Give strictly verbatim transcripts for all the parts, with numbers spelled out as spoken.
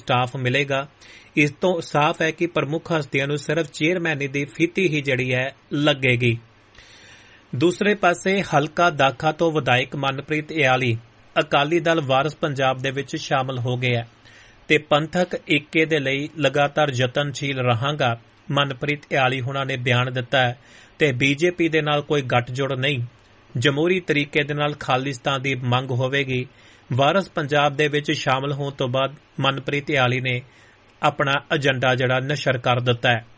Staff ਮਿਲੇਗਾ। ਇਸ ਤੋਂ ਸਾਫ਼ ਹੈ ਕਿ ਪ੍ਰਮੁੱਖ ਹਸਤੀਆਂ ਨੂੰ ਸਿਰਫ ਚੇਅਰਮੈਨੀ ਦੀ ਫੀਤੀ ਹੀ ਜਿਹੜੀ ਹੈ ਲੱਗੇਗੀ। ਦੂਸਰੇ ਪਾਸੇ ਹਲਕਾ ਦਾਖਾ ਤੋਂ ਵਿਧਾਇਕ ਮਨਪ੍ਰੀਤ ਇਆਲੀ ਅਕਾਲੀ ਦਲ ਵਾਰਸ ਪੰਜਾਬ ਦੇ ਵਿੱਚ ਸ਼ਾਮਲ ਹੋ ਗਏ ਹੈ ਤੇ ਪੰਥਕ ਏਕੇ ਦੇ ਲਈ ਲਗਾਤਾਰ ਯਤਨਸ਼ੀਲ ਰਹਾਂਗਾ ਮਨਪ੍ਰੀਤ ਇਆਲੀ ਹੁਣਾਂ ਨੇ ਬਿਆਨ ਦਿੱਤਾ ਹੈ ਤੇ ਬੀਜੇਪੀ ਦੇ ਨਾਲ ਕੋਈ ਗੱਠਜੋੜ ਨਹੀਂ, ਜਮਹੂਰੀ ਤਰੀਕੇ ਦੇ ਨਾਲ ਖਾਲਿਸਤਾਨ ਦੀ ਮੰਗ ਹੋਵੇਗੀ। ਵਾਰਸ ਪੰਜਾਬ ਦੇ ਵਿੱਚ ਸ਼ਾਮਲ ਹੋਣ ਤੋਂ ਬਾਅਦ ਮਨਪ੍ਰੀਤ ਇਆਲੀ ਨੇ ਆਪਣਾ ਏਜੰਡਾ ਜਿਹੜਾ ਨਸ਼ਰ ਕਰ ਦਿੱਤਾ ਹੈ।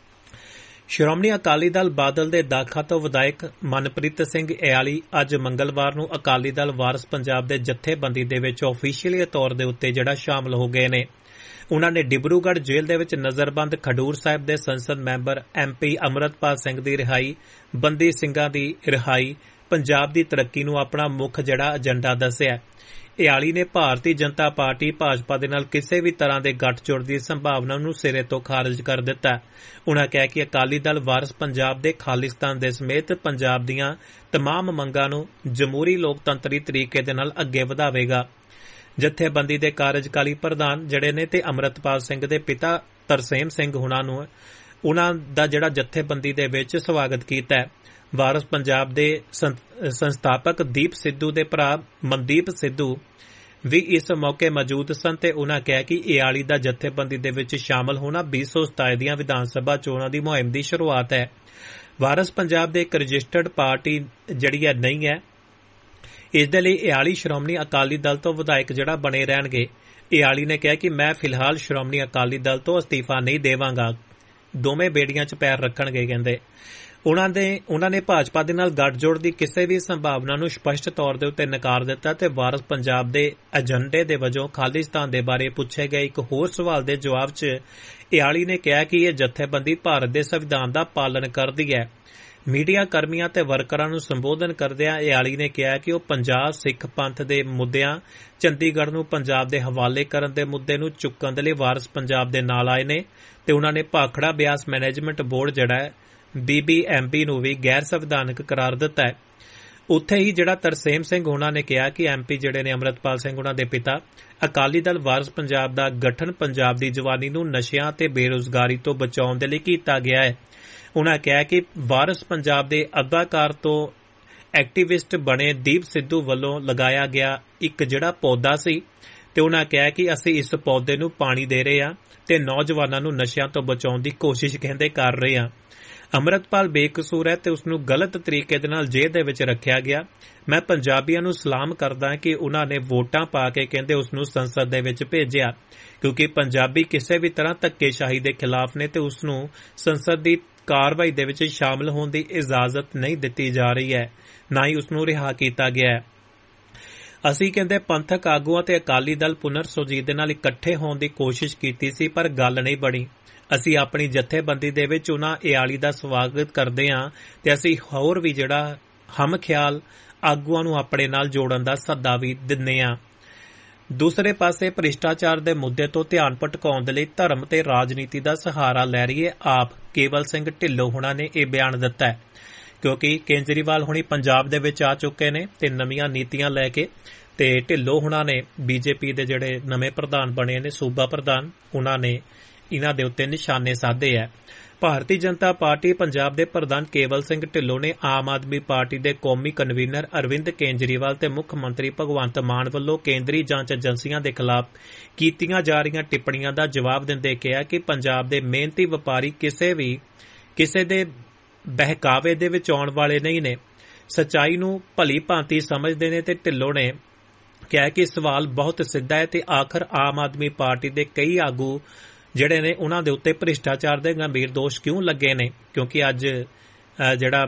ਸ਼੍ਰੋਮਣੀ ਅਕਾਲੀ ਦਲ ਬਾਦਲ ਦੇ ਦਾਖਾ ਤੋਂ ਵਿਧਾਇਕ ਮਨਪ੍ਰੀਤ ਸਿੰਘ ਇਆਲੀ ਅੱਜ ਮੰਗਲਵਾਰ ਨੂੰ ਅਕਾਲੀ ਦਲ ਵਾਰਸ ਪੰਜਾਬ ਦੇ ਜਥੇਬੰਦੀ ਦੇ ਵਿੱਚ ਆਫੀਸ਼ੀਅਲੀ ਤੌਰ ਦੇ ਉੱਤੇ ਜਿਹੜਾ ਸ਼ਾਮਲ ਹੋ ਗਏ ਨੇ। ਉਨ੍ਹਾਂ ਨੇ ਡਿਬਰੂਗੜ੍ਹ ਜੇਲ੍ਹ ਦੇ ਵਿੱਚ ਨਜ਼ਰਬੰਦ ਖਡੂਰ ਸਾਹਿਬ ਦੇ ਸੰਸਦ member M P Amritpal Singh ਦੀ ਰਿਹਾਈ, ਬੰਦੀ ਸਿੰਘਾਂ ਦੀ ਰਿਹਾਈ, ਪੰਜਾਬ ਦੀ ਤਰੱਕੀ ਨੂੰ ਆਪਣਾ ਮੁੱਖ ਜਿਹੜਾ ਏਜੰਡਾ ਦੱਸਿਆ। ਇਆਲੀ ਨੇ ਭਾਰਤੀ ਜਨਤਾ ਪਾਰਟੀ ਭਾਜਪਾ ਦੇ ਨਾਲ ਕਿਸੇ ਵੀ ਤਰ੍ਹਾਂ ਦੇ ਗੱਠਜੋੜ ਦੀ ਸੰਭਾਵਨਾ ਨੂੰ ਸਿਰੇ ਤੋਂ ਖਾਰਜ ਕਰ ਦਿੱਤਾ। ਉਨ੍ਹਾਂ ਕਿਹਾ ਕਿ ਅਕਾਲੀ ਦਲ ਵਾਰਸ ਪੰਜਾਬ ਦੇ ਖਾਲਿਸਤਾਨ ਦੇ ਸਮੇਤ ਪੰਜਾਬ ਦੀਆਂ ਤਮਾਮ ਮੰਗਾਂ ਨੂੰ ਜਮਹੂਰੀ ਲੋਕਤੰਤਰੀ ਤਰੀਕੇ ਦੇ ਨਾਲ ਅੱਗੇ ਵਧਾਵੇਗਾ। ਜਥੇਬੰਦੀ ਦੇ ਕਾਰਜਕਾਰੀ ਪ੍ਰਧਾਨ ਜਿਹੜੇ ਨੇ ਤੇ ਅੰਮ੍ਰਿਤਪਾਲ ਸਿੰਘ ਦੇ ਪਿਤਾ ਤਰਸੇਮ ਸਿੰਘ ਹੁਣਾਂ ਨੂੰ ਉਨ੍ਹਾਂ ਦਾ ਜਿਹੜਾ ਜਥੇਬੰਦੀ ਦੇ ਵਿੱਚ ਸਵਾਗਤ ਕੀਤਾ। ਵਾਰਸ ਪੰਜਾਬ ਦੇ ਸੰਸਥਾਪਕ ਦੀਪ ਸਿੱਧੂ ਦੇ ਭਰਾ ਮਨਦੀਪ ਸਿੱਧੂ ਵੀ ਇਸ ਮੌਕੇ ਮੌਜੂਦ ਸਨ ਤੇ ਉਨ੍ਹਾਂ ਕਿਹਾ ਕਿ ਇਆਲੀ ਦਾ ਜਥੇਬੰਦੀ ਦੇ ਵਿੱਚ ਸ਼ਾਮਲ ਹੋਣਾ ਵੀਹ ਸੌ ਸਤਾਈ ਦੀਆਂ ਵਿਧਾਨ ਸਭਾ ਚੋਣਾਂ ਦੀ ਮੁਹਿੰਮ ਦੀ ਸ਼ੁਰੂਆਤ ਹੈ। ਵਾਰਸ ਪੰਜਾਬ ਦੇ ਇੱਕ ਰਜਿਸਟਰਡ ਪਾਰਟੀ ਜਿਹੜੀ ਹੈ ਨਹੀਂ ਹੈ, ਇਸ ਦੇ ਲਈ ਇਆਲੀ ਸ਼੍ਰੋਮਣੀ ਅਕਾਲੀ ਦਲ ਤੋਂ ਵਿਧਾਇਕ ਜਿਹੜਾ ਬਣੇ ਰਹਿਣਗੇ। ਇਆਲੀ ਨੇ ਕਿਹਾ ਕਿ ਮੈਂ ਫਿਲਹਾਲ ਸ਼੍ਰੋਮਣੀ ਅਕਾਲੀ ਦਲ ਤੋਂ ਅਸਤੀਫਾ ਨਹੀਂ ਦੇਵਾਂਗਾ। ਦੋਵੇਂ ਬੇੜੀਆਂ 'ਚ ਪੈਰ ਰੱਖਣਗੇ ਕਹਿੰਦੇ। ਉਨ੍ਹਾਂ ਦੇ ਉਨ੍ਹਾਂ ਨੇ ਭਾਜਪਾ ਦੇ ਨਾਲ ਗੱਠਜੋੜ ਦੀ ਕਿਸੇ ਵੀ ਸੰਭਾਵਨਾ ਨੂੰ ਸਪਸ਼ਟ ਤੌਰ ਦੇ ਉੱਤੇ ਨਕਾਰ ਦਿੱਤਾ ਤੇ ਵਾਰਸ ਪੰਜਾਬ ਦੇ ਏਜੰਡੇ ਦੇ ਵਜੋਂ ਖਾਲਿਸਤਾਨ ਦੇ ਬਾਰੇ ਪੁੱਛੇ ਗਏ ਇੱਕ ਹੋਰ ਸਵਾਲ ਦੇ ਜਵਾਬ 'ਚ ਇਆਲੀ ਨੇ ਕਿਹਾ ਕਿ ਇਹ ਜਥੇਬੰਦੀ ਭਾਰਤ ਦੇ ਸੰਵਿਧਾਨ ਦਾ ਪਾਲਣ ਕਰਦੀ ਹੈ। ਮੀਡੀਆ ਕਰਮੀਆਂ ਤੇ ਵਰਕਰਾਂ ਨੂੰ ਸੰਬੋਧਨ ਕਰਦਿਆਂ ਇਆਲੀ ਨੇ ਕਿਹਾ ਕਿ ਉਹ ਪੰਜਾਬ ਸਿੱਖ ਪੰਥ ਦੇ ਮੁੱਦਿਆਂ, ਚੰਡੀਗੜ੍ਹ ਨੂੰ ਪੰਜਾਬ ਦੇ ਹਵਾਲੇ ਕਰਨ ਦੇ ਮੁੱਦੇ ਨੂੰ ਚੁੱਕਣ ਦੇ ਲਈ ਵਾਰਸ ਪੰਜਾਬ ਦੇ ਨਾਲ ਆਏ ਨੇ ਤੇ ਉਨ੍ਹਾਂ ਨੇ ਭਾਖੜਾ ਬਿਆਸ ਮੈਨੇਜਮੈਂਟ ਬੋਰਡ ਜਿਹੜਾ ਹੈ ਬੀ ਬੀ ਐਮ ਬੀ ਨੂੰ ਵੀ ਗੈਰ ਸੰਵਿਧਾਨਕ ਕਰਾਰ ਦਿੱਤਾ ਹੈ। ਉੱਥੇ ਹੀ ਜਿਹੜਾ ਤਰਸੇਮ ਸਿੰਘ ਉਹਨਾਂ ਨੇ ਕਿਹਾ ਕਿ ਐਮ ਪੀ ਜਿਹੜੇ ਨੇ ਅੰਮ੍ਰਿਤਪਾਲ ਸਿੰਘ ਉਹਨਾਂ ਦੇ ਪਿਤਾ, ਅਕਾਲੀ ਦਲ ਵਾਰਸ ਪੰਜਾਬ ਦਾ ਗਠਨ ਪੰਜਾਬ ਦੀ ਜਵਾਨੀ ਨੂੰ ਨਸ਼ਿਆਂ ਤੇ ਬੇਰੁਜ਼ਗਾਰੀ ਤੋਂ ਬਚਾਉਣ ਦੇ ਲਈ ਕੀਤਾ ਗਿਆ ਹੈ। ਉਨ੍ਹਾਂ ਕਿਹਾ ਕਿ ਵਾਰਸ ਪੰਜਾਬ ਦੇ ਅਦਾਕਾਰ ਤੋਂ ਐਕਟਿਵਿਸਟ ਬਣੇ ਦੀਪ ਸਿੱਧੂ ਵੱਲੋਂ ਲਗਾਇਆ ਗਿਆ ਇੱਕ ਜਿਹੜਾ ਪੌਦਾ ਸੀ ਤੇ ਉਨ੍ਹਾਂ ਕਿਹਾ ਕਿ ਅਸੀਂ ਇਸ ਪੌਦੇ ਨੂੰ ਪਾਣੀ ਦੇ ਰਹੇ ਹਾਂ ਤੇ ਨੌਜਵਾਨਾਂ ਨੂੰ ਨਸ਼ਿਆਂ ਤੋਂ ਬਚਾਉਣ ਦੀ ਕੋਸ਼ਿਸ਼ ਕਹਿੰਦੇ ਕਰ ਰਹੇ ਹਾਂ। ਅੰਮ੍ਰਿਤਪਾਲ ਬੇਕਸੂਰ ਹੈ ਤੇ ਉਸ ਨੂੰ ਗਲਤ ਤਰੀਕੇ ਦੇ ਨਾਲ ਜੇਲ੍ਹ ਦੇ ਵਿੱਚ ਰੱਖਿਆ ਗਿਆ। ਮੈਂ ਪੰਜਾਬੀਆਂ ਨੂੰ ਸਲਾਮ ਕਰਦਾ ਕਿ ਉਨ੍ਹਾਂ ਨੇ ਵੋਟਾਂ ਪਾ ਕੇ ਕਹਿੰਦੇ ਉਸ ਨੂੰ ਸੰਸਦ ਦੇ ਵਿੱਚ ਭੇਜਿਆ, ਕਿਉਂਕਿ ਪੰਜਾਬੀ ਕਿਸੇ ਵੀ ਤਰ੍ਹਾਂ ਧੱਕੇਸ਼ਾਹੀ ਦੇ ਖਿਲਾਫ ਨੇ ਤੇ ਉਸ ਨੂੰ ਸੰਸਦ ਦੀ ਕਾਰਵਾਈ ਦੇ ਵਿੱਚ ਸ਼ਾਮਲ ਹੋਣ ਦੀ ਇਜਾਜ਼ਤ ਨਹੀਂ ਦਿੱਤੀ ਜਾ ਰਹੀ ਹੈ, ਨਾ ਹੀ ਉਸ ਨੂੰ ਰਿਹਾ ਕੀਤਾ ਗਿਆ ਹੈ। ਅਸੀਂ ਕਹਿੰਦੇ ਪੰਥਕ ਆਗੂਆਂ ਤੇ ਅਕਾਲੀ ਦਲ ਪੁਨਰ ਸੁਰਜੀਤ ਦੇ ਨਾਲ ਇਕੱਠੇ ਹੋਣ ਦੀ ਕੋਸ਼ਿਸ਼ ਕੀਤੀ ਸੀ ਪਰ ਗੱਲ ਨਹੀਂ ਬਣੀ। ਅਸੀਂ ਆਪਣੀ ਜਥੇਬੰਦੀ ਦੇ ਵਿੱਚ ਉਹਨਾਂ ਇਆਲੀ ਦਾ ਸਵਾਗਤ ਕਰਦੇ ਹਾਂ ਤੇ ਅਸੀਂ ਹੋਰ ਵੀ ਜਿਹੜਾ ਹਮ ਖਿਆਲ ਆਗੂਆਂ ਨੂੰ ਆਪਣੇ ਨਾਲ ਜੋੜਨ ਦਾ ਸੱਦਾ ਵੀ ਦਿੰਦੇ ਹਾਂ। ਦੂਸਰੇ ਪਾਸੇ ਭ੍ਰਿਸ਼ਟਾਚਾਰ ਦੇ ਮੁੱਦੇ ਤੋਂ ਧਿਆਨ ਭਟਕਾਉਣ ਦੇ ਲਈ ਧਰਮ ਤੇ ਰਾਜਨੀਤੀ ਦਾ ਸਹਾਰਾ ਲੈ ਰਹੀ ਹੈ ਆਪ ਕੇਵਲ ਸਿੰਘ ਢਿੱਲੋਂ ਹੁਣਾਂ ਨੇ ਇਹ ਬਿਆਨ ਦਿੱਤਾ ਹੈ, ਕਿਉਂਕਿ ਕੇਜਰੀਵਾਲ ਹੁਣੀ ਪੰਜਾਬ ਦੇ ਵਿੱਚ ਆ ਚੁੱਕੇ ਨੇ ਤੇ ਨਵੀਆਂ ਨੀਤੀਆਂ ਲੈ ਕੇ ਤੇ ਢਿੱਲੋਂ ਹੁਣਾਂ ਨੇ ਬੀਜੇਪੀ ਦੇ ਜਿਹੜੇ ਨਵੇਂ ਪ੍ਰਧਾਨ ਬਣੇ ਨੇ ਸੂਬਾ ਪ੍ਰਧਾਨ, ਉਹਨਾਂ ਨੇ ਇਹਨਾਂ ਦੇ ਉੱਤੇ ਨਿਸ਼ਾਨੇ ਸਾਧੇ ਹੈ। ਭਾਰਤੀ ਜਨਤਾ ਪਾਰਟੀ ਪੰਜਾਬ ਦੇ ਪ੍ਰਧਾਨ ਕੇਵਲ ਸਿੰਘ ਢਿੱਲੋਂ ਨੇ ਆਮ ਆਦਮੀ ਪਾਰਟੀ ਦੇ ਕੌਮੀ ਕਨਵੀਨਰ ਅਰਵਿੰਦ ਕੇਜਰੀਵਾਲ ਤੇ ਮੁੱਖ ਮੰਤਰੀ ਭਗਵੰਤ ਮਾਨ ਵੱਲੋਂ ਕੇਂਦਰੀ ਜਾਂਚ ਏਜੰਸੀਆਂ ਦੇ ਖਿਲਾਫ ਕੀਤੀਆਂ ਜਾ ਰਹੀਆਂ ਟਿੱਪਣੀਆਂ ਦਾ ਜਵਾਬ ਦਿੰਦੇ ਕਿਹਾ ਕਿ ਪੰਜਾਬ ਦੇ ਮਿਹਨਤੀ ਵਪਾਰੀ ਕਿਸੇ ਵੀ ਕਿਸੇ ਦੇ ਬਹਿਕਾਵੇ ਦੇ ਵਿੱਚ ਆਉਣ ਵਾਲੇ ਨਹੀਂ ਨੇ, ਸੱਚਾਈ ਨੂੰ ਭਲੀ ਭਾਂਤੀ ਸਮਝਦੇ ਨੇ ਤੇ ਢਿੱਲੋਂ ਨੇ ਕਿਹਾ ਕਿ ਸਵਾਲ ਬਹੁਤ ਸਿੱਧਾ ਹੈ ਤੇ ਆਖਰ ਆਮ ਆਦਮੀ ਪਾਰਟੀ ਦੇ ਕਈ ਆਗੂ ਜਿਹੜੇ ਨੇ ਉਹਨਾਂ ਦੇ ਉੱਤੇ ਭ੍ਰਿਸ਼ਟਾਚਾਰ ਦੇ ਗੰਭੀਰ ਦੋਸ਼ ਕਿਉਂ ਲੱਗੇ ਨੇ, ਕਿਉਂਕਿ ਅੱਜ ਜਿਹੜਾ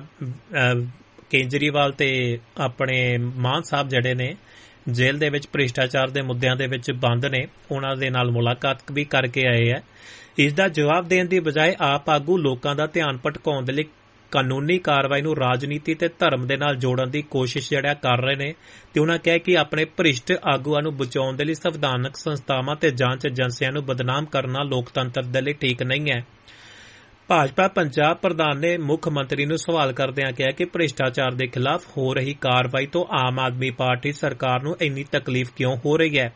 ਕੇਜਰੀਵਾਲ ਤੇ ਆਪਣੇ ਮਾਨ ਸਾਹਿਬ ਜਿਹੜੇ ਨੇ ਜੇਲ੍ਹ ਦੇ ਵਿੱਚ ਭ੍ਰਿਸ਼ਟਾਚਾਰ ਦੇ ਮੁੱਦਿਆਂ ਦੇ ਵਿੱਚ ਬੰਦ ਨੇ, ਉਹਨਾਂ ਦੇ ਨਾਲ ਮੁਲਾਕਾਤ ਵੀ ਕਰਕੇ ਆਏ ਹੈ। ਇਸ ਦਾ ਜਵਾਬ ਦੇਣ ਦੀ ਬਜਾਏ ਆਪ ਆਗੂ ਲੋਕਾਂ ਦਾ ਧਿਆਨ ਭਟਕਾਉਣ ਦੇ ਲਈ ਕਾਨੂੰਨੀ ਕਾਰਵਾਈ ਨੂੰ ਰਾਜਨੀਤੀ ਤੇ ਧਰਮ ਦੇ ਨਾਲ ਜੋੜਨ ਦੀ ਕੋਸ਼ਿਸ਼ ਜਿਹੜਾ ਕਰ ਰਹੇ ਨੇ ਤੇ ਉਹਨਾਂ ਕਿਹਾ ਕਿ ਆਪਣੇ ਭ੍ਰਿਸ਼ਟ ਆਗੂਆਂ ਨੂੰ ਬਚਾਉਣ ਦੇ ਲਈ ਸੰਵਿਧਾਨਕ ਸੰਸਥਾਵਾਂ ਤੇ ਜਾਂਚ ਏਜੰਸੀਆਂ ਨੂੰ ਬਦਨਾਮ ਕਰਨਾ ਲੋਕਤੰਤਰ ਦੇ ਲਈ ਠੀਕ ਨਹੀਂ ਹੈ। ਭਾਜਪਾ ਪੰਜਾਬ ਪ੍ਰਧਾਨ ਨੇ ਮੁੱਖ ਮੰਤਰੀ ਨੂੰ ਸਵਾਲ ਕਰਦਿਆਂ ਕਿਹਾ ਕਿ ਭ੍ਰਿਸ਼ਟਾਚਾਰ ਦੇ ਖਿਲਾਫ ਹੋ ਰਹੀ ਕਾਰਵਾਈ ਤੋਂ ਆਮ ਆਦਮੀ ਪਾਰਟੀ ਸਰਕਾਰ ਨੂੰ ਇੰਨੀ ਤਕਲੀਫ ਕਿਉਂ ਹੋ ਰਹੀ ਹੈ।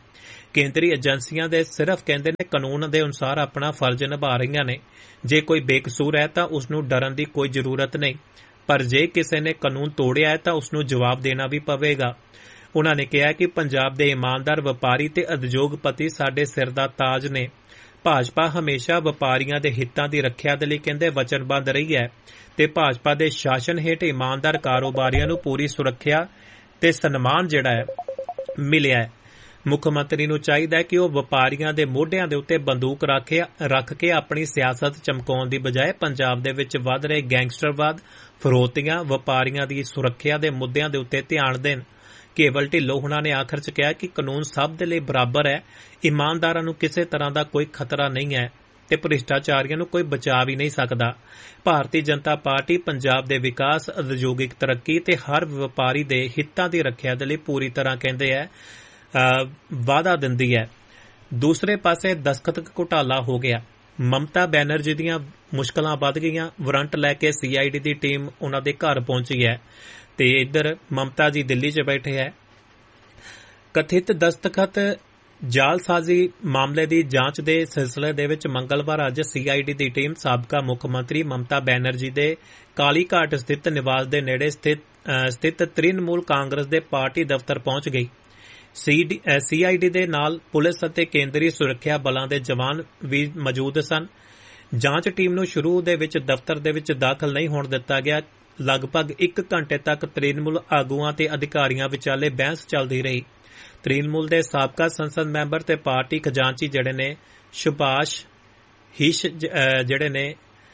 ਕੇਂਦਰੀ ਏਜੰਸੀਆਂ ਦੇ ਸਿਰਫ ਕਹਿੰਦੇ ਨੇ ਕਾਨੂੰਨ ਦੇ ਅਨੁਸਾਰ ਆਪਣਾ ਫਰਜ਼ ਨਿਭਾ ਰਹੀਆਂ ਨੇ। ਜੇ ਕੋਈ ਬੇਕਸੂਰ ਹੈ ਤਾਂ ਉਸ ਨੂੰ ਡਰਨ ਦੀ ਕੋਈ ਜ਼ਰੂਰਤ ਨਹੀਂ, ਪਰ ਜੇ ਕਿਸੇ ਨੇ ਕਾਨੂੰਨ ਤੋੜਿਆ ਹੈ ਤਾਂ ਉਸ ਨੂੰ ਜਵਾਬ ਦੇਣਾ ਵੀ ਪਵੇਗਾ। ਉਨ੍ਹਾਂ ਨੇ ਕਿਹਾ ਕਿ ਪੰਜਾਬ ਦੇ ਇਮਾਨਦਾਰ ਵਪਾਰੀ ਤੇ ਉਦਯੋਗਪਤੀ ਸਾਡੇ ਸਿਰ ਦਾ ਤਾਜ ਨੇ। ਭਾਜਪਾ ਹਮੇਸ਼ਾ ਵਪਾਰੀਆਂ ਦੇ ਹਿੱਤਾਂ ਦੀ ਰੱਖਿਆ ਦੇ ਲਈ ਕਹਿੰਦੇ ਵਚਨਬੱਧ ਰਹੀ ਹੈ ਤੇ ਭਾਜਪਾ ਦੇ ਸ਼ਾਸਨ ਹੇਠ ਇਮਾਨਦਾਰ ਕਾਰੋਬਾਰੀਆਂ ਨੂੰ ਪੂਰੀ ਸੁਰੱਖਿਆ ਤੇ ਸਨਮਾਨ ਜਿਹੜਾ ਹੈ ਮਿਲਿਆ ਹੈ। ਮੁੱਖ ਮੰਤਰੀ ਨੂੰ ਚਾਹੀਦਾ ਹੈ ਕਿ ਉਹ ਵਪਾਰੀਆਂ ਦੇ ਮੋਢਿਆਂ ਦੇ ਉੱਤੇ ਬੰਦੂਕ ਰੱਖ ਕੇ ਆਪਣੀ ਸਿਆਸਤ ਚਮਕਾਉਣ ਦੀ ਬਜਾਏ ਪੰਜਾਬ ਦੇ ਵਿੱਚ ਵੱਧ ਰਹੇ ਗੈਂਗਸਟਰਵਾਦ, ਫਰੋਤੀਆਂ, ਵਪਾਰੀਆਂ ਦੀ ਸੁਰੱਖਿਆ ਦੇ ਮੁੱਦਿਆਂ ਦੇ ਉੱਤੇ ਧਿਆਨ ਦੇਣ। ਕੇਵਲ ਢਿੱਲੋਂ ਹੁਣਾਂ ਨੇ ਆਖਰ 'ਚ ਕਿਹਾ ਕਿ ਕਾਨੂੰਨ ਸਭ ਦੇ ਲਈ ਬਰਾਬਰ ਹੈ, ਇਮਾਨਦਾਰਾਂ ਨੂੰ ਕਿਸੇ ਤਰ੍ਹਾਂ ਦਾ ਕੋਈ ਖਤਰਾ ਨਹੀਂ ਹੈ ਤੇ ਭ੍ਰਿਸ਼ਟਾਚਾਰੀਆਂ ਨੂੰ ਕੋਈ ਬਚਾ ਵੀ ਨਹੀਂ ਸਕਦਾ। ਭਾਰਤੀ ਜਨਤਾ ਪਾਰਟੀ ਪੰਜਾਬ ਦੇ ਵਿਕਾਸ, ਉਦਯੋਗਿਕ ਤਰੱਕੀ ਤੇ ਹਰ ਵਪਾਰੀ ਦੇ ਹਿੱਤਾਂ ਦੀ ਰੱਖਿਆ ਦੇ ਲਈ ਪੂਰੀ ਤਰ੍ਹਾਂ ਕਹਿੰਦੇ ਹੈ ਵਾਅਦਾ ਦਿੰਦੀ ਹੈ। ਦੂਸਰੇ ਪਾਸੇ ਦਸਤਖਤ ਘੁਟਾਲਾ ਹੋ ਗਿਆ। ਮਮਤਾ ਬੈਨਰਜੀ ਦੀਆਂ ਮੁਸ਼ਕਲਾਂ ਵੱਧ ਗਈਆਂ। ਵਾਰੰਟ ਲੈ ਕੇ ਸੀ ਆਈ ਡੀ ਦੀ ਟੀਮ ਉਹਨਾਂ ਦੇ ਘਰ ਪਹੁੰਚੀ ਹੈ ਤੇ ਇੱਧਰ ਮਮਤਾ ਜੀ ਦਿੱਲੀ 'ਚ ਬੈਠੇ ਹੈ। ਕਥਿਤ ਦਸਤਖਤ ਜਾਲਸਾਜ਼ੀ ਮਾਮਲੇ ਦੀ ਜਾਂਚ ਦੇ ਸਿਲਸਿਲੇ ਦੇ ਵਿੱਚ ਮੰਗਲਵਾਰ ਅੱਜ ਸੀ ਆਈ ਡੀ ਦੀ ਟੀਮ ਸਾਬਕਾ ਮੁੱਖ ਮੰਤਰੀ ਮਮਤਾ ਬੈਨਰਜੀ ਦੇ ਕਾਲੀਘਾਟ ਸਥਿਤ ਨਿਵਾਸ ਦੇ ਨੇੜੇ ਸਥਿਤ ਤ੍ਰਿਣਮੂਲ ਕਾਂਗਰਸ ਦੇ ਪਾਰਟੀ ਦਫ਼ਤਰ ਪਹੁੰਚ ਗਈ। ਸੀ ਆਈ ਡੀ ਦੇ ਨਾਲ ਪੁਲਿਸ ਅਤੇ ਕੇਂਦਰੀ ਸੁਰੱਖਿਆ ਬਲਾਂ ਦੇ ਜਵਾਨ ਵੀ ਮੌਜੂਦ ਸਨ। ਜਾਂਚ ਟੀਮ ਨੂੰ ਸ਼ੁਰੂ ਦੇ ਵਿੱਚ ਦਫ਼ਤਰ ਦੇ ਵਿੱਚ ਦਾਖਲ ਨਹੀਂ ਹੋਣ ਦਿੱਤਾ ਗਿਆ। ਲਗਭਗ ਇੱਕ ਘੰਟੇ ਤੱਕ ਤ੍ਰਿਣਮੂਲ ਆਗੂਆਂ ਤੇ ਅਧਿਕਾਰੀਆਂ ਵਿਚਾਲੇ ਬਹਿਸ ਚੱਲਦੀ ਰਹੀ। ਤ੍ਰਿਣਮੂਲ ਦੇ ਸਾਬਕਾ ਸੰਸਦ ਮੈਂਬਰ ਤੇ ਪਾਰਟੀ ਖਜ਼ਾਨਚੀ ਜਿਹੜੇ ਨੇ ਸੁਭਾਸ਼ ਹਿਸ਼ ਜਿਹੜੇ ਨੇ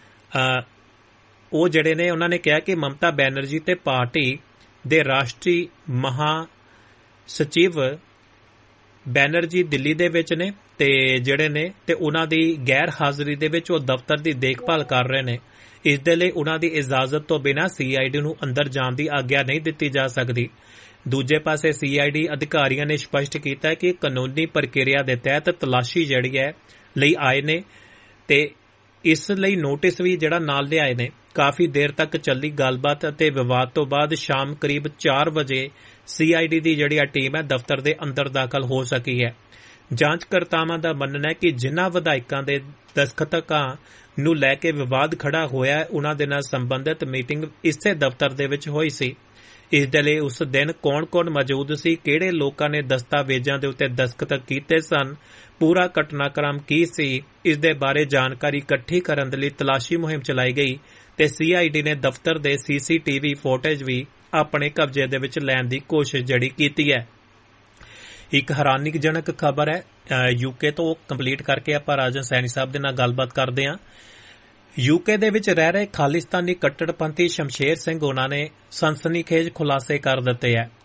ਉਹ ਜਿਹੜੇ ਨੇ ਉਹਨਾਂ ਨੇ ਕਿਹਾ ਕਿ ਮਮਤਾ ਬੈਨਰਜੀ ਤੇ ਪਾਰਟੀ ਦੇ ਰਾਸ਼ਟਰੀ ਮਹਾ ਸਚਿਵ ਬੈਨਰਜੀ ਦਿੱਲੀ ਦੇ ਵਿੱਚ ਨੇ ਤੇ ਜਿਹੜੇ ਨੇ ਤੇ ਉਹਨਾਂ ਦੀ ਗੈਰ ਹਾਜ਼ਰੀ ਦੇ ਵਿੱਚ ਉਹ ਦਫ਼ਤਰ ਦੀ ਦੇਖਭਾਲ ਕਰ ਰਹੇ ਨੇ। ਇਸ ਦੇ ਲਈ ਉਹਨਾਂ ਦੀ ਇਜਾਜ਼ਤ ਤੋਂ ਬਿਨਾਂ ਸੀ ਆਈ ਡੀ ਨੂੰ ਅੰਦਰ ਜਾਣ ਦੀ ਆਗਿਆ ਨਹੀਂ ਦਿੱਤੀ ਜਾ ਸਕਦੀ। ਦੂਜੇ ਪਾਸੇ ਸੀ ਆਈ ਡੀ ਅਧਿਕਾਰੀਆਂ ਨੇ ਸਪਸ਼ਟ ਕੀਤਾ ਕਿ ਕਾਨੂੰਨੀ ਪ੍ਰਕਿਰਿਆ ਦੇ ਤਹਿਤ ਤਲਾਸ਼ੀ ਜਿਹੜੀ ਹੈ ਲਈ ਆਏ ਨੇ ਤੇ ਇਸ ਲਈ ਨੋਟਿਸ ਵੀ ਜਿਹੜਾ ਨਾਲ ਲਿਆਏ ਨੇ। ਕਾਫੀ ਦੇਰ ਤੱਕ ਚੱਲੀ ਗੱਲਬਾਤ ਅਤੇ ਵਿਵਾਦ ਤੋਂ ਬਾਅਦ ਸ਼ਾਮ ਕਰੀਬ ਚਾਰ ਵਜੇ ਸੀ ਆਈ ਡੀ ਦੀ ਜਿਹੜੀ ਟੀਮ ਹੈ ਦਫ਼ਤਰ ਦੇ ਅੰਦਰ ਦਾਖਲ ਹੋ ਸਕੀ ਹੈ। ਜਾਂਚਕਰਤਾਵਾਂ ਦਾ ਮੰਨਣਾ ਹੈ ਕਿ ਜਿਨ੍ਹਾਂ ਵਿਧਾਇਕਾਂ ਦੇ ਦਸਤਖਤਾਂ ਨੂੰ ਲੈ ਕੇ ਵਿਵਾਦ ਖੜਾ ਹੋਇਆ ਹੈ ਉਹਨਾਂ ਦੇ ਨਾਲ ਸੰਬੰਧਿਤ ਮੀਟਿੰਗ ਇਸੇ ਦਫ਼ਤਰ ਦੇ ਵਿੱਚ ਹੋਈ ਸੀ। ਇਸ ਦੇ ਲਈ ਉਸ ਦਿਨ ਕੌਣ-ਕੌਣ ਮੌਜੂਦ ਸੀ, ਕਿਹੜੇ ਲੋਕਾਂ ਨੇ ਦਸਤਾਵੇਜ਼ਾਂ ਦੇ ਉੱਤੇ ਦਸਤਖਤ ਕੀਤੇ ਸਨ, ਪੂਰਾ ਘਟਨਾਕ੍ਰਮ ਕੀ ਸੀ, ਇਸ ਦੇ ਬਾਰੇ ਜਾਣਕਾਰੀ ਇਕੱਠੀ ਕਰਨ ਦੇ ਲਈ ਤਲਾਸ਼ੀ ਮੁਹਿੰਮ ਚਲਾਈ ਗਈ ਤੇ ਸੀ ਆਈ ਡੀ ਨੇ ਦਫ਼ਤਰ ਦੇ ਸੀ ਸੀ ਟੀ ਵੀ ਫੁਟੇਜ ਵੀ ਆਪਣੇ ਕਬਜ਼ੇ ਦੇ ਵਿੱਚ ਲੈਣ ਦੀ ਕੋਸ਼ਿਸ਼ ਜਿਹੜੀ ਕੀਤੀ ਹੈ। ਇੱਕ ਹੈਰਾਨੀਜਨਕ ਖਬਰ ਹੈ ਯੂਕੇ ਤੋਂ ਕੰਪਲੀਟ ਕਰਕੇ ਆਪਾਂ ਰਾਜਨ ਸੈਣੀ ਸਾਹਿਬ ਦੇ ਨਾਲ ਗੱਲਬਾਤ ਕਰਦੇ ਹਾਂ। ਯੂਕੇ ਦੇ ਵਿੱਚ ਰਹਿ ਰਹੇ ਖਾਲਿਸਤਾਨੀ ਕੱਟੜਪੰਥੀ ਸ਼ਮਸ਼ੇਰ ਸਿੰਘ ਉਹਨਾਂ ਨੇ ਸਨਸਨੀਖੇਜ਼ ਖੁਲਾਸੇ ਕਰ ਦਿੱਤੇ ਹੈ।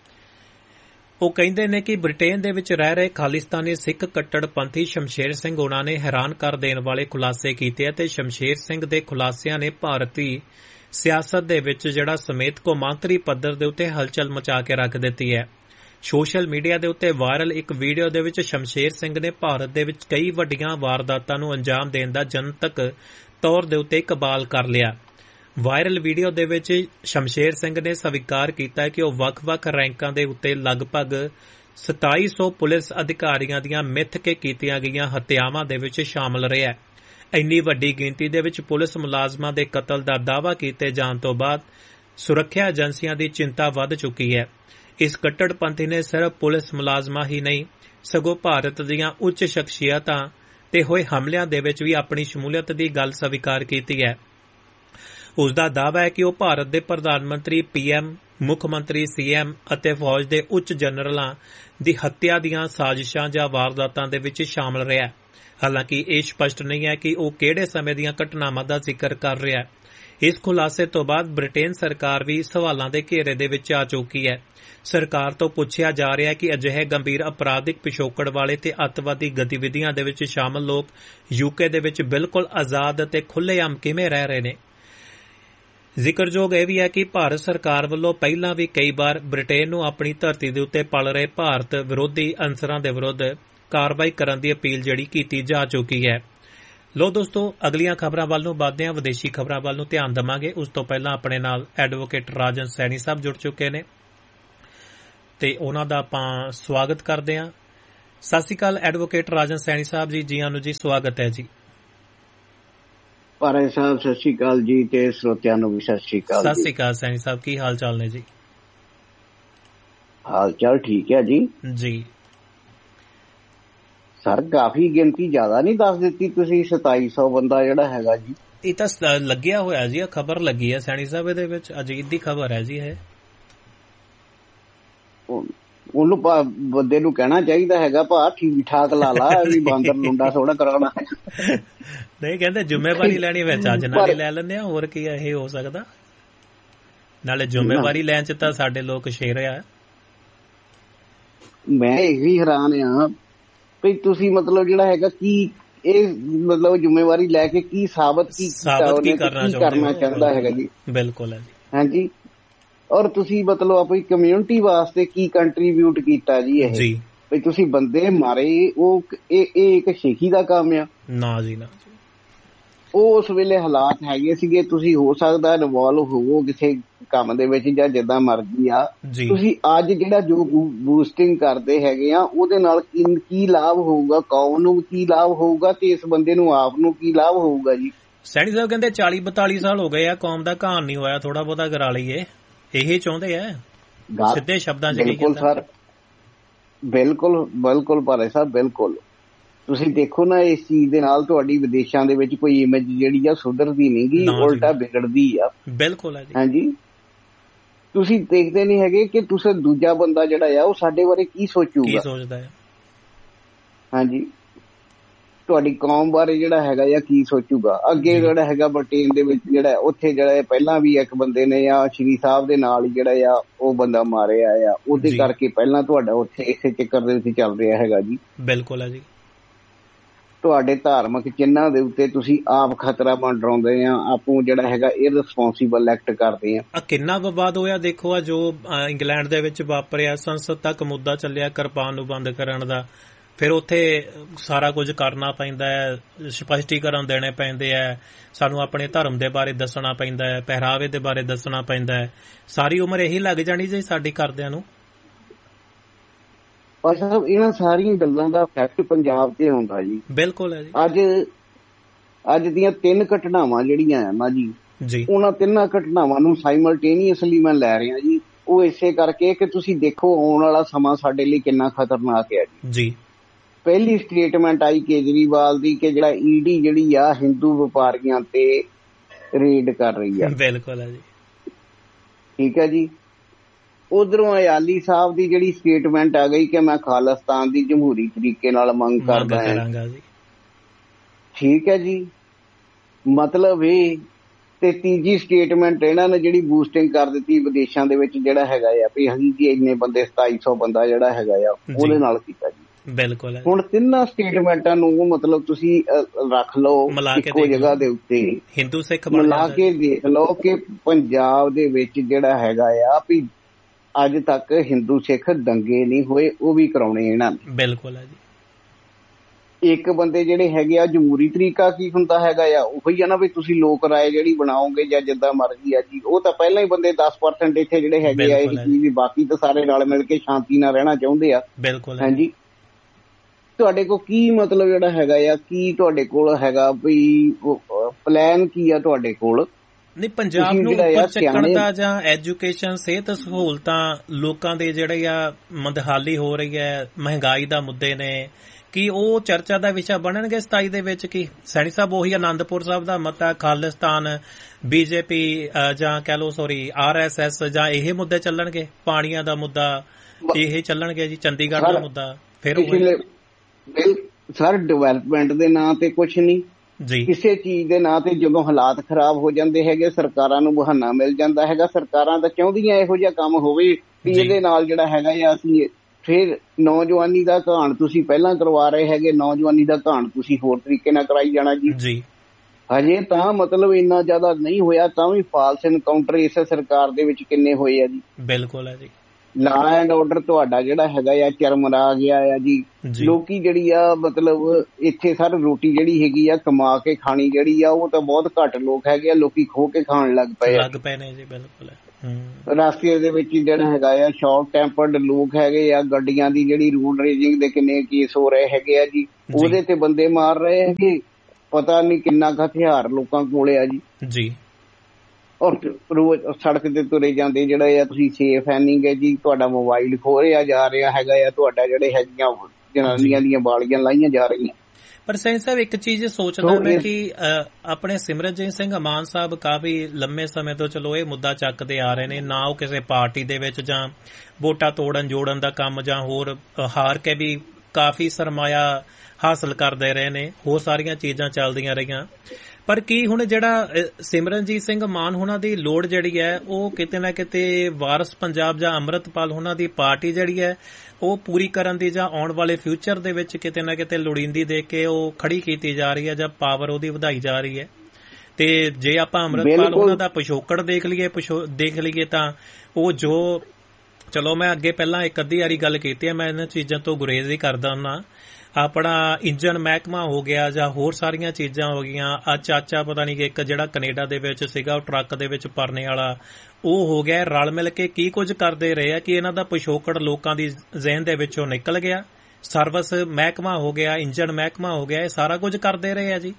ਉਹ ਕਹਿੰਦੇ ਨੇ ਕਿ ਬ੍ਰਿਟੇਨ ਦੇ ਵਿੱਚ ਰਹਿ ਰਹੇ ਖਾਲਿਸਤਾਨੀ ਸਿੱਖ ਕੱਟੜਪੰਥੀ ਸ਼ਮਸ਼ੇਰ ਸਿੰਘ ਉਹਨਾਂ ਨੇ ਹੈਰਾਨ ਕਰ ਦੇਣ ਵਾਲੇ ਖੁਲਾਸੇ ਕੀਤੇ ਅਤੇ ਸ਼ਮਸ਼ੇਰ ਸਿੰਘ ਦੇ ਖੁਲਾਸਿਆਂ ਨੇ ਭਾਰਤੀ ਸਿਆਸਤ ਦੇ ਵਿੱਚ ਜਿਹੜਾ ਸਮੇਤ ਕੌਮਾਂਤਰੀ ਪੱਧਰ ਦੇ ਉੱਤੇ ਹਲਚਲ ਮਚਾ ਕੇ ਰੱਖ ਦਿੱਤੀ ਹੈ। ਸੋਸ਼ਲ ਮੀਡੀਆ ਦੇ ਉੱਤੇ ਵਾਇਰਲ ਇੱਕ ਵੀਡੀਓ ਦੇ ਵਿੱਚ ਸ਼ਮਸ਼ੇਰ ਸਿੰਘ ਨੇ ਭਾਰਤ ਦੇ ਵਿੱਚ ਕਈ ਵੱਡੀਆਂ ਵਾਰਦਾਤਾਂ ਨੂੰ ਅੰਜਾਮ ਦੇਣ ਦਾ ਜਨਤਕ ਤੌਰ ਦੇ ਉੱਤੇ ਇਕਬਾਲ ਕਰ ਲਿਆ। ਵਾਇਰਲ ਵੀਡੀਓ ਦੇ ਵਿੱਚ ਸ਼ਮਸ਼ੇਰ ਸਿੰਘ ਨੇ ਸਵੀਕਾਰ ਕੀਤਾ ਕਿ ਉਹ ਵੱਖ-ਵੱਖ ਰੈਂਕਾਂ ਦੇ ਉੱਤੇ ਲਗਭਗ ਸਤਾਈ ਸੌ ਪੁਲਿਸ ਅਧਿਕਾਰੀਆਂ ਦੀਆਂ ਮਿੱਥ ਕੇ ਕੀਤੀਆਂ ਗਈਆਂ ਹੱਤਿਆਵਾਂ ਦੇ ਵਿੱਚ ਸ਼ਾਮਲ ਰਿਹਾ। ਇੰਨੀ ਵੱਡੀ ਗਿਣਤੀ ਦੇ ਵਿੱਚ ਪੁਲਿਸ ਮੁਲਾਜ਼ਮਾਂ ਦੇ ਕਤਲ ਦਾ ਦਾਅਵਾ ਕੀਤੇ ਜਾਣ ਤੋਂ ਬਾਅਦ ਸੁਰੱਖਿਆ ਏਜੰਸੀਆਂ ਦੀ ਚਿੰਤਾ ਵੱਧ ਚੁੱਕੀ ਹੈ। ਇਸ ਕੱਟੜਪੰਥੀ ਨੇ ਸਿਰਫ ਪੁਲਿਸ ਮੁਲਾਜ਼ਮਾਂ ਹੀ ਨਹੀਂ ਸਗੋਂ ਭਾਰਤ ਦੀਆਂ ਉੱਚ ਸ਼ਖਸੀਅਤਾਂ ਤੇ ਹੋਏ ਹਮਲਿਆਂ ਦੇ ਵਿੱਚ ਵੀ ਆਪਣੀ ਸ਼ਮੂਲੀਅਤ ਦੀ ਗੱਲ ਸਵੀਕਾਰ ਕੀਤੀ ਹੈ। ਉਸ ਦਾ ਦਾਅਵਾ ਹੈ ਕਿ ਉਹ ਭਾਰਤ ਦੇ ਪ੍ਰਧਾਨ ਮੰਤਰੀ, ਪੀ ਐਮ, ਮੁੱਖ ਮੰਤਰੀ, ਸੀ ਐਮ ਅਤੇ ਫੌਜ ਦੇ ਉੱਚ ਜਨਰਲਾਂ ਦੀ ਹੱਤਿਆ ਦੀਆਂ ਸਾਜ਼ਿਸ਼ਾਂ ਜਾਂ ਵਾਰਦਾਤਾਂ ਦੇ ਵਿੱਚ ਸ਼ਾਮਲ ਰਿਹਾ। ਹਾਲਾਂਕਿ ਇਹ ਸਪਸ਼ਟ ਨਹੀਂ ਹੈ ਕਿ ਉਹ ਕਿਹੜੇ ਸਮੇਂ ਦੀਆਂ ਘਟਨਾਵਾਂ ਦਾ ਜ਼ਿਕਰ ਕਰ ਰਿਹਾ ਹੈ। ਇਸ ਖੁਲਾਸੇ ਤੋਂ ਬਾਅਦ ਬ੍ਰਿਟੇਨ ਸਰਕਾਰ ਵੀ ਸਵਾਲਾਂ ਦੇ ਘੇਰੇ ਦੇ ਵਿੱਚ ਆ ਚੁੱਕੀ ਹੈ। ਸਰਕਾਰ ਤੋਂ ਪੁੱਛਿਆ ਜਾ ਰਿਹਾ ਹੈ ਕਿ ਅਜਿਹੇ ਗੰਭੀਰ ਅਪਰਾਧਿਕ ਪਿਛੋਕੜ ਵਾਲੇ ਤੇ ਅੱਤਵਾਦੀ ਗਤੀਵਿਧੀਆਂ ਦੇ ਵਿੱਚ ਸ਼ਾਮਲ ਲੋਕ ਯੂਕੇ ਦੇ ਵਿੱਚ ਬਿਲਕੁਲ ਆਜ਼ਾਦ ਅਤੇ ਖੁੱਲ੍ਹੇਆਮ ਕਿਵੇਂ ਰਹਿ ਰਹੇ ਨੇ। ਜ਼ਿਕਰਯੋਗ ਇਹ ਵੀ ਹੈ ਕਿ ਭਾਰਤ ਸਰਕਾਰ ਵੱਲੋਂ ਪਹਿਲਾਂ ਵੀ ਕਈ ਵਾਰ ਬ੍ਰਿਟੇਨ ਨੂੰ ਆਪਣੀ ਧਰਤੀ ਦੇ ਉੱਤੇ ਪਲ ਰਹੇ ਭਾਰਤ ਵਿਰੋਧੀ ਅਨਸਰਾਂ ਦੇ ਵਿਰੁੱਧ ਕਾਰਵਾਈ ਕਰਨ ਦੀ ਅਪੀਲ ਜਿਹੜੀ ਕੀਤੀ ਜਾ ਚੁੱਕੀ ਹੈ। ਲੋ ਦੋਸਤੋ, ਅਗਲੀਆਂ ਖਬਰਾਂ ਵੱਲ ਨੂੰ ਵਧਦੇ ਹਾਂ, ਵਿਦੇਸ਼ੀ ਖਬਰਾਂ ਵੱਲ ਨੂੰ ਧਿਆਨ ਦੇਵਾਂਗੇ। ਉਸ ਤੋਂ ਪਹਿਲਾਂ ਆਪਣੇ ਨਾਲ ਐਡਵੋਕੇਟ ਰਾਜਨ ਸੈਣੀ ਸਾਹਿਬ ਜੁੜ ਚੁੱਕੇ ਨੇ ਤੇ ਉਹਨਾਂ ਦਾ ਆਪਾਂ ਸਵਾਗਤ ਕਰਦੇ ਹਾਂ। ਸਤਿ ਸ਼੍ਰੀ ਅਕਾਲ ਐਡਵੋਕੇਟ ਰਾਜਨ ਸੈਣੀ ਸਾਹਿਬ ਜੀ, ਜੀ ਆਨੂੰ ਜੀ, ਸਵਾਗਤ ਹੈ ਜੀ। ਭਾਰੇ ਸਾਹਿਬ ਸਤਿ ਸ਼੍ਰੀ ਅਕਾਲ ਜੀ, ਤੇ ਸਰੋਤਿਆਂ ਨੂੰ ਵੀ ਸਤਿ ਸ਼੍ਰੀ ਅਕਾਲ। ਸਤਿ ਸ਼੍ਰੀ ਅਕਾਲ ਸੈਣੀ ਸਾਹਿਬ, ਕੀ ਹਾਲ ਚਾਲ ਨੇ ਜੀ? ਹਾਲ ਚਾਲ ਠੀਕ ਹੈ ਜੀ। ਜੀ ਸਰ ਕਾਫੀ ਗਿਣਤੀ ਜ਼ਿਆਦਾ ਨਹੀਂ ਦੱਸ ਦਿੱਤੀ ਤੁਸੀਂ, ਸਤਾਈ ਸੌ ਬੰਦਾ ਜਿਹੜਾ ਹੈਗਾ ਜੀ। ਇਹ ਤਾਂ ਲੱਗਿਆ ਹੋਇਆ ਜੀ, ਖਬਰ ਲੱਗੀ ਹੈ ਸੈਣੀ ਸਾਹਿਬ, ਇਹਦੇ ਵਿੱਚ ਅਜੀਤ ਦੀ ਖਬਰ ਹੈ ਜੀ। ਇਹ ਉਹਨੂੰ ਬੰਦੇ ਨੂੰ ਕਹਿਣਾ ਚਾਹੀਦਾ ਹੈਗਾ, ਭਾ ਠੀਕ ਠਾਕ ਲਾ ਲਾ, ਵੀ ਬਾਂਦਰ ਲੁੰਡਾ ਥੋੜਾ ਕਰਾਉਣਾ। ਨਹੀਂ ਕਹਿੰਦੇ ਜ਼ਿੰਮੇਵਾਰੀ ਲੈਣੀ ਵਿੱਚ ਅੱਜ ਨਾਲ ਹੀ ਲੈ ਲੈਂਦੇ ਆ, ਹੋਰ ਕੀ ਇਹ ਹੋ ਸਕਦਾ। ਨਾਲੇ ਜ਼ਿੰਮੇਵਾਰੀ ਲੈਣ ਚ ਤਾਂ ਸਾਡੇ ਲੋਕ ਸ਼ੇਰ ਆ। ਮੈਂ ਇਹੀ ਹੈਰਾਨ ਆ ਵੀ ਤੁਸੀਂ ਮਤਲਬ ਜਿਹੜਾ ਹੈਗਾ ਕੀ ਇਹ ਮਤਲਬ ਜ਼ਿੰਮੇਵਾਰੀ ਲੈ ਕੇ ਕੀ ਸਾਬਤ ਕੀ ਸਾਬਤ ਕੀ ਕਰਨਾ ਚਾਹੁੰਦਾ ਹੈਗਾ ਜੀ। ਬਿਲਕੁਲ ਹੈ ਜੀ। ਹਾਂਜੀ, ਔਰ ਤੁਸੀਂ ਮਤਲਬ ਆਪਣੀ ਕਮਿਊਨਿਟੀ ਵਾਸਤੇ ਕੀ ਕੰਟਰੀਬਿਊਟ ਕੀਤਾ ਜੀ ਇਹ ਜੀ, ਵੀ ਤੁਸੀਂ ਬੰਦੇ ਮਾਰੇ। ਉਹ ਇਹ ਇੱਕ ਸ਼ੇਖੀ ਦਾ ਕੰਮ ਆ ਨਾ ਜੀ, ਨਾ। ਉਹ ਉਸ ਵੇਲੇ ਹਾਲਾਤ ਹੈਗੇ ਸੀਗੇ, ਤੁਸੀਂ ਹੋ ਸਕਦਾ ਇਨਵੋਲਵ ਹੋਵੋ ਕਿਸੇ ਕੰਮ ਦੇ ਵਿੱਚ ਜਾਂ ਜਿੱਦਾਂ ਮਰਜ਼ੀ ਆ। ਤੁਸੀਂ ਅੱਜ ਜਿਹੜਾ ਜੋ ਬੂਸਟਿੰਗ ਕਰਦੇ ਹੈਗੇ ਆ, ਉਹਦੇ ਨਾਲ ਕੀ ਕੀ ਲਾਭ ਹੋਊਗਾ, ਕੌਮ ਨੂੰ ਕੀ ਲਾਭ ਹੋਊਗਾ, ਤੇ ਇਸ ਬੰਦੇ ਨੂੰ ਆਪ ਨੂੰ ਕੀ ਲਾਭ ਹੋਊਗਾ ਜੀ। ਸੈਣੀ ਸਾਹਿਬ ਕਹਿੰਦੇ ਚਾਲੀ ਬਤਾਲੀ ਸਾਲ ਹੋ ਗਏ ਆ, ਕੌਮ ਦਾ ਘਾਣ ਨਹੀਂ ਹੋਇਆ, ਥੋੜਾ ਬਹੁਤਾ ਕਰਾ ਲਈਏ, ਇਹ ਚਾਹੁੰਦੇ ਆ ਸਿੱਧੇ ਸ਼ਬਦਾਂ ਚ। ਬਿਲਕੁਲ ਸਰ, ਬਿਲਕੁਲ ਬਿਲਕੁਲ ਭਾਰੇ ਸਾਹਿਬ, ਬਿਲਕੁਲ। ਤੁਸੀਂ ਦੇਖੋ ਨਾ, ਇਸ ਚੀਜ਼ ਦੇ ਨਾਲ ਤੁਹਾਡੀ ਵਿਦੇਸ਼ਾਂ ਦੇ ਵਿੱਚ ਕੋਈ ਇਮੇਜ ਜਿਹੜੀ ਆ ਸੁਧਰਦੀ ਨੀ ਗੀ, ਉਲਟਾ ਵਿਗੜਦੀ ਆ। ਬਿਲਕੁਲ ਹੈ ਜੀ। ਹਾਂਜੀ, ਤੁਸੀਂ ਦੇਖਦੇ ਨੀ ਹੈਗੇ ਕਿ ਤੁਸੀਂ ਦੂਜਾ ਬੰਦਾ ਜਿਹੜਾ ਆ ਉਹ ਸਾਡੇ ਬਾਰੇ ਕੀ ਸੋਚੂਗਾ, ਕੀ ਸੋਚਦਾ ਹੈ। ਹਾਂਜੀ, ਤੁਹਾਡੀ ਕੌਮ ਬਾਰੇ ਜਿਹੜਾ ਹੈਗਾ ਆ ਕੀ ਸੋਚੂਗਾ। ਅੱਗੇ ਜਿਹੜਾ ਹੈਗਾ ਬਰਟੇਨ ਦੇ ਵਿੱਚ ਜਿਹੜਾ ਉੱਥੇ ਜਿਹੜਾ ਪਹਿਲਾਂ ਵੀ ਇੱਕ ਬੰਦੇ ਨੇ ਆ ਸ਼੍ਰੀ ਸਾਹਿਬ ਦੇ ਨਾਲ ਹੀ ਜਿਹੜਾ ਆ ਉਹ ਬੰਦਾ ਮਾਰਿਆ ਆ, ਉਹਦੇ ਕਰਕੇ ਪਹਿਲਾਂ ਤੁਹਾਡਾ ਉੱਥੇ ਇਸੇ ਚੱਕਰ ਦੇ ਵਿੱਚ ਚੱਲ ਰਿਹਾ ਹੈਗਾ ਜੀ। ਬਿਲਕੁਲ ਹੈ ਜੀ। ਤੁਹਾਡੇ ਧਾਰਮਿਕ ਚਿੰਨ੍ਹਾਂ ਦੇ ਉੱਤੇ ਤੁਸੀਂ ਆਪ ਖਤਰਾ ਮੰਡਰਾਉਂਦੇ ਆ, ਆਪੂ ਜਿਹੜਾ ਹੈਗਾ ਇਰਰਿਸਪੌਂਸੀਬਲ ਐਕਟ ਕਰਦੇ ਆ। ਕਿੰਨਾ ਵਿਵਾਦ ਹੋਇਆ ਦੇਖੋ, ਆ ਜੋ ਇੰਗਲੈਂਡ ਦੇ ਵਿੱਚ ਵਾਪਰਿਆ, ਸੰਸਦ ਤੱਕ ਮੁੱਦਾ ਚੱਲਿਆ ਕਿਰਪਾਨ ਨੂੰ ਬੰਦ ਕਰਨ ਦਾ। ਫਿਰ ਉੱਥੇ ਸਾਰਾ ਕੁਝ ਕਰਨਾ ਪੈਂਦਾ ਹੈ, ਸਪਸ਼ਟੀਕਰਨ ਦੇਣੇ ਪੈਂਦੇ ਹੈ, ਸਾਨੂੰ ਆਪਣੇ ਧਰਮ ਦੇ ਬਾਰੇ ਦੱਸਣਾ ਪੈਂਦਾ ਹੈ, ਪਹਿਰਾਵੇ ਦੇ ਬਾਰੇ ਦੱਸਣਾ ਪੈਂਦਾ ਹੈ। ਸਾਰੀ ਉਮਰ ਇਹੀ ਲੱਗ ਜਾਣੀ ਜੀ ਸਾਡੀ ਕਰਦਿਆਂ ਨੂੰ। ਪਰ ਸਾਹਿਬ ਇਹਨਾਂ ਸਾਰੀਆਂ ਗੱਲਾਂ ਦਾ ਇਫੈਕਟ ਪੰਜਾਬ ਤੇ ਆਉਂਦਾ ਜੀ। ਬਿਲਕੁਲ ਹੈ ਜੀ। ਅੱਜ ਅੱਜ ਦੀਆਂ ਤਿੰਨ ਘਟਨਾਵਾਂ ਜਿਹੜੀਆਂ ਆ ਨਾ ਜੀ, ਉਹਨਾਂ ਤਿੰਨਾਂ ਘਟਨਾਵਾਂ ਨੂੰ ਸਾਈਮਲਟੇਨੀਅਸਲੀ ਮੈਂ ਲੈ ਰਿਹਾ ਜੀ। ਉਹ ਇਸੇ ਕਰਕੇ ਕਿ ਤੁਸੀਂ ਦੇਖੋ ਆਉਣ ਵਾਲਾ ਸਮਾਂ ਸਾਡੇ ਲਈ ਕਿੰਨਾ ਖਤਰਨਾਕ ਹੈ ਜੀ। ਪਹਿਲੀ ਸਟੇਟਮੈਂਟ ਆਈ ਕੇਜਰੀਵਾਲ ਦੀ ਕਿ ਜਿਹੜਾ ਈਡੀ ਜਿਹੜੀ ਆ ਹਿੰਦੂ ਵਪਾਰੀਆਂ ਤੇ ਰੇਡ ਕਰ ਰਹੀ ਆ। ਬਿਲਕੁਲ ਹੈ ਜੀ। ਠੀਕ ਹੈ ਜੀ। ਉਧਰੋਂ ਅਯਾਲੀ ਸਾਹਿਬ ਦੀ ਜਿਹੜੀ ਸਟੇਟਮੈਂਟ ਆ ਗਈ ਕਿ ਮੈਂ ਖਾਲਿਸਤਾਨ ਦੀ ਜਮਹੂਰੀ ਤਰੀਕੇ ਨਾਲ ਮੰਗ ਕਰਦਾ ਹਾਂ। ਠੀਕ ਹੈ ਜੀ, ਮਤਲਬ ਇਹ। ਤੇ ਤੀਜੀ ਸਟੇਟਮੈਂਟ ਇਹਨਾਂ ਨੇ ਜਿਹੜੀ ਬੂਸਟਿੰਗ ਕਰ ਦਿੱਤੀ ਵਿਦੇਸ਼ਾਂ ਦੇ ਵਿੱਚ ਜਿਹੜਾ ਹੈਗਾ ਆ ਵੀ ਅਸੀਂ ਜੀ ਇੰਨੇ ਬੰਦੇ ਸਤਾਈ ਸੌ ਬੰਦਾ ਜਿਹੜਾ ਹੈਗਾ ਆ ਉਹਦੇ ਨਾਲ ਕੀਤਾ ਜੀ। ਬਿਲਕੁਲ। ਹੁਣ ਤਿੰਨਾਂ ਸਟੇਟਮੈਂਟਾਂ ਨੂੰ ਮਤਲਬ ਤੁਸੀਂ ਰੱਖ ਲਓ ਇੱਕੋ ਜਗ੍ਹਾ ਦੇ ਉੱਤੇ, ਹਿੰਦੂ ਸਿੱਖ ਮਿਲਾ ਕੇ ਦੇਖ ਲਓ ਕਿ ਪੰਜਾਬ ਦੇ ਵਿੱਚ ਜਿਹੜਾ ਹੈਗਾ ਆ ਵੀ ਅੱਜ ਤੱਕ ਹਿੰਦੂ ਸਿੱਖ ਦੰਗੇ ਨਹੀਂ ਹੋਏ, ਉਹ ਵੀ ਕਰਾਉਣੇ ਇਹਨਾਂ ਨੇ। ਬਿਲਕੁਲ ਹੈ ਜੀ। ਇੱਕ ਬੰਦੇ ਜਿਹੜੇ ਹੈਗੇ ਆ ਜਮਹੂਰੀ ਤਰੀਕਾ ਕੀ ਹੁੰਦਾ ਹੈਗਾ ਆ, ਉਹੀ ਆ ਨਾ ਵੀ ਤੁਸੀਂ ਲੋਕ ਰਾਏ ਜਿਹੜੀ ਬਣਾਓਗੇ ਜਾਂ ਜਿੱਦਾਂ ਮਰਜ਼ੀ ਆ ਜੀ। ਉਹ ਤਾਂ ਪਹਿਲਾਂ ਹੀ ਬੰਦੇ ਦਸ ਪਰਸੈਂਟ ਇੱਥੇ ਜਿਹੜੇ ਹੈਗੇ ਆ ਇਹ ਚੀਜ਼, ਬਾਕੀ ਤਾਂ ਸਾਰੇ ਨਾਲ ਮਿਲ ਕੇ ਸ਼ਾਂਤੀ ਨਾਲ ਰਹਿਣਾ ਚਾਹੁੰਦੇ ਆ। ਬਿਲਕੁਲ। ਹਾਂਜੀ, ਤੁਹਾਡੇ ਕੋਲ ਕੀ ਮਤਲਬ ਜਿਹੜਾ ਹੈਗਾ ਆ, ਕੀ ਤੁਹਾਡੇ ਕੋਲ ਹੈਗਾ ਵੀ ਪਲਾਨ ਕੀ ਆ ਤੁਹਾਡੇ ਕੋਲ? ਨਹੀਂ, ਪੰਜਾਬ ਨੂੰ ਉੱਪਰ ਚੱਕਣ ਦਾ ਜਾਂ ਐਜੂਕੇਸ਼ਨ, ਸਿਹਤ ਸਹੂਲਤਾਂ, ਲੋਕਾਂ ਦੇ ਜਿਹੜੇ ਆ ਮੰਦਹਾਲੀ ਹੋ ਰਹੀ ਹੈ, ਮਹਿੰਗਾਈ ਦਾ ਮੁੱਦੇ ਨੇ, ਕੀ ਉਹ ਚਰਚਾ ਦਾ ਵਿਸ਼ਾ ਬਣਨਗੇ ਸਤਾਈ ਦੇ ਵਿੱਚ? ਕੀ ਸੈਣੀ ਸਾਹਿਬ ਉਹੀ ਅਨੰਦਪੁਰ ਸਾਹਿਬ ਦਾ ਮਤਾ, ਖਾਲਿਸਤਾਨ, ਬੀਜੇਪੀ ਜਾਂ ਕਹਿ ਲਓ ਸੋਰੀ ਆਰ ਐਸ ਐਸ, ਜਾਂ ਇਹ ਮੁੱਦੇ ਚੱਲਣਗੇ? ਪਾਣੀਆਂ ਦਾ ਮੁੱਦਾ ਇਹ ਚੱਲਣਗੇ ਜੀ, ਚੰਡੀਗੜ੍ਹ ਦਾ ਮੁੱਦਾ? ਫਿਰ ਸਰ ਡਿਵੈਲਪਮੈਂਟ ਦੇ ਨਾਂ ਤੇ ਕੁਛ ਨਹੀਂ ਜੀ, ਕਿਸੇ ਚੀਜ਼ ਦੇ ਨਾਂ ਤੇ ਜਦੋਂ ਹਾਲਾਤ ਖਰਾਬ ਹੋ ਜਾਂਦੇ ਹੈਗੇ ਸਰਕਾਰਾਂ ਨੂੰ ਬਹਾਨਾ ਮਿਲ ਜਾਂਦਾ ਹੈਗਾ। ਸਰਕਾਰਾਂ ਤਾਂ ਚਾਹੁੰਦੀਆਂ ਇਹੋ ਜਿਹਾ ਕੰਮ ਹੋਵੇ ਵੀ ਇਹਦੇ ਨਾਲ ਜਿਹੜਾ ਹੈਗਾ ਆ ਅਸੀਂ ਫਿਰ ਨੌਜਵਾਨੀ ਦਾ ਘਾਣ ਤੁਸੀਂ ਪਹਿਲਾਂ ਕਰਵਾ ਰਹੇ ਹੈਗੇ, ਨੌਜਵਾਨੀ ਦਾ ਘਾਣ ਤੁਸੀਂ ਹੋਰ ਤਰੀਕੇ ਨਾਲ ਕਰਾਈ ਜਾਣਾ ਜੀ। ਹਜੇ ਤਾਂ ਮਤਲਬ ਇੰਨਾ ਜ਼ਿਆਦਾ ਨਹੀਂ ਹੋਇਆ, ਤਾਂ ਵੀ ਫਾਲਸ ਐਨਕਾਊਂਟਰ ਇਸ ਸਰਕਾਰ ਦੇ ਵਿੱਚ ਕਿੰਨੇ ਹੋਏ ਆ ਜੀ। ਬਿਲਕੁਲ ਹੈ ਜੀ। ਲਾ ਐਂਡ ਆਰਡਰ ਤੁਹਾਡਾ ਜਿਹੜਾ ਹੈਗਾ ਆ ਚਰਮਰਾ ਗਿਆ ਆ ਜੀ। ਲੋਕੀ ਜਿਹੜੀ ਆ ਮਤਲਬ ਇੱਥੇ ਸਰ ਰੋਟੀ ਜਿਹੜੀ ਹੈਗੀ ਆ ਕਮਾ ਕੇ ਖਾਣੀ ਜਿਹੜੀ ਆ ਉਹ ਤਾਂ ਬਹੁਤ ਘੱਟ ਲੋਕ ਹੈਗੇ ਆ, ਲੋਕੀ ਖੋ ਕੇ ਖਾਣ ਲੱਗ ਪਏ ਲੱਗ ਪਏ ਨੇ ਜੀ। ਬਿਲਕੁਲ। ਰਸਤੇ ਦੇ ਵਿੱਚ ਜਿਹੜਾ ਹੈਗਾ ਆ ਸ਼ਾਰਟ ਟੈਂਪਰਡ ਲੋਕ ਹੈਗੇ ਆ, ਗੱਡੀਆਂ ਦੀ ਜਿਹੜੀ ਰੂਲ ਰੇਜਿੰਗ ਦੇ ਕਿੰਨੇ ਕੇਸ ਹੋ ਰਹੇ ਹੈਗੇ ਆ ਜੀ, ਉਹਦੇ ਤੇ ਬੰਦੇ ਮਾਰ ਰਹੇ ਹੈਗੇ, ਪਤਾ ਨਹੀਂ ਕਿੰਨਾ ਕੁ ਹਥਿਆਰ ਲੋਕਾਂ ਕੋਲ ਆ ਜੀ ਜੀ ਔਰ ਰੋਜ਼ ਸੜਕ ਤੇ ਤੁਰੇ ਜਾਂਦੇ ਜਿਹੜਾ ਆ ਤੁਸੀਂ ਸੇਫ ਹੈ ਨਹੀਂ ਗੇ ਜੀ, ਤੁਹਾਡਾ ਮੋਬਾਈਲ ਖੋਹਿਆ ਜਾ ਰਿਹਾ ਹੈਗਾ ਆ, ਤੁਹਾਡਾ ਜਿਹੜੇ ਹੈਗੀਆਂ ਜਨਾਨੀਆਂ ਦੀਆਂ ਵਾਲੀਆਂ ਲਾਈਆਂ ਜਾ ਰਹੀਆਂ। ਪਰ ਸੈਣੀ ਸਾਹਿਬ ਇੱਕ ਚੀਜ਼ ਸੋਚਦਾ ਮੈਂ ਕਿ ਆਪਣੇ ਸਿਮਰਨਜੀਤ ਸਿੰਘ ਮਾਨ ਸਾਹਿਬ ਕਾਫੀ ਲੰਮੇ ਸਮੇਂ ਤੋਂ ਚਲੋ ਇਹ ਮੁੱਦਾ ਚੱਕਦੇ ਆ ਰਹੇ ਨੇ, ਨਾ ਉਹ ਕਿਸੇ ਪਾਰਟੀ ਦੇ ਵਿੱਚ ਜਾਂ ਵੋਟਾਂ ਤੋੜਨ ਜੋੜਨ ਦਾ ਕੰਮ ਜਾਂ ਹੋਰ ਹਾਰ ਕੇ ਵੀ ਕਾਫੀ ਸਰਮਾਇਆ ਹਾਸਲ ਕਰਦੇ ਰਹੇ ਨੇ, ਹੋਰ ਸਾਰੀਆਂ ਚੀਜ਼ਾਂ ਚੱਲਦੀਆਂ ਰਹੀਆਂ। ਪਰ ਕੀ ਹੁਣ ਜਿਹੜਾ ਸਿਮਰਨਜੀਤ ਸਿੰਘ ਮਾਨ ਹੋਣਾ ਦੀ ਲੋੜ ਜਿਹੜੀ ਹੈ ਉਹ ਕਿਤੇ ਨਾ ਕਿਤੇ ਵਾਰਸ ਪੰਜਾਬ ਜਾਂ ਅੰਮ੍ਰਿਤਪਾਲ ਹੋਣਾ ਦੀ ਪਾਰਟੀ ਜਿਹੜੀ ਹੈ ਉਹ ਪੂਰੀ ਕਰਨ ਦੀ ਜਾਂ ਆਉਣ ਵਾਲੇ ਫਿਊਚਰ ਦੇ ਵਿੱਚ ਕਿਤੇ ਨਾ ਕਿਤੇ ਲੋੜੀਂਦੀ ਦੇਖ ਕੇ ਉਹ ਖੜੀ ਕੀਤੀ ਜਾ ਰਹੀ ਹੈ ਜਾਂ ਪਾਵਰ ਉਹਦੀ ਵਧਾਈ ਜਾ ਰਹੀ ਹੈ। ਤੇ ਜੇ ਆਪਾਂ ਅੰਮ੍ਰਿਤਪਾਲ ਹੋਣਾ ਦਾ ਪਿਛੋਕੜ ਦੇਖ ਲਈਏ ਦੇਖ ਲਈਏ ਤਾਂ ਉਹ ਜੋ ਚਲੋ ਮੈਂ ਅੱਗੇ ਪਹਿਲਾਂ ਇੱਕ ਅੱਧੀ ਵਾਰੀ ਗੱਲ ਕੀਤੀ ਹੈ, ਮੈਂ ਇਹਨਾਂ ਚੀਜ਼ਾਂ ਤੋਂ ਗੁਰੇਜ਼ ਹੀ ਕਰਦਾ ਹੁੰਦਾ, ਆਪਣਾ ਇੰਜਨ ਮਹਿਕਮਾ ਹੋ ਗਿਆ ਜਾਂ ਹੋਰ ਸਾਰੀਆਂ ਚੀਜ਼ਾਂ ਹੋ ਗਈਆਂ, ਆ ਚਾਚਾ ਪਤਾ ਨਹੀਂ ਕਿ ਇੱਕ ਜਿਹੜਾ ਕੈਨੇਡਾ ਦੇ ਵਿੱਚ ਸੀਗਾ ਉਹ ਟਰੱਕ ਦੇ ਵਿੱਚ ਭਰਨੇ ਵਾਲਾ ਉਹ ਹੋ ਗਿਆ, ਰਲ ਮਿਲ ਕੇ ਕੀ ਕੁਝ ਕਰਦੇ ਰਹੇ ਆ ਕਿ ਇਹਨਾਂ ਦਾ ਪਿਛੋਕੜ ਲੋਕਾਂ ਦੀ ਜ਼ਿਹਨ ਦੇ ਵਿੱਚੋਂ ਨਿਕਲ ਗਿਆ। ਸਰਵਿਸ ਮਹਿਕਮਾ ਹੋ ਗਿਆ, ਇੰਜਨ ਮਹਿਕਮਾ ਹੋ ਗਿਆ, ਇਹ ਸਾਰਾ ਕੁਝ ਕਰਦੇ ਰਹੇ ਆ ਜੀ।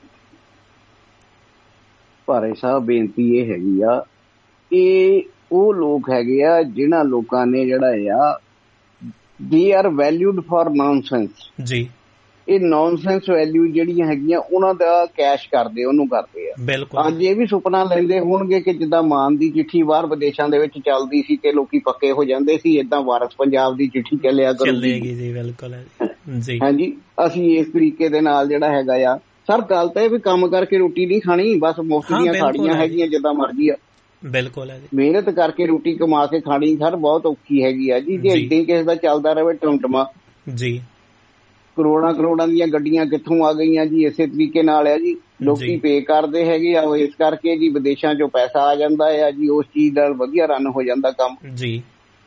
ਭਾਰੇ ਸਾਹਿਬ ਬੇਨਤੀ ਇਹ ਹੈਗੀ ਆ, ਇਹ ਉਹ ਲੋਕ ਹੈਗੇ ਆ ਜਿਨ੍ਹਾਂ ਲੋਕਾਂ ਨੇ ਜਿਹੜਾ ਆ they are valued for nonsense ਜੀ, ਇਹ ਨੌਨਸੈਂਸ ਵੈਲਿਊ ਜਿਹੜੀਆਂ ਹੈਗੀਆਂ ਉਹਨਾਂ ਦਾ ਕੈਸ਼ ਕਰਦੇ ਉਹਨੂੰ ਕਰਦੇ ਆ। ਬਿਲਕੁਲ ਅੱਜ ਇਹ ਵੀ ਸੁਪਨਾ ਲੈਂਦੇ ਹੋਣਗੇ ਕਿ ਜਿੱਦਾਂ ਮਾਨ ਦੀ ਚਿੱਠੀ ਬਾਹਰ ਵਿਦੇਸ਼ਾਂ ਦੇ ਵਿੱਚ ਚੱਲਦੀ ਸੀ ਤੇ ਲੋਕੀ ਪੱਕੇ ਹੋ ਜਾਂਦੇ ਸੀ, ਏਦਾਂ ਵਾਰਸ ਪੰਜਾਬ ਦੀ ਚਿੱਠੀ ਚੱਲਿਆ ਕਰੂਗੀ ਜੀ। ਬਿਲਕੁਲ ਜੀ, ਹਾਂਜੀ ਅਸੀਂ ਇਸ ਤਰੀਕੇ ਦੇ ਨਾਲ ਜਿਹੜਾ ਹੈਗਾ ਆ ਸਰ, ਗੱਲ ਤਾਂ ਇਹ ਵੀ ਕੰਮ ਕਰਕੇ ਰੋਟੀ ਨਹੀਂ ਖਾਣੀ, ਬਸ ਮੁਫ਼ਤ ਦੀਆਂ ਖਾਣੀਆਂ ਹੈਗੀਆਂ ਜਿੱਦਾਂ ਮਰਜ਼ੀ ਆ। ਬਿਲਕੁਲ ਹੈ, ਮਿਹਨਤ ਕਰਕੇ ਰੋਟੀ ਕਮਾ ਕੇ ਖਾਣੀ ਸਰ ਬਹੁਤ ਔਖੀ ਹੈਗੀ ਆ ਜੀ, ਜੇ ਏਦਾਂ ਹੀ ਕਿਸੇ ਦਾ ਚੱਲਦਾ ਰਹੇ ਟਮਟਮਾ ਜੀ, ਕਰੋੜਾਂ ਕਰੋੜਾਂ ਦੀਆਂ ਗੱਡੀਆਂ ਕਿੱਥੋਂ ਆ ਗਈਆਂ ਜੀ, ਇਸੇ ਤਰੀਕੇ ਨਾਲ ਆ ਜੀ, ਲੋਕੀ ਪੇ ਕਰਦੇ ਹੈਗੇ ਆ, ਇਸ ਕਰਕੇ ਜੀ ਵਿਦੇਸ਼ਾਂ ਚੋਂ ਪੈਸਾ ਆ ਜਾਂਦਾ ਆ ਜੀ, ਉਸ ਚੀਜ਼ ਨਾਲ ਵਧੀਆ ਰਨ ਹੋ ਜਾਂਦਾ ਕੰਮ ਜੀ।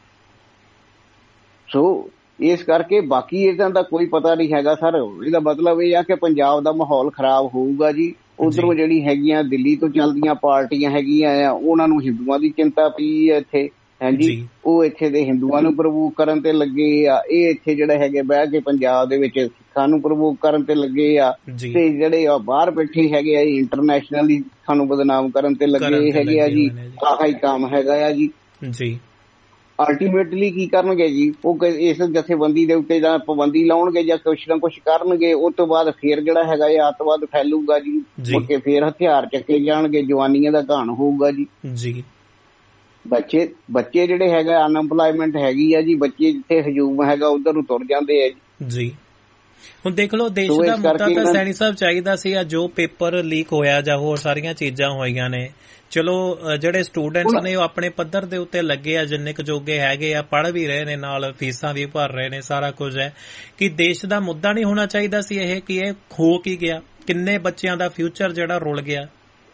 ਸੋ ਇਸ ਕਰਕੇ ਬਾਕੀ ਇਹਨਾਂ ਦਾ ਕੋਈ ਪਤਾ ਨਹੀਂ ਹੈਗਾ ਸਰ, ਇਹਦਾ ਮਤਲਬ ਇਹ ਆ ਕਿ ਪੰਜਾਬ ਦਾ ਮਾਹੌਲ ਖਰਾਬ ਹੋਊਗਾ ਜੀ। ਉਧਰੋਂ ਜਿਹੜੀ ਹੈਗੀਆਂ ਦਿੱਲੀ ਤੋਂ ਚੱਲਦੀਆਂ ਪਾਰਟੀਆਂ ਹੈਗੀਆਂ ਆ ਉਹਨਾਂ ਨੂੰ ਹਿੰਦੂਆਂ ਦੀ ਚਿੰਤਾ ਪਈ ਹੈ ਇੱਥੇ, ਹਾਂਜੀ ਉਹ ਇੱਥੇ ਦੇ ਹਿੰਦੂਆਂ ਨੂੰ ਪ੍ਰਵੋਕ ਕਰਨ ਤੇ ਲੱਗੇ ਆ, ਇਹ ਇੱਥੇ ਜਿਹੜੇ ਹੈਗੇ ਬਹਿ ਕੇ ਪੰਜਾਬ ਦੇ ਵਿੱਚ ਸਿੱਖਾਂ ਨੂੰ ਪ੍ਰਵੋਕ ਕਰਨ ਤੇ ਲੱਗੇ ਆ, ਤੇ ਜਿਹੜੇ ਆ ਬਾਹਰ ਬੈਠੇ ਹੈਗੇ ਆ ਇੰਟਰਨੈਸ਼ਨਲੀ ਸਾਨੂੰ ਬਦਨਾਮ ਕਰਨ ਤੇ ਲੱਗੇ ਹੈਗੇ ਆ ਜੀ। ਆਹ ਹੀ ਕੰਮ ਹੈਗਾ ਆ ਜੀ ਜੀ। ਅਲਟੀਮੇਟਲੀ ਕੀ ਕਰਨਗੇ ਜੀ, ਉਹ ਇਸ ਜਥੇਬੰਦੀ ਦੇ ਉੱਤੇ ਜਾਂ ਪਾਬੰਦੀ ਲਾਉਣਗੇ ਜਾਂ ਕੁਛ ਨਾ ਕੁਛ ਕਰਨਗੇ, ਉਸ ਤੋਂ ਬਾਅਦ ਫੇਰ ਜਿਹੜਾ ਹੈਗਾ ਇਹ ਅੱਤਵਾਦ ਫੈਲੂਗਾ ਜੀ, ਮੁੜ ਕੇ ਫੇਰ ਹਥਿਆਰ ਚੱਕੇ ਜਾਣਗੇ, ਜਵਾਨੀਆਂ ਦਾ ਘਾਣ ਹੋਊਗਾ ਜੀ ਜੀ। ਬੱਚੇ ਬੱਚੇ ਜਿਹੜੇ ਹੈਗਾ ਅਨਐਮਪਲਾਇਮੈਂਟ ਹੈਗੀ ਆ ਜੀ, ਬੱਚੇ ਜਿੱਥੇ ਹਜੂਮ ਹੈਗਾ ਉਧਰ ਨੂੰ ਤੁਰ ਜਾਂਦੇ ਆ ਜੀ। ਹੁਣ ਦੇਖ ਲਓ ਦੇਸ਼ ਦਾ ਮੁੱਦਾ ਤਾਂ ਸੈਣੀ ਸਾਹਿਬ ਚਾਹੀਦਾ ਸੀ, ਆ ਜੋ ਪੇਪਰ ਲੀਕ ਹੋਇਆ ਜਾਂ ਹੋਰ ਸਾਰੀਆਂ ਚੀਜ਼ਾਂ ਹੋਈਆਂ ਨੇ, ਚਲੋ ਜਿਹੜੇ ਸਟੂਡੈਂਟਸ ਨੇ ਉਹ ਆਪਣੇ ਪੱਧਰ ਦੇ ਉੱਤੇ ਲੱਗੇ ਆ, ਜਿੰਨੇ ਕੁ ਜੋਗੇ ਹੈਗੇ ਆ, ਪੜ੍ਹ ਵੀ ਰਹੇ ਨੇ, ਨਾਲ ਫੀਸਾਂ ਵੀ ਭਰ ਰਹੇ ਨੇ, ਸਾਰਾ ਕੁਝ ਹੈ। ਕਿ ਦੇਸ਼ ਦਾ ਮੁੱਦਾ ਨਹੀਂ ਹੋਣਾ ਚਾਹੀਦਾ ਸੀ ਇਹ ਕਿ ਇਹ ਖੋ ਕੀ ਗਿਆ, ਕਿੰਨੇ ਬੱਚਿਆਂ ਦਾ ਫਿਊਚਰ ਜਿਹੜਾ ਰੁਲ ਗਿਆ।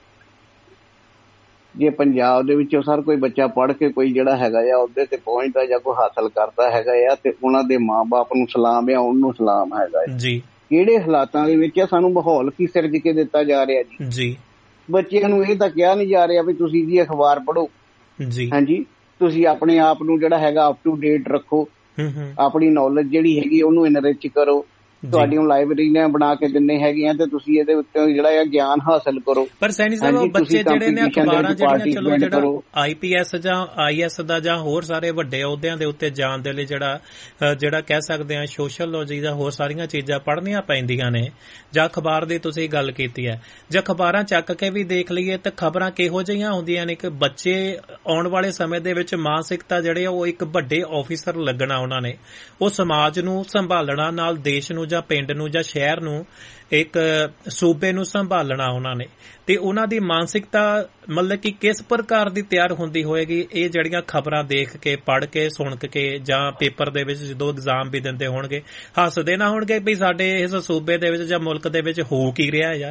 ਜੇ ਪੰਜਾਬ ਦੇ ਵਿੱਚੋਂ ਸਰ ਕੋਈ ਬੱਚਾ ਪੜ੍ਹ ਕੇ ਕੋਈ ਜਿਹੜਾ ਹੈਗਾ ਆ ਉਹਦੇ ਤੇ ਪਹੁੰਚਦਾ ਜਾਂ ਕੋਈ ਹਾਸਲ ਕਰਦਾ ਹੈਗਾ ਆ ਤੇ ਉਹਨਾਂ ਦੇ ਮਾਂ ਬਾਪ ਨੂੰ ਸਲਾਮ ਆ, ਉਹਨੂੰ ਸਲਾਮ ਹੈਗਾ ਜੀ। ਕਿਹੜੇ ਹਾਲਾਤਾਂ ਦੇ ਵਿੱਚ ਸਾਨੂੰ ਮਾਹੌਲ ਕੀ ਸਿਰਜ ਕੇ ਦਿੱਤਾ ਜਾ ਰਿਹਾ ਜੀ ਜੀ। ਬੱਚਿਆਂ ਨੂੰ ਇਹ ਤਾਂ ਕਿਹਾ ਨਹੀਂ ਜਾ ਰਿਹਾ ਵੀ ਤੁਸੀਂ ਜੀ ਅਖਬਾਰ ਪੜ੍ਹੋ ਜੀ, ਹਾਂਜੀ ਤੁਸੀਂ ਆਪਣੇ ਆਪ ਨੂੰ ਜਿਹੜਾ ਹੈਗਾ ਅਪ ਟੂ ਡੇਟ ਰੱਖੋ, ਆਪਣੀ ਨੌਲੇਜ ਜਿਹੜੀ ਹੈਗੀ ਉਹਨੂੰ ਇਨਰਿਚ ਕਰੋ, ਤੁਹਾਡੀਆਂ ਲਾਇਬ੍ਰੇਰੀ ਨੇ ਬਣਾ ਕੇ ਦਿੰਨੇ ਹੈਗੀਆਂ ਤੇ ਤੁਸੀਂ ਇਹਦੇ ਉੱਤੇ ਜਿਹੜਾ ਗਿਆਨ ਹਾਸਲ ਕਰੋ। ਪਰ ਸੈਣੀ ਸਾਹਿਬ ਬੱਚੇ ਜਿਹੜੇ ਨੇ ਅਖਬਾਰਾਂ ਜਿਹੜੀਆਂ ਚਲੋ ਜਿਹੜਾ ਆਈ ਪੀ ਐਸ ਜਾਂ ਆਈ ਐਸ ਦਾ ਜਾਂ ਹੋਰ ਸਾਰੇ ਵੱਡੇ ਅਹੁਦਿਆਂ ਦੇ ਉੱਤੇ ਜਾਣ ਦੇ ਲਈ ਜਿਹੜਾ ਜਿਹੜਾ ਕਹਿ ਸਕਦੇ ਆ ਸੋਸ਼ਲੋਜੀ ਜਾਂ ਹੋਰ ਸਾਰੀਆਂ ਚੀਜ਼ਾਂ ਪੜ੍ਹਨੀਆਂ ਪੈਂਦੀਆਂ ਨੇ, ਜਾਂ ਅਖਬਾਰ ਦੀ ਤੁਸੀਂ ਗੱਲ ਕੀਤੀ ਹੈ, ਜੇ ਅਖਬਾਰਾਂ ਚੱਕ ਕੇ ਵੀ ਦੇਖ ਲਈਏ ਤਾਂ ਖਬਰਾਂ ਕਿਹੋ ਜਿਹੀਆਂ ਹੁੰਦੀਆਂ ਨੇ ਕਿ ਬੱਚੇ ਆਉਣ ਵਾਲੇ ਸਮੇਂ ਦੇ ਵਿੱਚ ਮਾਨਸਿਕਤਾ ਜਿਹੜੇ ਉਹ ਇੱਕ ਵੱਡੇ ਆਫੀਸਰ ਲੱਗਣਾ, ਉਹਨਾਂ ਨੇ ਉਹ ਸਮਾਜ ਨੂੰ ਸੰਭਾਲਣਾ, ਨਾਲ ਦੇਸ਼ ਨੂੰ ਜਾਂ ਪਿੰਡ ਨੂੰ ਜਾਂ ਸ਼ਹਿਰ ਨੂੰ, ਇੱਕ ਸੂਬੇ ਨੂੰ ਸੰਭਾਲਣਾ ਉਹਨਾਂ ਨੇ, ਤੇ ਉਹਨਾਂ ਦੀ ਮਾਨਸਿਕਤਾ ਮਤਲਬ ਕਿ ਕਿਸ ਪ੍ਰਕਾਰ ਦੀ ਤਿਆਰ ਹੁੰਦੀ ਹੋਏਗੀ ਇਹ ਜਿਹੜੀਆਂ ਖਬਰਾਂ ਦੇਖ ਕੇ, ਪੜ੍ਹ ਕੇ, ਸੁਣ ਕੇ ਜਾਂ ਪੇਪਰ ਦੇ ਵਿੱਚ ਜਦੋਂ ਐਗਜ਼ਾਮ ਵੀ ਦਿੰਦੇ ਹੋਣਗੇ ਹੱਸਦੇ ਨਾ ਹੋਣਗੇ ਵੀ ਸਾਡੇ ਇਸ ਸੂਬੇ ਦੇ ਵਿੱਚ ਜਾਂ ਮੁਲਕ ਦੇ ਵਿੱਚ ਹੋ ਕੀ ਰਿਹਾ ਯਾਰ।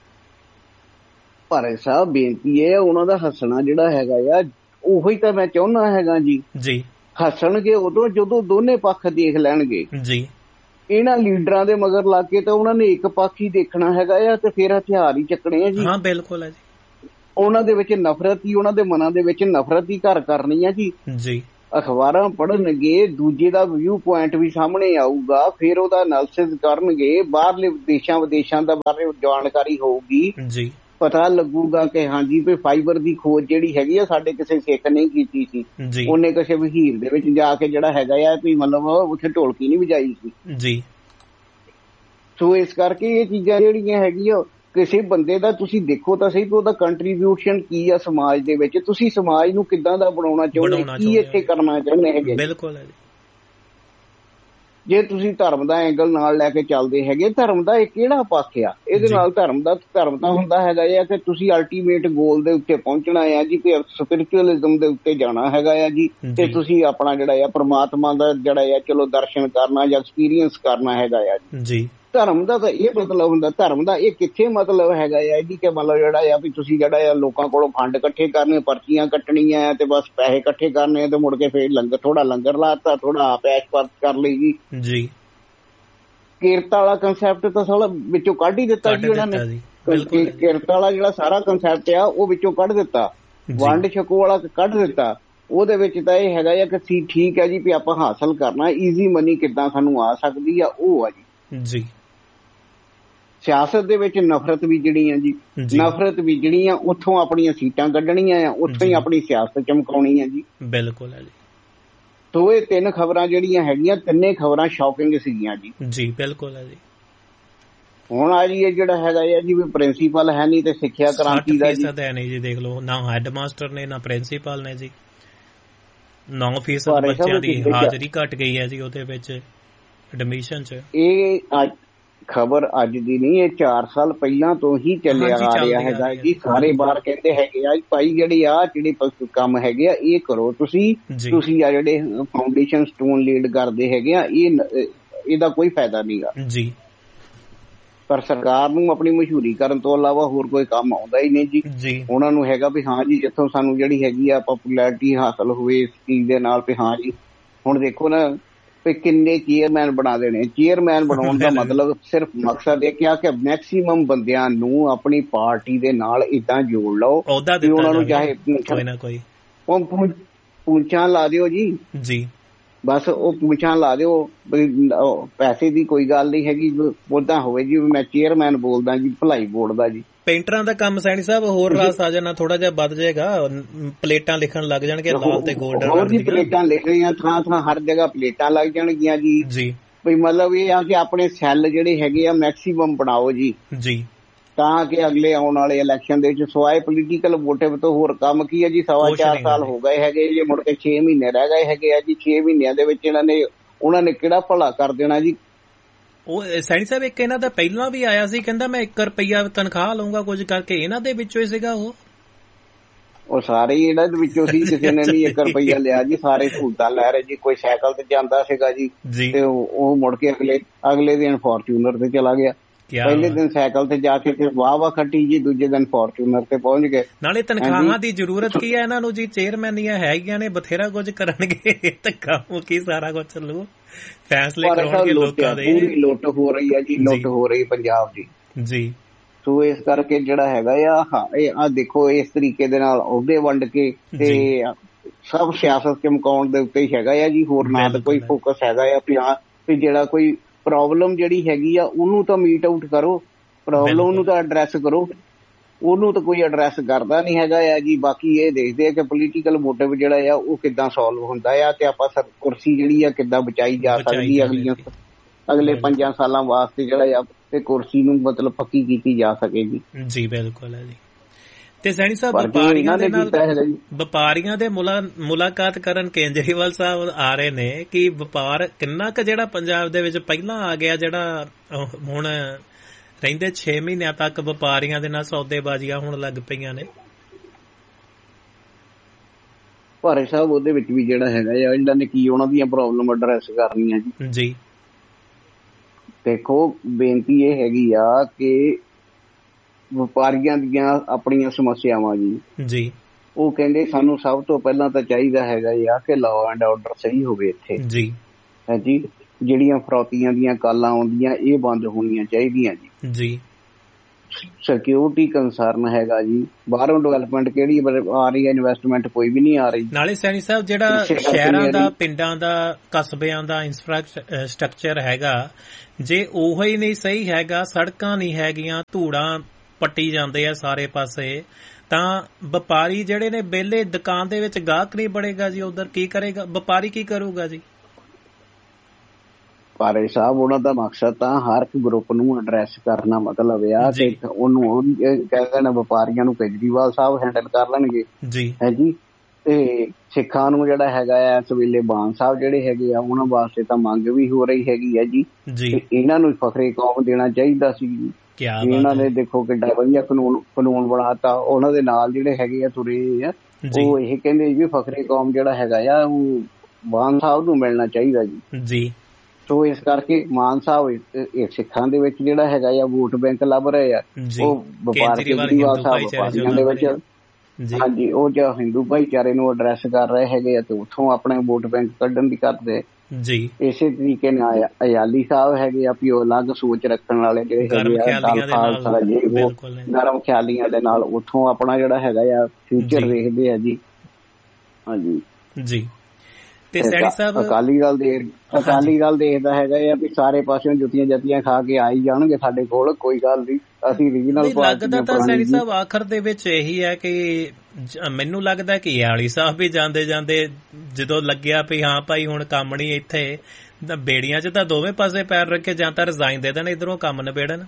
ਭਾਰੇ ਸਾਹਿਬ ਬੇਨਤੀ ਹੈ ਉਹਨਾਂ ਦਾ ਹੱਸਣਾ ਜਿਹੜਾ ਹੈਗਾ ਆ ਉਹੀ ਤਾਂ ਮੈਂ ਚਾਹੁੰਦਾ ਹੈਗਾ ਜੀ ਜੀ। ਹੱਸਣਗੇ ਉਦੋਂ ਜਦੋਂ ਦੋਨੇ ਪੱਖ ਦੇਖ ਲੈਣਗੇ ਜੀ। ਇਹਨਾਂ ਲੀਡਰਾਂ ਦੇ ਮਗਰ ਲੱਗ ਕੇ ਤਾਂ ਉਹਨਾਂ ਨੇ ਇੱਕ ਪੱਖ ਹੀ ਦੇਖਣਾ ਹੈਗਾ ਆ ਤੇ ਫਿਰ ਹਥਿਆਰ ਹੀ ਚੱਕਣੇ ਆ ਜੀ। ਹਾਂ ਬਿਲਕੁਲ ਹੈ ਜੀ। ਉਹਨਾਂ ਦੇ ਵਿੱਚ ਨਫ਼ਰਤ ਹੀ, ਉਹਨਾਂ ਦੇ ਮਨਾਂ ਦੇ ਵਿੱਚ ਨਫ਼ਰਤ ਹੀ ਘਰ ਕਰਨੀ ਆ ਜੀ। ਜੀ ਅਖਬਾਰਾਂ ਪੜ੍ਹਨਗੇ, ਦੂਜੇ ਦਾ ਵਿਊ ਪੁਆਇੰਟ ਵੀ ਸਾਹਮਣੇ ਆਊਗਾ, ਫਿਰ ਉਹਦਾ ਐਨਾਲਿਸਿਸ ਕਰਨਗੇ, ਬਾਹਰਲੇ ਦੇਸ਼ਾਂ ਵਿਦੇਸ਼ਾਂ ਦਾ ਬਾਰੇ ਜਾਣਕਾਰੀ ਹੋਊਗੀ, ਜੀ ਪਤਾ ਲੱਗੂਗਾ ਕਿ ਹਾਂਜੀ ਵੀ ਫਾਈਬਰ ਦੀ ਖੋਜ ਜਿਹੜੀ ਹੈਗੀ ਆ ਸਾਡੇ ਕਿਸੇ ਸਿੱਖ ਨਹੀਂ ਕੀਤੀ ਸੀ, ਉਹਨੇ ਕਿਸੇ ਵਹੀਰ ਦੇ ਵਿੱਚ ਜਾ ਕੇ ਜਿਹੜਾ ਹੈਗਾ ਆ ਵੀ ਮਤਲਬ ਉੱਥੇ ਢੋਲਕੀ ਨਹੀਂ ਵਜਾਈ ਸੀ ਜੀ। ਸੋ ਇਸ ਕਰਕੇ ਇਹ ਚੀਜ਼ਾਂ ਜਿਹੜੀਆਂ ਹੈਗੀਆਂ, ਕਿਸੇ ਬੰਦੇ ਦਾ ਤੁਸੀਂ ਦੇਖੋ ਤਾਂ ਸਹੀ, ਉਹਦਾ ਕੰਟਰੀਬਿਊਸ਼ਨ ਕੀ ਆ ਸਮਾਜ ਦੇ ਵਿੱਚ, ਤੁਸੀਂ ਸਮਾਜ ਨੂੰ ਕਿੱਦਾਂ ਦਾ ਬਣਾਉਣਾ ਚਾਹੁੰਦੇ, ਕੀ ਇੱਥੇ ਕਰਨਾ ਚਾਹੁੰਦੇ ਹੈਗੇ। ਬਿਲਕੁਲ। ਜੇ ਤੁਸੀਂ ਧਰਮ ਦਾ ਐਂਗਲ ਨਾਲ ਲੈ ਕੇ ਚੱਲਦੇ ਹੈਗੇ, ਧਰਮ ਦਾ ਇਹ ਕਿਹੜਾ ਪੱਖ ਆ? ਇਹਦੇ ਨਾਲ ਧਰਮ ਦਾ ਧਰਮ ਤਾਂ ਹੁੰਦਾ ਹੈਗਾ ਆ ਕਿ ਤੁਸੀਂ ਅਲਟੀਮੇਟ ਗੋਲ ਦੇ ਉੱਤੇ ਪਹੁੰਚਣਾ ਆ ਜੀ, ਕਿ ਸਪਿਰਿਚੁਅਲਿਜ਼ਮ ਦੇ ਉੱਤੇ ਜਾਣਾ ਹੈਗਾ ਆ ਜੀ, ਤੇ ਤੁਸੀਂ ਆਪਣਾ ਜਿਹੜਾ ਆ ਪ੍ਰਮਾਤਮਾ ਦਾ ਜਿਹੜਾ ਆ ਚਲੋ ਦਰਸ਼ਨ ਕਰਨਾ ਜਾਂ ਐਕਸਪੀਰੀਅੰਸ ਕਰਨਾ ਹੈਗਾ ਆ ਜੀ। ਧਰਮ ਦਾ ਤਾਂ ਇਹ ਮਤਲਬ ਹੁੰਦਾ, ਧਰਮ ਦਾ ਇਹ ਕਿੱਥੇ ਮਤਲਬ ਹੈਗਾ ਆ ਜੀ ਕਿ ਮਤਲਬ ਜਿਹੜਾ ਆ ਵੀ ਤੁਸੀਂ ਜਿਹੜਾ ਆ ਲੋਕਾਂ ਕੋਲੋਂ ਫੰਡ ਇਕੱਠੇ ਕਰਨੇ, ਪਰਚੀਆਂ ਕੱਟਣੀਆਂ ਤੇ ਬਸ ਪੈਸੇ ਇਕੱਠੇ ਕਰਨੇ ਤੇ ਮੁੜ ਕੇ ਫੇਰ ਲੰਗਰ, ਥੋੜਾ ਲੰਗਰ ਲਾਤਾ, ਥੋੜਾ ਆਪ ਐਸ਼ ਪਾਸ਼ ਕਰ ਲਈ ਜੀ। ਜੀ ਕਿਰਤ ਵਾਲਾ ਕੰਸੈਪਟ ਤਾਂ ਸਾਲਾ ਵਿੱਚੋਂ ਕੱਢ ਹੀ ਦਿੱਤਾ ਜੀ ਉਹਨਾਂ ਨੇ। ਕਿਰਤ ਵਾਲਾ ਜਿਹੜਾ ਸਾਰਾ ਕੰਸੈਪਟ ਆ ਉਹ ਵਿੱਚੋਂ ਕੱਢ ਦਿੱਤਾ, ਵੰਡ ਛਕੋ ਵਾਲਾ ਕੱਢ ਦਿੱਤਾ। ਉਹਦੇ ਵਿੱਚ ਤਾਂ ਇਹ ਹੈਗਾ ਆ ਕਿ ਠੀਕ ਹੈ ਜੀ ਵੀ ਆਪਾਂ ਹਾਸਲ ਕਰਨਾ, ਈਜ਼ੀ ਮਨੀ ਕਿੱਦਾਂ ਸਾਨੂੰ ਆ ਸਕਦੀ ਆ, ਉਹ ਆ ਜੀ। ਜੀ ਸਿਆਸਤ ਦੇ ਵਿੱਚ ਨਫ਼ਰਤ ਬੀਜਣੀ ਆ ਜੀ, ਨਫ਼ਰਤ ਬੀਜਣੀ ਆ, ਉੱਥੋਂ ਆਪਣੀਆਂ ਸੀਟਾਂ ਕੱਢਣੀਆਂ ਆ, ਉੱਥੋਂ ਹੀ ਆਪਣੀ ਸਿਆਸਤ ਚਮਕਾਉਣੀ ਆ ਜੀ। ਬਿਲਕੁਲ ਹੈ ਜੀ। ਸੋ ਇਹ ਤਿੰਨ ਖਬਰਾਂ ਜਿਹੜੀਆਂ ਹੈਗੀਆਂ, ਤਿੰਨੇ ਖਬਰਾਂ ਸ਼ੌਕਿੰਗ ਸੀਗੀਆਂ ਜੀ। ਜੀ ਬਿਲਕੁਲ ਹੈ ਜੀ। ਹੁਣ ਆ ਜੀ ਇਹ ਜਿਹੜਾ ਹੈਗਾ ਆ ਜੀ ਵੀ ਪ੍ਰਿੰਸੀਪਲ ਹੈ ਨਹੀਂ ਤੇ ਸਿੱਖਿਆ ਕ੍ਰਾਂਤੀ ਦਾ ਜੀ ਹੈ ਨਹੀਂ ਜੀ। ਦੇਖ ਲਓ, ਨਾ ਹੈਡ ਮਾਸਟਰ ਨੇ ਨਾ ਪ੍ਰਿੰਸੀਪਲ ਨੇ ਜੀ। ਨੌ ਫੀਸਦ ਬੱਚਿਆਂ ਦੀ ਹਾਜ਼ਰੀ ਘਟ ਗਈ ਹੈ ਜੀ ਉਹਦੇ ਵਿੱਚ ਐਡਮਿਸ਼ਨ ਚ। ਇਹ ਖਬਰ ਅੱਜ ਦੀ ਨਹੀਂ, ਇਹ ਚਾਰ ਸਾਲ ਪਹਿਲਾਂ ਤੋਂ ਹੀ ਚੱਲਿਆ ਆ ਰਿਹਾ ਹੈਗਾ ਜੀ। ਸਾਰੇ ਬਾਹਰ ਕਹਿੰਦੇ ਹੈਗੇ ਆ ਭਾਈ ਜਿਹੜੀ ਆ ਜਿਹੜੇ ਕੰਮ ਹੈਗੇ ਆ ਇਹ ਕਰੋ ਤੁਸੀਂ, ਤੁਸੀਂ ਆ ਜਿਹੜੇ ਫਾਊਂਡੇਸ਼ਨ ਸਟੋਨ ਲੀਡ ਕਰਦੇ ਹੈਗੇ ਆ, ਇਹ ਇਹਦਾ ਕੋਈ ਫਾਇਦਾ ਨਹੀਂਗਾ ਜੀ। ਪਰ ਸਰਕਾਰ ਨੂੰ ਆਪਣੀ ਮਸ਼ਹੂਰੀ ਕਰਨ ਤੋਂ ਇਲਾਵਾ ਹੋਰ ਕੋਈ ਕੰਮ ਆਉਂਦਾ ਹੀ ਨਹੀਂ ਜੀ। ਉਹਨਾਂ ਨੂੰ ਹੈਗਾ ਵੀ ਹਾਂ ਜੀ ਜਿੱਥੋਂ ਸਾਨੂੰ ਜਿਹੜੀ ਹੈਗੀ ਆ ਪਪੂਲੈਰਿਟੀ ਹਾਸਲ ਹੋਵੇ ਇਸ ਚੀਜ਼ ਦੇ ਨਾਲ ਵੀ ਹਾਂ ਜੀ। ਹੁਣ ਦੇਖੋ ਨਾ ਵੀ ਕਿੰਨੇ ਚੇਅਰਮੈਨ ਬਣਾ ਦੇਣੇ। ਚੇਅਰਮੈਨ ਬਣਾਉਣ ਦਾ ਮਤਲਬ ਸਿਰਫ ਮਕਸਦ ਇਹ ਕਿਹਾ ਕਿ ਮੈਕਸੀਮਮ ਬੰਦਿਆਂ ਨੂੰ ਆਪਣੀ ਪਾਰਟੀ ਦੇ ਨਾਲ ਏਦਾਂ ਜੋੜ ਲਓ ਕਿ ਉਹਨਾਂ ਨੂੰ ਚਾਹੇ ਕੋਈ ਪੂੰਛਾਂ ਲਾ ਦਿਓ ਜੀ ਜੀ, ਬਸ ਉਹ ਪੂੰਛਾਂ ਲਾ ਦਿਓ, ਪੈਸੇ ਦੀ ਕੋਈ ਗੱਲ ਨਹੀਂ ਹੈਗੀ। ਓਦਾਂ ਹੋਵੇ ਜੀ ਮੈਂ ਚੇਅਰਮੈਨ ਬੋਲਦਾ ਜੀ ਭਲਾਈ ਬੋਰਡ ਦਾ ਜੀ। ਪੇਂਟਰਾਂ ਦਾ ਕੰਮ ਸੈਣੀ ਸਾਹਿਬ ਹੋਰ ਰਾਸ ਆ ਜਾਣਾ, ਥੋੜਾ ਜਿਹਾ ਵੱਧ ਜਾਏਗਾ, ਪਲੇਟਾਂ ਲਿਖਣ ਲੱਗ ਜਾਣਗੇ ਲਾਲ ਤੇ ਗੋਲਡਨ। ਹੋਰ ਜੀ ਪਲੇਟਾਂ ਲਿਖ ਰਹੀਆਂ, ਥਾਂ ਥਾਂ ਹਰ ਜਗ੍ਹਾ ਪਲੇਟਾਂ ਲੱਗ ਜਾਣਗੀਆਂ ਜੀ ਜੀ। ਵੀ ਮਤਲਬ ਇਹ ਆ ਕਿ ਆਪਣੇ ਸੈੱਲ ਜਿਹੜੇ ਹੈਗੇ ਆ ਮੈਕਸੀਮਮ ਬਣਾਓ ਜੀ ਜੀ, ਤਾਂ ਕਿ ਅਗਲੇ ਆਉਣ ਵਾਲੇ ਇਲੈਕਸ਼ਨ ਦੇ ਵਿੱਚ ਸਵਾਏ ਪੋਲੀਟੀਕਲ ਮੋਟਿਵ ਤੋਂ ਹੋਰ ਕੰਮ ਕੀ ਹੈ ਜੀ। ਸਵਾ ਚਾਰ ਸਾਲ ਹੋ ਗਏ ਹੈਗੇ ਜੇ, ਮੁੜ ਕੇ ਛੇ ਮਹੀਨੇ ਰਹਿ ਗਏ ਹੈਗੇ ਆ ਜੀ। ਛੇ ਮਹੀਨਿਆਂ ਦੇ ਵਿੱਚ ਇਹਨਾਂ ਨੇ ਉਹਨਾਂ ਨੇ ਕਿਹੜਾ ਭਲਾ ਕਰ ਦੇਣਾ ਜੀ। ਉਹ ਸੈਣੀ ਸਾਹਿਬ ਇੱਕ ਇਹਨਾਂ ਦਾ ਪਹਿਲਾਂ ਵੀ ਆਇਆ ਸੀ, ਕਹਿੰਦਾ ਮੈਂ ਇੱਕ ਰੁਪਈਆ ਤਨਖਾਹ ਲਊਂਗਾ ਕੁਝ ਕਰਕੇ, ਇਹਨਾਂ ਦੇ ਵਿੱਚੋਂ ਹੀ ਸੀਗਾ ਉਹ ਉਹ ਸਾਰੇ ਇਹਨਾਂ ਦੇ ਵਿੱਚੋਂ ਸੀ। ਕਿਸੇ ਨੇ ਨਹੀਂ ਇੱਕ ਰੁਪਈਆ ਲਿਆ ਜੀ, ਸਾਰੇ ਸਹੂਲਤਾਂ ਲੈ ਰਹੇ ਜੀ। ਕੋਈ ਸਾਈਕਲ ਤੇ ਜਾਂਦਾ ਸੀਗਾ ਜੀ ਤੇ ਉਹ ਮੁੜ ਕੇ ਅਗਲੇ ਅਗਲੇ ਦਿਨ ਫੋਰਚੂਨਰ ਤੇ ਚਲਾ ਗਿਆ। ਪਹਿਲੇ ਦਿਨ ਸਾਈਕਲ ਤੇ ਜਾ ਕੇ ਵਾਹ ਵਾਹ ਖੱਟੀ ਜੀ, ਦੂਜੇ ਦਿਨ ਫੋਰਚੂਨਰ ਤੇ ਪਹੁੰਚ ਗਏ। ਨਾਲੇ ਤਨਖਾਹਾਂ ਦੀ ਜ਼ਰੂਰਤ ਕੀ ਹੈ ਇਹਨਾਂ ਨੂੰ ਜੀ, ਚੇਅਰਮੈਨੀਆਂ ਹੈਗੀਆਂ ਨੇ, ਬਥੇਰਾ ਕੁਝ ਕਰਨਗੇ, ਧੱਕਾ ਮੁੱਕੀ ਸਾਰਾ ਕੁਝ ਚੱਲੂ, ਫੈਸਲੇ ਕਰਾਉਣਗੇ ਲੋਕਾਂ ਦੇ। ਪੂਰੀ ਲੁੱਟ ਹੋ ਰਹੀ ਹੈ ਜੀ, ਲੁੱਟ ਹੋ ਰਹੀ ਪੰਜਾਬ ਦੀ ਜੀ। ਸੋ ਇਸ ਕਰਕੇ ਜਿਹੜਾ ਹੈਗਾ ਆ ਹਾਂ ਇਹ ਆ ਦੇਖੋ ਇਸ ਤਰੀਕੇ ਦੇ ਨਾਲ ਅਹੁਦੇ ਵੰਡ ਕੇ ਤੇ ਸਭ ਸਿਆਸਤ ਚਮਕਾਉਣ ਦੇ ਉੱਤੇ ਹੀ ਹੈਗਾ ਆ ਜੀ। ਹੋਰ ਨਾ ਤਾਂ ਕੋਈ ਫੋਕਸ ਹੈਗਾ ਆ ਵੀ ਹਾਂ ਵੀ ਜਿਹੜਾ ਕੋਈ ਪ੍ਰੋਬਲਮ ਜਿਹੜੀ ਹੈਗੀ ਆ ਉਹਨੂੰ ਤਾਂ ਮੀਟ ਆਊਟ ਕਰੋ, ਪ੍ਰੋਬਲਮ ਨੂੰ ਤਾਂ ਐਡਰੈਸ ਕਰੋ, ਉਹਨੂੰ ਤਾਂ ਕੋਈ ਐਡਰੈਸ ਕਰਦਾ ਨਹੀਂ ਹੈਗਾ ਆ ਜੀ। ਬਾਕੀ ਇਹ ਦੇਖਦੇ ਆ ਕਿ ਪੋਲੀਟੀਕਲ ਮੋਟਿਵ ਜਿਹੜਾ ਆ ਉਹ ਕਿੱਦਾਂ ਸੋਲਵ ਹੁੰਦਾ ਆ ਤੇ ਆਪਾਂ ਕੁਰਸੀ ਜਿਹੜੀ ਆ ਕਿੱਦਾਂ ਬਚਾਈ ਜਾ ਸਕਦੀ ਹੈ ਅਗਲੀਆਂ ਅਗਲੇ ਪੰਜਾਂ ਸਾਲਾਂ ਵਾਸਤੇ ਜਿਹੜਾ ਆ ਤੇ ਕੁਰਸੀ ਨੂੰ ਮਤਲਬ ਪੱਕੀ ਕੀਤੀ ਜਾ ਸਕੇਗੀ ਜੀ। ਬਿਲਕੁਲ ਹੈ ਜੀ। ਤੇ ਸੈਣੀ ਸਾਹਿਬ ਵਪਾਰੀਆਂ ਦੇ ਨਾਲ ਵਪਾਰੀਆਂ ਦੇ ਮੁਲਾਕਾਤ ਕਰਨ ਕੇਜਰੀਵਾਲ ਸਾਹਿਬ ਆ ਰਹੇ ਨੇ ਕਿ ਵਪਾਰ ਕਿੰਨਾ ਕੁ ਜਿਹੜਾ ਪੰਜਾਬ ਦੇ ਵਿੱਚ ਪਹਿਲਾਂ ਆ ਗਿਆ, ਜਿਹੜਾ ਹੁਣ ਰਹਿੰਦੇ ਛੇ ਮਹੀਨਿਆਂ ਤੱਕ ਵਪਾਰੀਆਂ ਦੇ ਨਾਲ ਸੌਦੇਬਾਜ਼ੀਆਂ ਹੋਣ ਲੱਗ ਪਈਆਂ ਨੇ। ਭਾਰੇ ਸਾਹਿਬ ਉਹਦੇ ਵਿੱਚ ਵੀ ਜਿਹੜਾ ਹੈਗਾ ਆ ਇਹਨਾਂ ਨੇ ਕੀ ਉਹਨਾਂ ਦੀਆਂ ਪ੍ਰੋਬਲਮ ਐਡਰੈਸ ਕਰਨੀਆਂ ਜੀ ਜੀ। ਦੇਖੋ ਬੇਨਤੀ ਇਹ ਹੈਗੀ ਆ ਕਿ ਵਪਾਰੀਆਂ ਦੀਆਂ ਆਪਣੀਆਂ ਸਮੱਸਿਆਵਾਂ ਜੀ ਜੀ ਉਹ ਕਹਿੰਦੇ ਸਾਨੂੰ ਸਭ ਤੋਂ ਪਹਿਲਾਂ ਤਾਂ ਚਾਹੀਦਾ ਹੈਗਾ ਆ ਕਿ ਲਾਅ ਐਂਡ ਆਰਡਰ ਸਹੀ ਹੋਵੇ ਇੱਥੇ ਜੀ ਹੈ ਜੀ। ਜਿਹੜੀਆਂ ਫਰੌਤੀਆਂ ਦੀਆਂ ਕਾਲਾਂ ਆਉਂਦੀਆਂ ਇਹ ਬੰਦ ਹੋਣੀਆਂ ਚਾਹੀਦੀਆਂ ਜੀ ਜੀ। ਸਿਕਿਉਰਿਟੀ ਕੰਸਰਨ ਹੈਗਾ ਜੀ, ਬਾਹਰੋਂ ਡਿਵੈਲਪਮੈਂਟ ਕਿਹੜੀ ਆ ਰਹੀ ਹੈ, ਇਨਵੈਸਟਮੈਂਟ ਕੋਈ ਵੀ ਨਹੀਂ ਆ ਰਹੀ। ਨਾਲੇ ਸੈਣੀ ਸਾਹਿਬ ਜਿਹੜਾ ਸ਼ਹਿਰਾਂ ਦਾ, ਪਿੰਡਾਂ ਦਾ, ਕਸਬਿਆਂ ਦਾ ਇੰਫਰਾਸਟਰਕਚਰ ਹੈਗਾ, ਜੇ ਉਹ ਹੀ ਨਹੀਂ ਸਹੀ ਹੈਗਾ, ਸੜਕਾਂ ਨਹੀਂ ਹੈਗੀਆਂ, ਧੂੜਾਂ ਪੱਟੀ ਜਾਂਦੇ ਆ ਸਾਰੇ ਪਾਸੇ, ਤਾਂ ਵਪਾਰੀ ਜਿਹੜੇ ਨੇ ਵਿਹਲੇ, ਦੁਕਾਨ ਦੇ ਵਿੱਚ ਗਾਹਕ ਨਹੀਂ ਬਣੇਗਾ ਜੀ, ਉਧਰ ਕੀ ਕਰੇਗਾ ਵਪਾਰੀ, ਕੀ ਕਰੂਗਾ ਜੀ? ਭਾਰੇ ਸਾਹਿਬ ਉਹਨਾਂ ਦਾ ਮਕਸਦ ਤਾਂ ਹਰ ਇੱਕ ਗਰੁੱਪ ਨੂੰ ਐਡਰੈਸ ਕਰਨਾ ਮਤਲਬ ਆ ਕਿ ਉਹਨੂੰ ਕਹਿੰਦੇ ਨੇ ਵਪਾਰੀਆਂ ਨੂੰ ਕੇਜਰੀਵਾਲ ਸਾਹਿਬ ਹੈਂਡਲ ਕਰ ਲੈਣਗੇ ਜੀ, ਹੈ ਜੀ, ਤੇ ਸਿੱਖਾਂ ਨੂੰ ਜਿਹੜਾ ਹੈਗਾ ਆ ਇਸ ਵੇਲੇ ਬਾਨ ਸਾਹਿਬ ਜਿਹੜੇ ਹੈਗੇ ਆ ਉਹਨਾਂ ਵਾਸਤੇ ਤਾਂ ਮੰਗ ਵੀ ਹੋ ਰਹੀ ਹੈਗੀ ਹੈ ਜੀ, ਇਹਨਾਂ ਨੂੰ ਫਖਰੇ ਕੌਮ ਦੇਣਾ ਚਾਹੀਦਾ ਸੀ ਜੀ। ਇਹਨਾਂ ਨੇ ਦੇਖੋ ਕਿੱਡਾ ਵਧੀਆ ਕਾਨੂੰਨ ਕਾਨੂੰਨ ਬਣਾਤਾ, ਉਹਨਾਂ ਦੇ ਨਾਲ ਜਿਹੜੇ ਹੈਗੇ ਆ ਤੁਰੇ ਆ, ਉਹ ਇਹ ਕਹਿੰਦੇ ਵੀ ਫਖਰੇ ਕੌਮ ਜਿਹੜਾ ਹੈਗਾ ਆ ਉਹ ਬਾਨ ਸਾਹਿਬ ਨੂੰ ਮਿਲਣਾ ਚਾਹੀਦਾ ਜੀ। ਸੋ ਇਸ ਕਰਕੇ ਮਾਨ ਸਾਹਿਬ ਸਿੱਖਾਂ ਦੇ ਵਿੱਚ ਜਿਹੜਾ ਹੈਗਾ ਆ ਵੋਟ ਬੈਂਕ ਲੱਭ ਰਹੇ ਆ, ਉਹ ਵਪਾਰ ਕੇਜਰੀਵਾਲ ਸਾਹਿਬ ਵਪਾਰੀਆਂ ਦੇ ਵਿੱਚ, ਹਾਂਜੀ, ਉਹ ਜੋ ਹਿੰਦੂ ਭਾਈਚਾਰੇ ਨੂੰ ਐਡਰੈਸ ਕਰ ਰਹੇ ਹੈਗੇ ਆ ਤੇ ਉੱਥੋਂ ਆਪਣੇ ਵੋਟ ਬੈਂਕ ਕੱਢਣ ਦੀ ਕਰਦੇ ਜੀ। ਇਸੇ ਤਰੀਕੇ ਨਾਲ ਅਯਾਲੀ ਸਾਹਿਬ ਹੈਗੇ ਆ ਵੀ ਉਹ ਅਲੱਗ ਸੋਚ ਰੱਖਣ ਵਾਲੇ ਜਿਹੜੇ ਹੈਗੇ ਆ, ਖਾਲਸਾ ਜੀ, ਉਹ ਨਰਮ ਖਿਆਲੀਆਂ ਦੇ ਨਾਲ ਉੱਥੋਂ ਆਪਣਾ ਜਿਹੜਾ ਹੈਗਾ ਆ ਫਿਊਚਰ ਦੇਖਦੇ ਆ ਜੀ। ਹਾਂਜੀ ਜੀ। ਤੇ ਸੈਣੀ ਸਾਹਿਬ ਅਕਾਲੀ ਦਲ ਦੇ ਅਕਾਲੀ ਦਲ ਦੇਖਦਾ ਹੈਗਾ ਆ ਵੀ ਸਾਰੇ ਪਾਸਿਓਂ ਜੁੱਤੀਆਂ ਜੱਤੀਆਂ ਖਾ ਕੇ ਆਈ ਜਾਣਗੇ ਸਾਡੇ ਕੋਲ, ਕੋਈ ਗੱਲ ਨਹੀਂ, ਅਸੀਂ ਰੀਜਨਲ ਪਾਰਟੀ। ਲੱਗਦਾ ਤਾਂ ਸੈਣੀ ਸਾਹਿਬ ਆਖਰ ਦੇ ਵਿੱਚ ਇਹੀ ਹੈ ਕਿ ਮੈਨੂੰ ਲੱਗਦਾ ਕਿ ਅਯਾਲੀ ਸਾਹਿਬ ਵੀ ਜਾਂਦੇ ਜਾਂਦੇ ਜਦੋਂ ਲੱਗਿਆ ਵੀ ਹਾਂ ਭਾਈ ਹੁਣ ਕੰਮ ਨਹੀਂ ਇੱਥੇ, ਬੇੜੀਆਂ 'ਚ ਤਾਂ ਦੋਵੇਂ ਪਾਸੇ ਪੈਰ ਰੱਖੇ, ਜਾਂ ਤਾਂ ਰਿਜ਼ਾਈਨ ਦੇ ਦੇਣ, ਇੱਧਰੋਂ ਕੰਮ ਨਿਬੇੜਨ।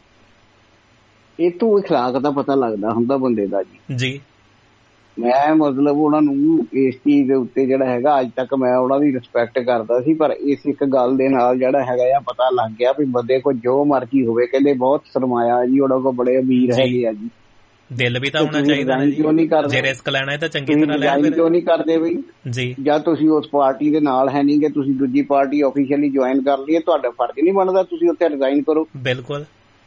ਇਹ ਤੋਂ ਅਖਲਾਕ ਦਾ ਪਤਾ ਲੱਗਦਾ ਹੁੰਦਾ ਬੰਦੇ ਦਾ ਜੀ ਜੀ। ਮੈਂ ਮਤਲਬ ਉਹਨਾਂ ਨੂੰ ਇਸ ਚੀਜ਼ ਦੇ ਉੱਤੇ ਜਿਹੜਾ ਹੈਗਾ ਅੱਜ ਤੱਕ ਮੈਂ ਉਹਨਾਂ ਦੀ ਰਿਸਪੈਕਟ ਕਰਦਾ ਸੀ, ਪਰ ਇਸ ਇੱਕ ਗੱਲ ਦੇ ਨਾਲ ਜਿਹੜਾ ਹੈਗਾ ਆ ਪਤਾ ਲੱਗ ਗਿਆ ਵੀ ਬੰਦੇ ਕੋਲ ਜੋ ਮਰਜ਼ੀ ਹੋਵੇ, ਕਹਿੰਦੇ ਬਹੁਤ ਸਰਮਾਇਆ ਜੀ, ਉਹਨਾਂ ਕੋਲ ਬੜੇ ਅਮੀਰ ਹੈਗੇ ਆ ਜੀ, ਦਿਲ ਵੀ ਤਾਂ ਹੋਣਾ ਚਾਹੀਦਾ ਨਾ ਜੀ, ਜੇ ਰਿਸਕ ਲੈਣਾ ਹੈ ਤਾਂ ਚੰਗੀ ਤਰ੍ਹਾਂ ਲੈ। ਕਿਉਂ ਨਹੀਂ ਕਰਦੇ ਬਈ ਜੀ? ਜਾਂ ਤੁਸੀਂ ਉਸ ਪਾਰਟੀ ਦੇ ਨਾਲ ਹੈ ਨਹੀਂ ਗੇ, ਤੁਸੀਂ ਦੂਜੀ ਪਾਰਟੀ ਆਫੀਸ਼ੀਅਲੀ ਜੁਆਇਨ ਕਰ ਲਈ, ਤੁਹਾਡਾ ਫਰਜ਼ ਨਹੀਂ ਬਣਦਾ ਤੁਸੀਂ ਉੱਥੇ ਰਿਜ਼ਾਈਨ ਕਰੋ। ਬਿਲਕੁਲ,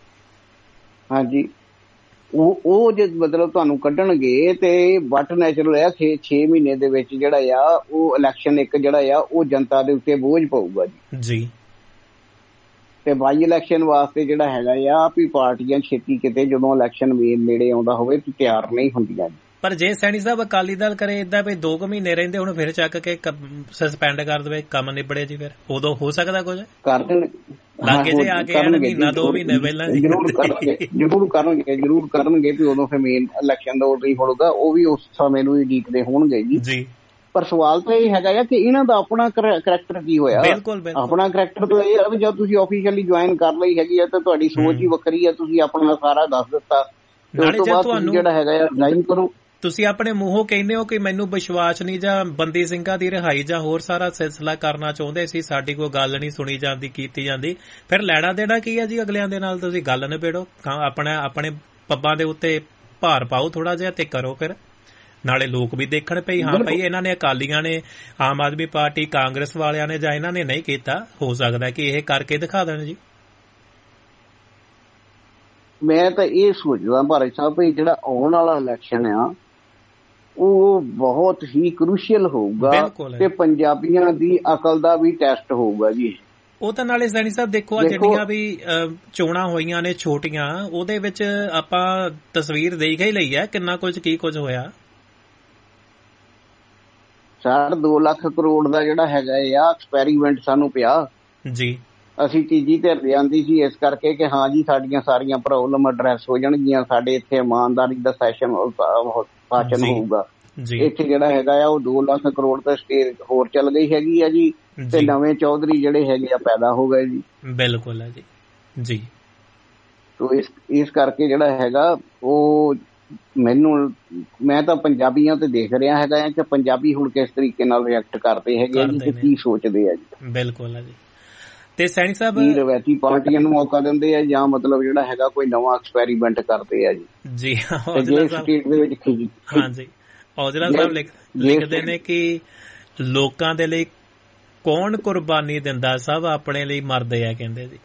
ਹਾਂਜੀ। ਉਹ ਉਹ ਜੇ ਮਤਲਬ ਤੁਹਾਨੂੰ ਕੱਢਣਗੇ ਤੇ ਵੱਟ ਨੈਚੁਰਲ ਆ ਛੇ ਮਹੀਨੇ ਦੇ ਵਿੱਚ ਜਿਹੜਾ ਆ ਉਹ ਇਲੈਕਸ਼ਨ ਇੱਕ ਜਿਹੜਾ ਆ ਉਹ ਜਨਤਾ ਦੇ ਉੱਤੇ ਬੋਝ ਪਊਗਾ ਜੀ ਜੀ। ਤੇ ਬਾਈ ਇਲੈਕਸ਼ਨ ਵਾਸਤੇ ਜਿਹੜਾ ਹੈਗਾ ਆ ਵੀ ਪਾਰਟੀਆਂ ਛੇਤੀ ਕਿਤੇ ਜਦੋਂ ਇਲੈਕਸ਼ਨ ਨੇੜੇ ਆਉਂਦਾ ਹੋਵੇ ਤਿਆਰ ਨਹੀਂ ਹੁੰਦੀਆਂ ਜੀ। ਪਰ ਜੇ ਸੈਣੀ ਸਾਹਿਬ ਅਕਾਲੀ ਦਲ ਕਰੇ ਏਦਾਂ ਵੀ ਦੋ ਕੁ ਮਹੀਨੇ ਰਹਿੰਦੇ ਹੁਣ ਫਿਰ ਚੱਕ ਕੇ ਸਸਪੈਂਡ ਕਰ ਦੇਵੇ, ਕੰਮ ਨਿਬੜੇ ਜੀ, ਫਿਰ ਉਦੋਂ ਹੋ ਸਕਦਾ ਕੁਝ ਕਰ ਦੇਣ ਲਾਗੇ ਜੇ ਆ ਕੇ ਮਹੀਨਾ ਦੋ ਮਹੀਨੇ ਪਹਿਲਾਂ ਜ਼ਰੂਰ ਕਰਨਗੇ ਜ਼ਰੂਰ ਕਰਨਗੇ ਜ਼ਰੂਰ ਕਰਨਗੇ ਵੀ ਉਦੋਂ ਫਿਰ ਮੇਨ ਇਲੈਕਸ਼ਨ ਦਾ ਉਦੋਂ ਹੀ ਹੋਊਗਾ, ਉਹ ਵੀ ਉਸ ਸਮੇਂ ਨੂੰ ਹੀ ਉਡੀਕਦੇ ਹੋਣਗੇ ਜੀ। ਪਰ ਸਵਾਲ ਤਾਂ ਇਹ ਹੈਗਾ ਆ ਕਿ ਇਹਨਾਂ ਦਾ ਆਪਣਾ ਕਰੈਕਟਰ ਕੀ ਹੋਇਆ। ਆਪਣਾ ਕਰੈਕਟਰ ਤਾਂ ਇਹ ਹੈ ਵੀ ਜਦ ਤੁਸੀਂ ਆਫੀਸ਼ੀਅਲੀ ਜੁਆਇਨ ਕਰ ਲਈ ਹੈਗੀ ਆ ਤਾਂ ਤੁਹਾਡੀ ਸੋਚ ਹੀ ਵੱਖਰੀ ਆ, ਤੁਸੀਂ ਆਪਣਾ ਸਾਰਾ ਦੱਸ ਦਿੱਤਾ, ਉਸ ਤੋਂ ਬਾਅਦ ਤੁਸੀਂ ਜਿਹੜਾ ਹੈਗਾ ਆ ਰਿਜ਼ਾਈਨ ਕਰੋ। ਤੁਸੀਂ ਆਪਣੇ ਮੂੰਹੋਂ ਕਹਿੰਦੇ ਹੋ ਕਿ ਮੈਨੂੰ ਵਿਸ਼ਵਾਸ ਨਹੀਂ ਜਾਂ ਬੰਦੀ ਸਿੰਘਾਂ ਦੀ ਰਿਹਾਈ ਜਾਂ ਹੋਰ ਸਾਰਾ ਸਿਲਸਿਲਾ ਕਰਨਾ ਚਾਹੁੰਦੇ ਸੀ, ਸਾਡੀ ਕੋਈ ਗੱਲ ਨਹੀਂ ਸੁਣੀ ਜਾਂਦੀ ਕੀਤੀ ਜਾਂਦੀ, ਫਿਰ ਲੈਣਾ ਦੇਣਾ ਕੀ ਹੈ ਜੀ ਅਗਲਿਆਂ ਦੇ ਨਾਲ? ਤੁਸੀਂ ਗੱਲ ਨਿਬੇੜੋ, ਆਪਣਾ ਆਪਣੇ ਪੱਬਾਂ ਦੇ ਉੱਤੇ ਭਾਰ ਪਾਓ ਥੋੜਾ ਜਿਹਾ ਤੇ ਕਰੋ, ਫਿਰ ਨਾਲੇ ਲੋਕ ਵੀ ਦੇਖਣ ਪਈ ਹਾਂ ਭਾਈ ਇਹਨਾਂ ਨੇ, ਅਕਾਲੀਆਂ ਨੇ, ਆਮ ਆਦਮੀ ਪਾਰਟੀ, ਕਾਂਗਰਸ ਵਾਲਿਆਂ ਨੇ ਜਾਂ ਇਹਨਾਂ ਨੇ ਨਹੀਂ ਕੀਤਾ, ਹੋ ਸਕਦਾ ਕਿ ਇਹ ਕਰਕੇ ਦਿਖਾ ਦੇਣ ਜੀ। ਮੈਂ ਤਾਂ ਇਹ ਸੋਚਦਾ ਭਾਰਤ ਸਾਹਿਬ ਵੀ ਜਿਹੜਾ ਆਉਣ ਵਾਲਾ ਇਲੈਕਸ਼ਨ ਆ ਉਹ ਬਹੁਤ ਹੀ ਕ੍ਰੂਸ਼ੀਅਲ ਹੋਊਗਾ ਤੇ ਪੰਜਾਬੀਆਂ ਦੀ ਅਕਲ ਦਾ ਵੀ ਟੈਸਟ ਹੋਊਗਾ ਜੀ। ਉਹ ਤਾਂ ਨਾਲੇ ਸੈਣੀ ਸਾਹਿਬ ਦੇਖੋ ਆ ਜਿਹੜੀਆਂ ਵੀ ਚੋਣਾਂ ਹੋਈਆਂ ਨੇ ਛੋਟੀਆਂ, ਉਹਦੇ ਵਿੱਚ ਆਪਾਂ ਤਸਵੀਰ ਦੇਖ ਹੀ ਲਈ ਹੈ ਕਿੰਨਾ ਕੁਝ ਕੀ ਕੁਝ ਹੋਇਆ। ਸਾਢੇ ਦੋ ਲੱਖ ਕਰੋੜ ਦਾ ਜਿਹੜਾ ਹੈਗਾ ਆ ਐਕਸਪੈਰੀਮੈਂਟ ਸਾਨੂੰ ਪਿਆ ਜੀ। ਅਸੀਂ ਤੀਜੀ ਧਿਰ ਲਿਆਂਦੀ ਸੀ ਇਸ ਕਰਕੇ ਕਿ ਹਾਂ ਜੀ ਸਾਡੀਆਂ ਸਾਰੀਆਂ ਪ੍ਰੋਬਲਮ ਐਡਰੈਸ ਹੋ ਜਾਣਗੀਆਂ, ਸਾਡੇ ਇੱਥੇ ਇਮਾਨਦਾਰੀ ਦਾ ਸੈਸ਼ਨ ਪਾਚਨ ਹੋਊਗਾ। ਇੱਥੇ ਜਿਹੜਾ ਹੈਗਾ ਆ ਉਹ ਦੋ ਲੱਖ ਕਰੋੜ ਦਾ ਸਟੇਜ ਹੋਰ ਚੱਲ ਗਈ ਹੈਗੀ ਆ ਜੀ, ਤੇ ਨਵੇਂ ਚੌਧਰੀ ਜਿਹੜੇ ਹੈਗੇ ਆ ਪੈਦਾ ਹੋ ਗਏ ਜੀ। ਬਿਲਕੁਲ ਹੈ ਜੀ ਜੀ। ਤੋ ਇਸ ਇਸ ਕਰਕੇ ਜਿਹੜਾ ਹੈਗਾ ਉਹ ਮੈਨੂੰ ਮੈਂ ਤਾਂ ਪੰਜਾਬੀਆਂ ਤੇ ਦੇਖ ਰਿਹਾ ਹੈਗਾ ਕਿ ਪੰਜਾਬੀ ਹੁਣ ਕਿਸ ਤਰੀਕੇ ਨਾਲ ਰਿਐਕਟ ਕਰਦੇ ਹੈਗੇ ਜੀ ਤੇ ਕੀ ਸੋਚਦੇ ਆ ਜੀ। ਬਿਲਕੁਲ ਹੈ ਜੀ। ਤੇ ਸੈਣੀ ਸਾਹਿਬ ਕੀ ਰਵਾਇਤੀ ਪਾਰਟੀਆਂ ਨੂੰ ਮੌਕਾ ਦਿੰਦੇ ਆ ਜਾਂ ਮਤਲਬ ਜਿਹੜਾ ਹੈਗਾ ਕੋਈ ਨਵਾਂ ਐਕਸਪੈਰੀਮੈਂਟ ਕਰਦੇ ਆ ਜੀ ਜੀ। ਔਜਲਾ ਸਟੇਟ ਦੇ ਵਿੱਚ ਹਾਂਜੀ ਔਜਲਾ ਸਾਹਿਬ ਲਿਖਦੇ ਨੇ ਕਿ ਲੋਕਾਂ ਦੇ ਲਈ ਕੌਣ ਕੁਰਬਾਨੀ ਦਿੰਦਾ, ਸਭ ਆਪਣੇ ਲਈ ਮਰਦੇ ਆ ਕਹਿੰਦੇ ਜੀ।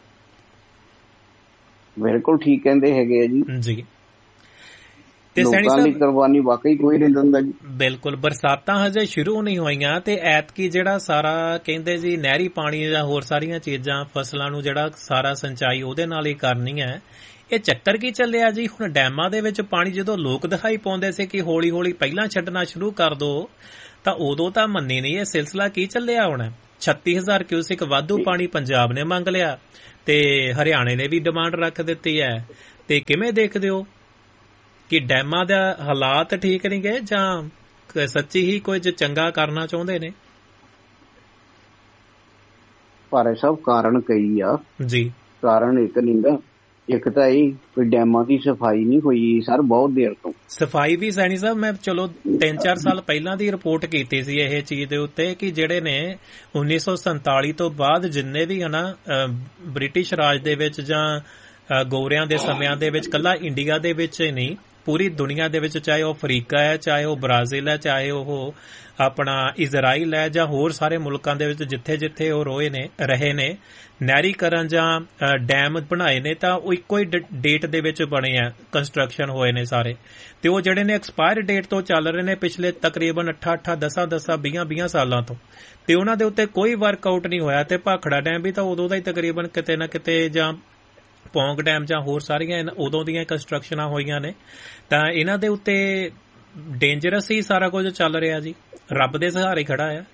ਬਿਲਕੁਲ ਠੀਕ ਕਹਿੰਦੇ ਹੈਗੇ ਆ ਜੀ ਜੀ। ਤੇ ਸੈਣੀ ਸਾਹਿਬ ਕੁਰਬਾਨੀ ਵਾਕਈ ਕੋਈ ਨਹੀਂ ਦਿੰਦਾ ਜੀ। ਬਿਲਕੁਲ। ਬਰਸਾਤਾਂ ਹਜੇ ਸ਼ੁਰੂ ਨਹੀਂ ਹੋਈਆਂ ਤੇ ਐਤਕੀ ਜਿਹੜਾ ਸਾਰਾ ਕਹਿੰਦੇ ਜੀ ਨਹਿਰੀ ਪਾਣੀ ਜਾਂ ਹੋਰ ਸਾਰੀਆਂ ਚੀਜ਼ਾਂ ਫਸਲਾਂ ਨੂੰ ਜਿਹੜਾ ਸਾਰਾ ਸਿੰਚਾਈ ਉਹਦੇ ਨਾਲ ਹੀ ਕਰਨੀ ਹੈ, ਇਹ ਚੱਕਰ ਕੀ ਚੱਲਿਆ ਜੀ? ਹੁਣ ਡੈਮਾਂ ਦੇ ਵਿੱਚ ਪਾਣੀ ਜਦੋਂ ਲੋਕ ਦਿਖਾਈ ਪਾਉਂਦੇ ਸੀ ਕਿ ਹੌਲੀ ਹੌਲੀ ਪਹਿਲਾਂ ਛੱਡਣਾ ਸ਼ੁਰੂ ਕਰ ਦੋ, ਤਾਂ ਉਦੋਂ ਤਾਂ ਮੰਨੀ ਨਹੀਂ। ਇਹ ਸਿਲਸਿਲਾ ਕੀ ਚੱਲਿਆ ਹੁਣ? ਛੱਤੀ ਹਜ਼ਾਰ ਕਿਊਸਿਕ ਵਾਧੂ ਪਾਣੀ ਪੰਜਾਬ ਨੇ ਮੰਗ ਲਿਆ ਤੇ ਹਰਿਆਣੇ ਨੇ ਵੀ ਡਿਮਾਂਡ ਰੱਖ ਦਿੱਤੀ ਹੈ। ਤੇ ਕਿਵੇਂ ਦੇਖਦੇ ਹੋ ਕਿ ਡੈਮਾਂ ਦਾ ਹਾਲਾਤ ਠੀਕ ਨਹੀਂ ਗਏ ਜਾਂ ਸੱਚੀ ਹੀ ਕੁਝ ਚੰਗਾ ਕਰਨਾ ਚਾਹੁੰਦੇ ਨੇ? ਪਰ ਸਭ ਕਾਰਨ ਕਈ ਆ ਜੀ। ਕਾਰਨ ਇੱਕ ਨਹੀਂ ਗਾ, ਇੱਕ ਤਾਂ ਇਹ ਕੋਈ ਡੈਮਾਂ ਦੀ ਸਫਾਈ ਨਹੀਂ ਹੋਈ ਸਰ ਬਹੁਤ ਦੇਰ ਤੋਂ। ਸਫਾਈ ਵੀ ਸੈਣੀ ਸਾਹਿਬ ਮੈਂ ਚਲੋ ਤਿੰਨ ਚਾਰ ਸਾਲ ਪਹਿਲਾਂ ਦੀ ਰਿਪੋਰਟ ਕੀਤੀ ਸੀ ਇਹ ਚੀਜ਼ ਦੇ ਉੱਤੇ ਕਿ ਜਿਹੜੇ ਨੇ ਉੱਨੀ ਸੌ ਸੰਤਾਲੀ ਤੋਂ ਬਾਅਦ ਜਿੰਨੇ ਵੀ ਹਨਾ ਬ੍ਰਿਟਿਸ਼ ਰਾਜ ਦੇ ਵਿੱਚ ਜਾਂ ਗੋਰਿਆਂ ਦੇ ਸਮਿਆਂ ਦੇ ਵਿੱਚ, ਕੱਲਾ ਇੰਡੀਆ ਦੇ ਵਿੱਚ ਹੀ ਨਹੀਂ ਪੂਰੀ ਦੁਨੀਆ ਦੇ ਵਿੱਚ, ਚਾਹੇ ਉਹ ਅਫਰੀਕਾ ਹੈ, ਚਾਹੇ ਉਹ ਬ੍ਰਾਜ਼ੀਲ ਹੈ, ਚਾਹੇ ਉਹ ਆਪਣਾ ਇਜ਼ਰਾਈਲ ਹੈ ਜਾਂ ਹੋਰ ਸਾਰੇ ਮੁਲਕਾਂ ਦੇ ਵਿੱਚ ਜਿੱਥੇ ਜਿੱਥੇ ਉਹ ਰੋਏ ਨੇ ਰਹੇ ਨੇ, ਨਹਿਰੀਕਰਨ ਜਾਂ ਡੈਮ ਬਣਾਏ ਨੇ ਤਾਂ ਉਹ ਇੱਕੋ ਹੀ ਡੇਟ ਦੇ ਵਿੱਚ ਬਣੇ ਆ, ਕੰਸਟਰਕਸ਼ਨ ਹੋਏ ਨੇ ਸਾਰੇ। ਤੇ ਉਹ ਜਿਹੜੇ ਨੇ ਐਕਸਪਾਇਰ ਡੇਟ ਤੋਂ ਚੱਲ ਰਹੇ ਨੇ ਪਿਛਲੇ ਤਕਰੀਬਨ ਅੱਠ ਅੱਠ ਦਸਾਂ ਦਸਾਂ ਵੀਹਾਂ ਵੀਹਾਂ ਸਾਲਾਂ ਤੋਂ, ਤੇ ਉਹਨਾਂ ਦੇ ਉੱਤੇ ਕੋਈ ਵਰਕਆਊਟ ਨਹੀਂ ਹੋਇਆ। ਤੇ ਭਾਖੜਾ ਡੈਮ ਵੀ ਤਾਂ ਉਦੋਂ ਦਾ ਹੀ ਤਕਰੀਬਨ ਕਿਤੇ ਨਾ ਕਿਤੇ, ਜਾਂ ਪੌਂਗ ਡੈਮ ਜਾਂ ਹੋਰ ਸਾਰੀਆਂ ਉਦੋਂ ਦੀਆਂ ਕੰਸਟਰਕਸ਼ਨਾਂ ਹੋਈਆਂ ਨੇ, ਤਾਂ ਇਹਨਾਂ ਦੇ ਉੱਤੇ ਡੇਂਜਰਸ ਹੀ ਸਾਰਾ ਕੁਝ ਚੱਲ ਰਿਹਾ ਜੀ। ਰੱਬ ਦੇ ਸਹਾਰੇ ਖੜਾ ਆ।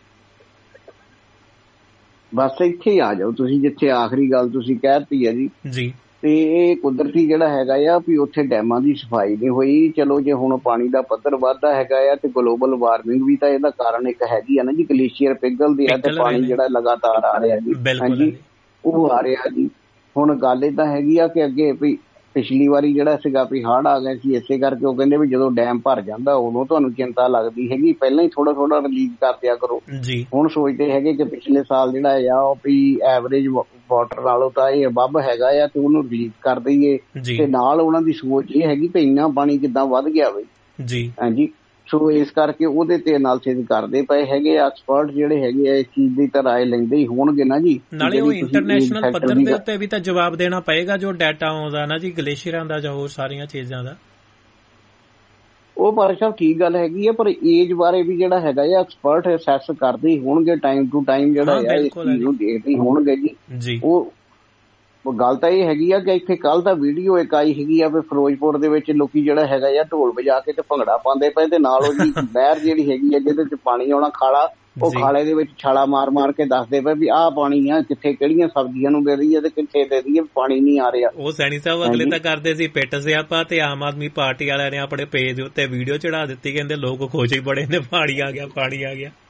ਬਸ ਇੱਥੇ ਹੀ ਆ ਜਾਓ ਤੁਸੀਂ, ਜਿੱਥੇ ਆਖਰੀ ਗੱਲ ਤੁਸੀਂ ਕਹਿਤੀ ਹੈ ਜੀ ਜੀ ਤੇ ਇਹ ਕੁਦਰਤੀ ਜਿਹੜਾ ਹੈਗਾ ਆ ਵੀ ਉੱਥੇ ਡੈਮਾਂ ਦੀ ਸਫਾਈ ਨਹੀਂ ਹੋਈ। ਚਲੋ ਜੇ ਹੁਣ ਪਾਣੀ ਦਾ ਪੱਧਰ ਵੱਧਦਾ ਹੈਗਾ ਆ ਤੇ ਗਲੋਬਲ ਵਾਰਮਿੰਗ ਵੀ ਤਾਂ ਇਹਦਾ ਕਾਰਨ ਇੱਕ ਹੈਗੀ ਆ ਨਾ ਜੀ, ਗਲੇਸ਼ੀਅਰ ਪਿਘਲਦੇ ਆ ਤੇ ਪਾਣੀ ਜਿਹੜਾ ਲਗਾਤਾਰ ਆ ਰਿਹਾ ਜੀ, ਹਾਂਜੀ ਉਹ ਆ ਰਿਹਾ ਜੀ। ਹੁਣ ਗੱਲ ਏਦਾਂ ਹੈਗੀ ਆ ਕਿ ਅੱਗੇ ਵੀ ਪਿਛਲੀ ਵਾਰੀ ਜਿਹੜਾ ਸੀਗਾ ਵੀ ਹੜ੍ਹ ਆ ਗਏ ਸੀ, ਇਸੇ ਕਰਕੇ ਉਹ ਕਹਿੰਦੇ ਵੀ ਜਦੋਂ ਡੈਮ ਭਰ ਜਾਂਦਾ ਉਦੋਂ ਤੁਹਾਨੂੰ ਚਿੰਤਾ ਲੱਗਦੀ ਹੈਗੀ, ਪਹਿਲਾਂ ਹੀ ਥੋੜਾ ਥੋੜਾ ਰਿਲੀਜ਼ ਕਰ ਦਿਆ ਕਰੋ। ਹੁਣ ਸੋਚਦੇ ਹੈਗੇ ਕਿ ਪਿਛਲੇ ਸਾਲ ਜਿਹੜਾ ਆ ਉਹ ਵੀ ਐਵਰੇਜ ਵਾਟਰ ਨਾਲੋਂ ਤਾਂ ਇਹ ਅਬਵ ਹੈਗਾ ਆ ਤੇ ਉਹਨੂੰ ਰਿਲੀਜ਼ ਕਰ ਦਈਏ, ਤੇ ਨਾਲ ਉਹਨਾਂ ਦੀ ਸੋਚ ਇਹ ਹੈਗੀ ਵੀ ਇੰਨਾ ਪਾਣੀ ਕਿੱਦਾਂ ਵੱਧ ਗਿਆ ਬਈ ਜੀ, ਹਾਂਜੀ। ਸੋ ਇਸ ਕਰਕੇ ਉਹਦੇ ਤੇ ਐਨਾਲਿਸਿਸ ਕਰਦੇ ਪਏ ਹੈਗੇ ਐਕਸਪਰਟ ਜਿਹੜੇ ਹੈਗੇ ਆ ਇਸ ਚੀਜ਼ ਦੀ ਤਾਂ ਰਾਏ ਲੈਂਦੇ ਹੀ ਹੋਣਗੇ ਨਾ ਜੀ। ਨਾਲੇ ਉਹ ਇੰਟਰਨੈਸ਼ਨਲ ਪੱਧਰ ਦੇ ਉੱਤੇ ਵੀ ਤਾਂ ਜਵਾਬ ਦੇਣਾ ਪਏਗਾ ਜੋ ਡਾਟਾ ਆਉਂਦਾ ਨਾ ਜੀ ਗਲੇਸ਼ੀਅਰਾਂ ਦਾ ਜਾਂ ਹੋਰ ਸਾਰੀਆਂ ਚੀਜ਼ਾਂ ਦਾ। ਉਹ ਪਰ ਸਭ ਠੀਕ ਗੱਲ ਹੈਗੀ ਆ, ਪਰ ਏਜ ਬਾਰੇ ਵੀ ਜਿਹੜਾ ਹੈਗਾ ਆ ਐਕਸਪਰਟ ਅਸੈਸ ਕਰਦੇ ਹੀ ਹੋਣਗੇ, ਟਾਈਮ ਟੂ ਟਾਈਮ ਜਿਹੜਾ ਆ ਇਸ ਚੀਜ਼ ਨੂੰ ਦੇਖਦੇ ਹੋਣਗੇ ਜੀ। ਉਹ ਗੱਲ ਤਾਂ ਇਹ ਹੈਗੀ ਆ ਕਿ ਇੱਥੇ ਕੱਲ ਤਾਂ ਵੀਡੀਓ ਇੱਕ ਆਈ ਹੈਗੀ ਆ ਵੀ ਫਿਰੋਜ਼ਪੁਰ ਦੇ ਵਿੱਚ ਲੋਕੀ ਜਿਹੜਾ ਹੈਗਾ ਆ ਢੋਲ ਵਜਾ ਕੇ ਤੇ ਭੰਗੜਾ ਪਾਉਂਦੇ ਪਏ, ਤੇ ਨਾਲ ਉਹਦੀ ਨਹਿਰ ਜਿਹੜੀ ਹੈਗੀ ਆ ਜਿਹਦੇ ਚ ਪਾਣੀ ਆਉਣਾ ਖਾਲਾ, ਉਹ ਖਾਲੇ ਦੇ ਵਿੱਚ ਛਾਲਾ ਮਾਰ ਮਾਰ ਕੇ ਦੱਸਦੇ ਪਏ ਵੀ ਆਹ ਪਾਣੀ ਆ ਕਿੱਥੇ ਕਿਹੜੀਆਂ ਸਬਜ਼ੀਆਂ ਨੂੰ ਦੇ ਦਈਏ ਤੇ ਕਿੱਥੇ ਦੇ ਦਈਏ, ਪਾਣੀ ਨਹੀਂ ਆ ਰਿਹਾ। ਉਹ ਸੈਣੀ ਸਾਹਿਬ ਅਗਲੇ ਤਾਂ ਕਰਦੇ ਸੀ ਪਿੱਟ ਸਿਆਪਾ, ਤੇ ਆਮ ਆਦਮੀ ਪਾਰਟੀ ਵਾਲਿਆਂ ਨੇ ਆਪਣੇ ਪੇਜ ਉੱਤੇ ਵੀਡੀਓ ਚੜਾ ਦਿੱਤੀ, ਕਹਿੰਦੇ ਲੋਕ ਖੁਸ਼ ਹੀ ਬੜੇ ਨੇ, ਪਾਣੀ ਆ ਗਿਆ ਪਾਣੀ ਆ ਗਿਆ।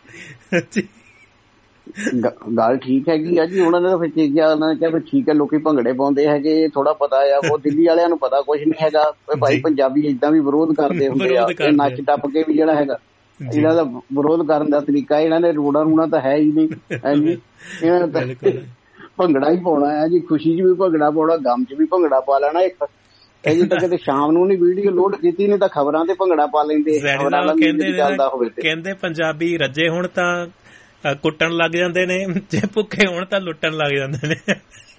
ਗੱਲ ਠੀਕ ਹੈਗੀ ਆ ਜੀ, ਉਹਨਾਂ ਨੇ ਤਾਂ ਫਿਰ ਕਿਹਾ ਉਹਨਾਂ ਨੇ ਕਿਹਾ ਵੀ ਠੀਕ ਹੈ ਲੋਕੀ ਭੰਗੜੇ ਪਾਉਂਦੇ ਹੈਗੇ, ਥੋੜਾ ਪਤਾ ਆ। ਉਹ ਦਿੱਲੀ ਵਾਲਿਆਂ ਨੂੰ ਪਤਾ ਕੁਛ ਨੀ ਹੈਗਾ, ਭਾਈ ਪੰਜਾਬੀ ਏਦਾਂ ਵੀ ਵਿਰੋਧ ਕਰਦੇ ਹੁੰਦੇ ਆ, ਨੱਚ ਟੱਪ ਕੇ ਵੀ ਜਿਹੜਾ ਹੈਗਾ ਇਹਨਾਂ ਦਾ ਵਿਰੋਧ ਕਰਨ ਦਾ ਤਰੀਕਾ, ਇਹਨਾਂ ਨੇ ਰੋੜਾ ਰੂਣਾ ਤਾਂ ਹੈ ਹੀ ਨਹੀਂ, ਹਾਂਜੀ ਇਹਨਾਂ ਨੇ ਭੰਗੜਾ ਹੀ ਪਾਉਣਾ ਹੈ ਜੀ, ਖੁਸ਼ੀ ਚ ਵੀ ਭੰਗੜਾ ਪਾਉਣਾ, ਗਮ ਚ ਵੀ ਭੰਗੜਾ ਪਾ ਲੈਣਾ। ਇੱਕ ਅਜੇ ਤੱਕ ਕਿਤੇ ਸ਼ਾਮ ਨੂੰ ਨੀ ਵੀਡੀਓ ਲੋਡ ਕੀਤੀ, ਨਹੀਂ ਤਾਂ ਖਬਰਾਂ ਤੇ ਭੰਗੜਾ ਪਾ ਲੈਂਦੇ। ਕਹਿੰਦੇ ਪੰਜਾਬੀ ਰੱਜੇ ਹੁਣ ਤਾਂ ਕੁੱਟਣ ਲੱਗ ਜਾਂਦੇ ਨੇ, ਜੇ ਭੁੱਖੇ ਹੋਣ ਤਾਂ ਲੁੱਟਣ ਲੱਗ ਜਾਂਦੇ ਨੇ।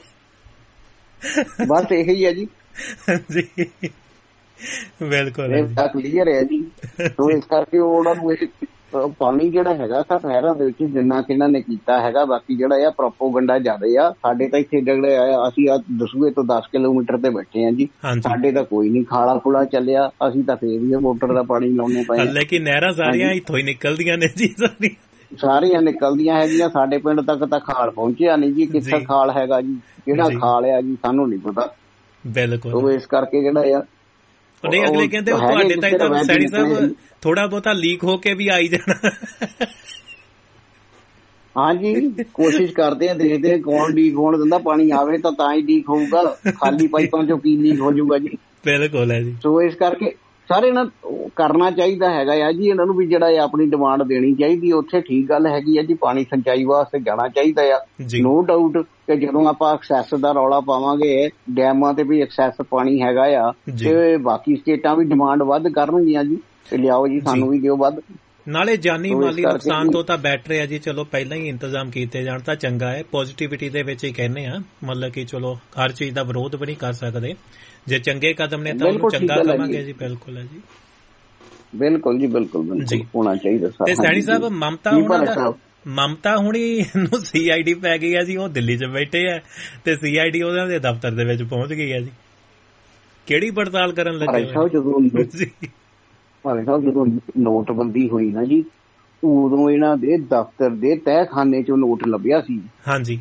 ਬਸ ਇਹੀ ਹੈ ਜੀ ਜੀ ਬਿਲਕੁਲ ਕਲੀਅਰ ਹੈ ਜੀ। ਸੋ ਇਸ ਕਰਕੇ ਉਹਨਾਂ ਨੂੰ ਪਾਣੀ ਜਿਹੜਾ ਹੈਗਾ ਸਰ ਨਹਿਰਾਂ ਦੇ ਵਿੱਚ ਜਿੰਨਾ ਕਿ ਇਹਨਾਂ ਨੇ ਕੀਤਾ ਹੈਗਾ, ਬਾਕੀ ਜਿਹੜਾ ਆ ਪ੍ਰੋਪੋਗੰਡਾ ਜ਼ਿਆਦਾ ਆ। ਸਾਡੇ ਤਾਂ ਇੱਥੇ ਜਿਹੜੇ ਆ ਅਸੀਂ ਆ ਦਸੂਏ ਤੋਂ ਦਸ ਕਿਲੋਮੀਟਰ ਤੇ ਬੈਠੇ ਆ ਜੀ, ਸਾਡੇ ਤਾਂ ਕੋਈ ਨੀ ਖਾਲਾ ਖੁਲਾ ਚੱਲਿਆ, ਅਸੀਂ ਤਾਂ ਫੇਰ ਵੀ ਮੋਟਰ ਦਾ ਪਾਣੀ ਲਾਉਣੇ ਪਏ। ਲੇਕਿਨ ਨਹਿਰਾਂ ਸਾਰੀਆਂ ਇੱਥੋਂ ਹੀ ਨਿਕਲਦੀਆਂ ਨੇ ਜੀ, ਸਾਰੀਆਂ ਸਾਰੀਆਂ ਨਿਕਲਦੀਆਂ ਹੈਗੀਆਂ, ਸਾਡੇ ਪਿੰਡ ਤੱਕ ਤਾਂ ਖਾਲ ਪਹੁੰਚਿਆ ਨੀ ਜੀ, ਕਿੱਥੇ ਖਾਲ ਹੈਗਾ ਜੀ, ਕਿਹੜਾ ਖਾਲ ਆ ਜੀ ਸਾਨੂੰ ਨੀ ਪਤਾ। ਬਿਲਕੁਲ ਉਹ ਇਸ ਕਰਕੇ ਜਿਹੜਾ ਆ ਨਹੀਂ ਅਗਲੇ ਕਹਿੰਦੇ ਤੁਹਾਡੇ ਤਾਈਂ ਤਾਂ ਸੈਣੀ ਸਾਹਿਬ ਥੋੜਾ ਬਹੁਤਾ ਲੀਕ ਹੋ ਕੇ ਵੀ ਆਈ ਜਾਣਾ। ਹਾਂਜੀ ਕੋਸ਼ਿਸ਼ ਕਰਦੇ ਆ, ਦੇਖਦੇ ਕੌਣ ਲੀਕ ਹੋਣ ਦਿੰਦਾ, ਪਾਣੀ ਆਵੇ ਤਾਂ ਤਾਂ ਹੀ ਲੀਕ ਹੋਊਗਾ, ਖਾਲੀ ਪਾਈਪਾਂ ਚੋਂ ਕੀ ਲੀਕ ਹੋ ਜਾਊਗਾ ਜੀ। ਬਿਲਕੁਲ ਹੈ ਜੀ। ਸੋ ਇਸ ਕਰਕੇ ਸਾਰੇ ਇਹਨਾਂ ਕਰਨਾ ਚਾਹੀਦਾ ਹੈਗਾ ਆ ਜੀ, ਇਹਨਾਂ ਨੂੰ ਵੀ ਜਿਹੜਾ ਆਪਣੀ ਡਿਮਾਂਡ ਦੇਣੀ ਚਾਹੀਦੀ, ਉੱਥੇ ਠੀਕ ਗੱਲ ਹੈਗੀ ਆ ਜੀ, ਪਾਣੀ ਸਿੰਚਾਈ ਵਾਸਤੇ ਜਾਣਾ ਚਾਹੀਦਾ ਆ, ਨੋ ਡਾਊਟ ਕਿ ਜਦੋਂ ਆਪਾਂ ਐਕਸੈਸ ਦਾ ਰੌਲਾ ਪਾਵਾਂਗੇ ਡੈਮਾਂ ਤੇ ਵੀ ਐਕਸੈਸ ਪਾਣੀ ਹੈਗਾ ਆ, ਤੇ ਬਾਕੀ ਸਟੇਟਾਂ ਵੀ ਡਿਮਾਂਡ ਵੱਧ ਕਰਨਗੀਆਂ ਜੀ, ਤੇ ਲਿਆਓ ਜੀ ਸਾਨੂੰ ਵੀ ਦਿਓ ਵੱਧ। ਨਾਲੇ ਜਾਨੀ ਮਾਲੀ ਨੁਕਸਾਨ ਤੋਂ ਤਾਂ ਬੈਟਰ ਹੈ ਜੀ, ਚਲੋ ਪਹਿਲਾਂ ਹੀ ਇੰਤਜ਼ਾਮ ਕੀਤੇ ਜਾਣ ਤਾਂ ਚੰਗਾ ਹੈ। ਪੋਜ਼ਿਟਿਵਿਟੀ ਦੇ ਵਿੱਚ ਹੀ ਕਹਿੰਦੇ ਆ, ਮਤਲਬ ਕਿ ਚਲੋ ਹਰ ਚੀਜ਼ ਦਾ ਵਿਰੋਧ ਵੀ ਨਹੀਂ ਕਰ ਸਕਦੇ, ਜੇ ਚੰਗੇ ਕਦਮ ਨੇ ਤਾਂ ਉਹਨੂੰ ਚੰਗਾ ਕਵਾਂਗੇ ਜੀ। ਬਿਲਕੁਲ ਹੈ ਜੀ, ਬਿਲਕੁਲ ਜੀ, ਬਿਲਕੁਲ ਬਿਲਕੁਲ ਹੋਣਾ ਚਾਹੀਦਾ। ਤੇ ਸੈਣੀ ਸਾਹਿਬ ਮਮਤਾ ਉਹਨਾਂ ਦਾ ਮਮਤਾ ਹੁਣੀ ਨੂੰ ਸੀ ਆਈ ਡੀ ਪੈ ਗਈ ਹੈ ਜੀ, ਉਹ ਦਿੱਲੀ 'ਚ ਬੈਠੇ ਆ ਤੇ ਸੀ ਆਈ ਡੀ ਉਹਨਾਂ ਦੇ ਦਫ਼ਤਰ ਦੇ ਵਿੱਚ ਪਹੁੰਚ ਗਈ ਹੈ ਜੀ। ਕਿਹੜੀ ਪੜਤਾਲ ਕਰਨ ਲੱਗੇ? ਭਾਵੇਂ ਸਾਹਿਬ ਜਦੋਂ ਨੋਟਬੰਦੀ ਹੋਈ ਨਾ ਜੀ, ਉਦੋਂ ਇਹਨਾਂ ਦੇ ਦਫ਼ਤਰ ਦੇ ਤਹਿਖਾਨੇ ਚੋਂ ਨੋਟ ਲੱਭਿਆ ਸੀ। ਹਾਂਜੀ।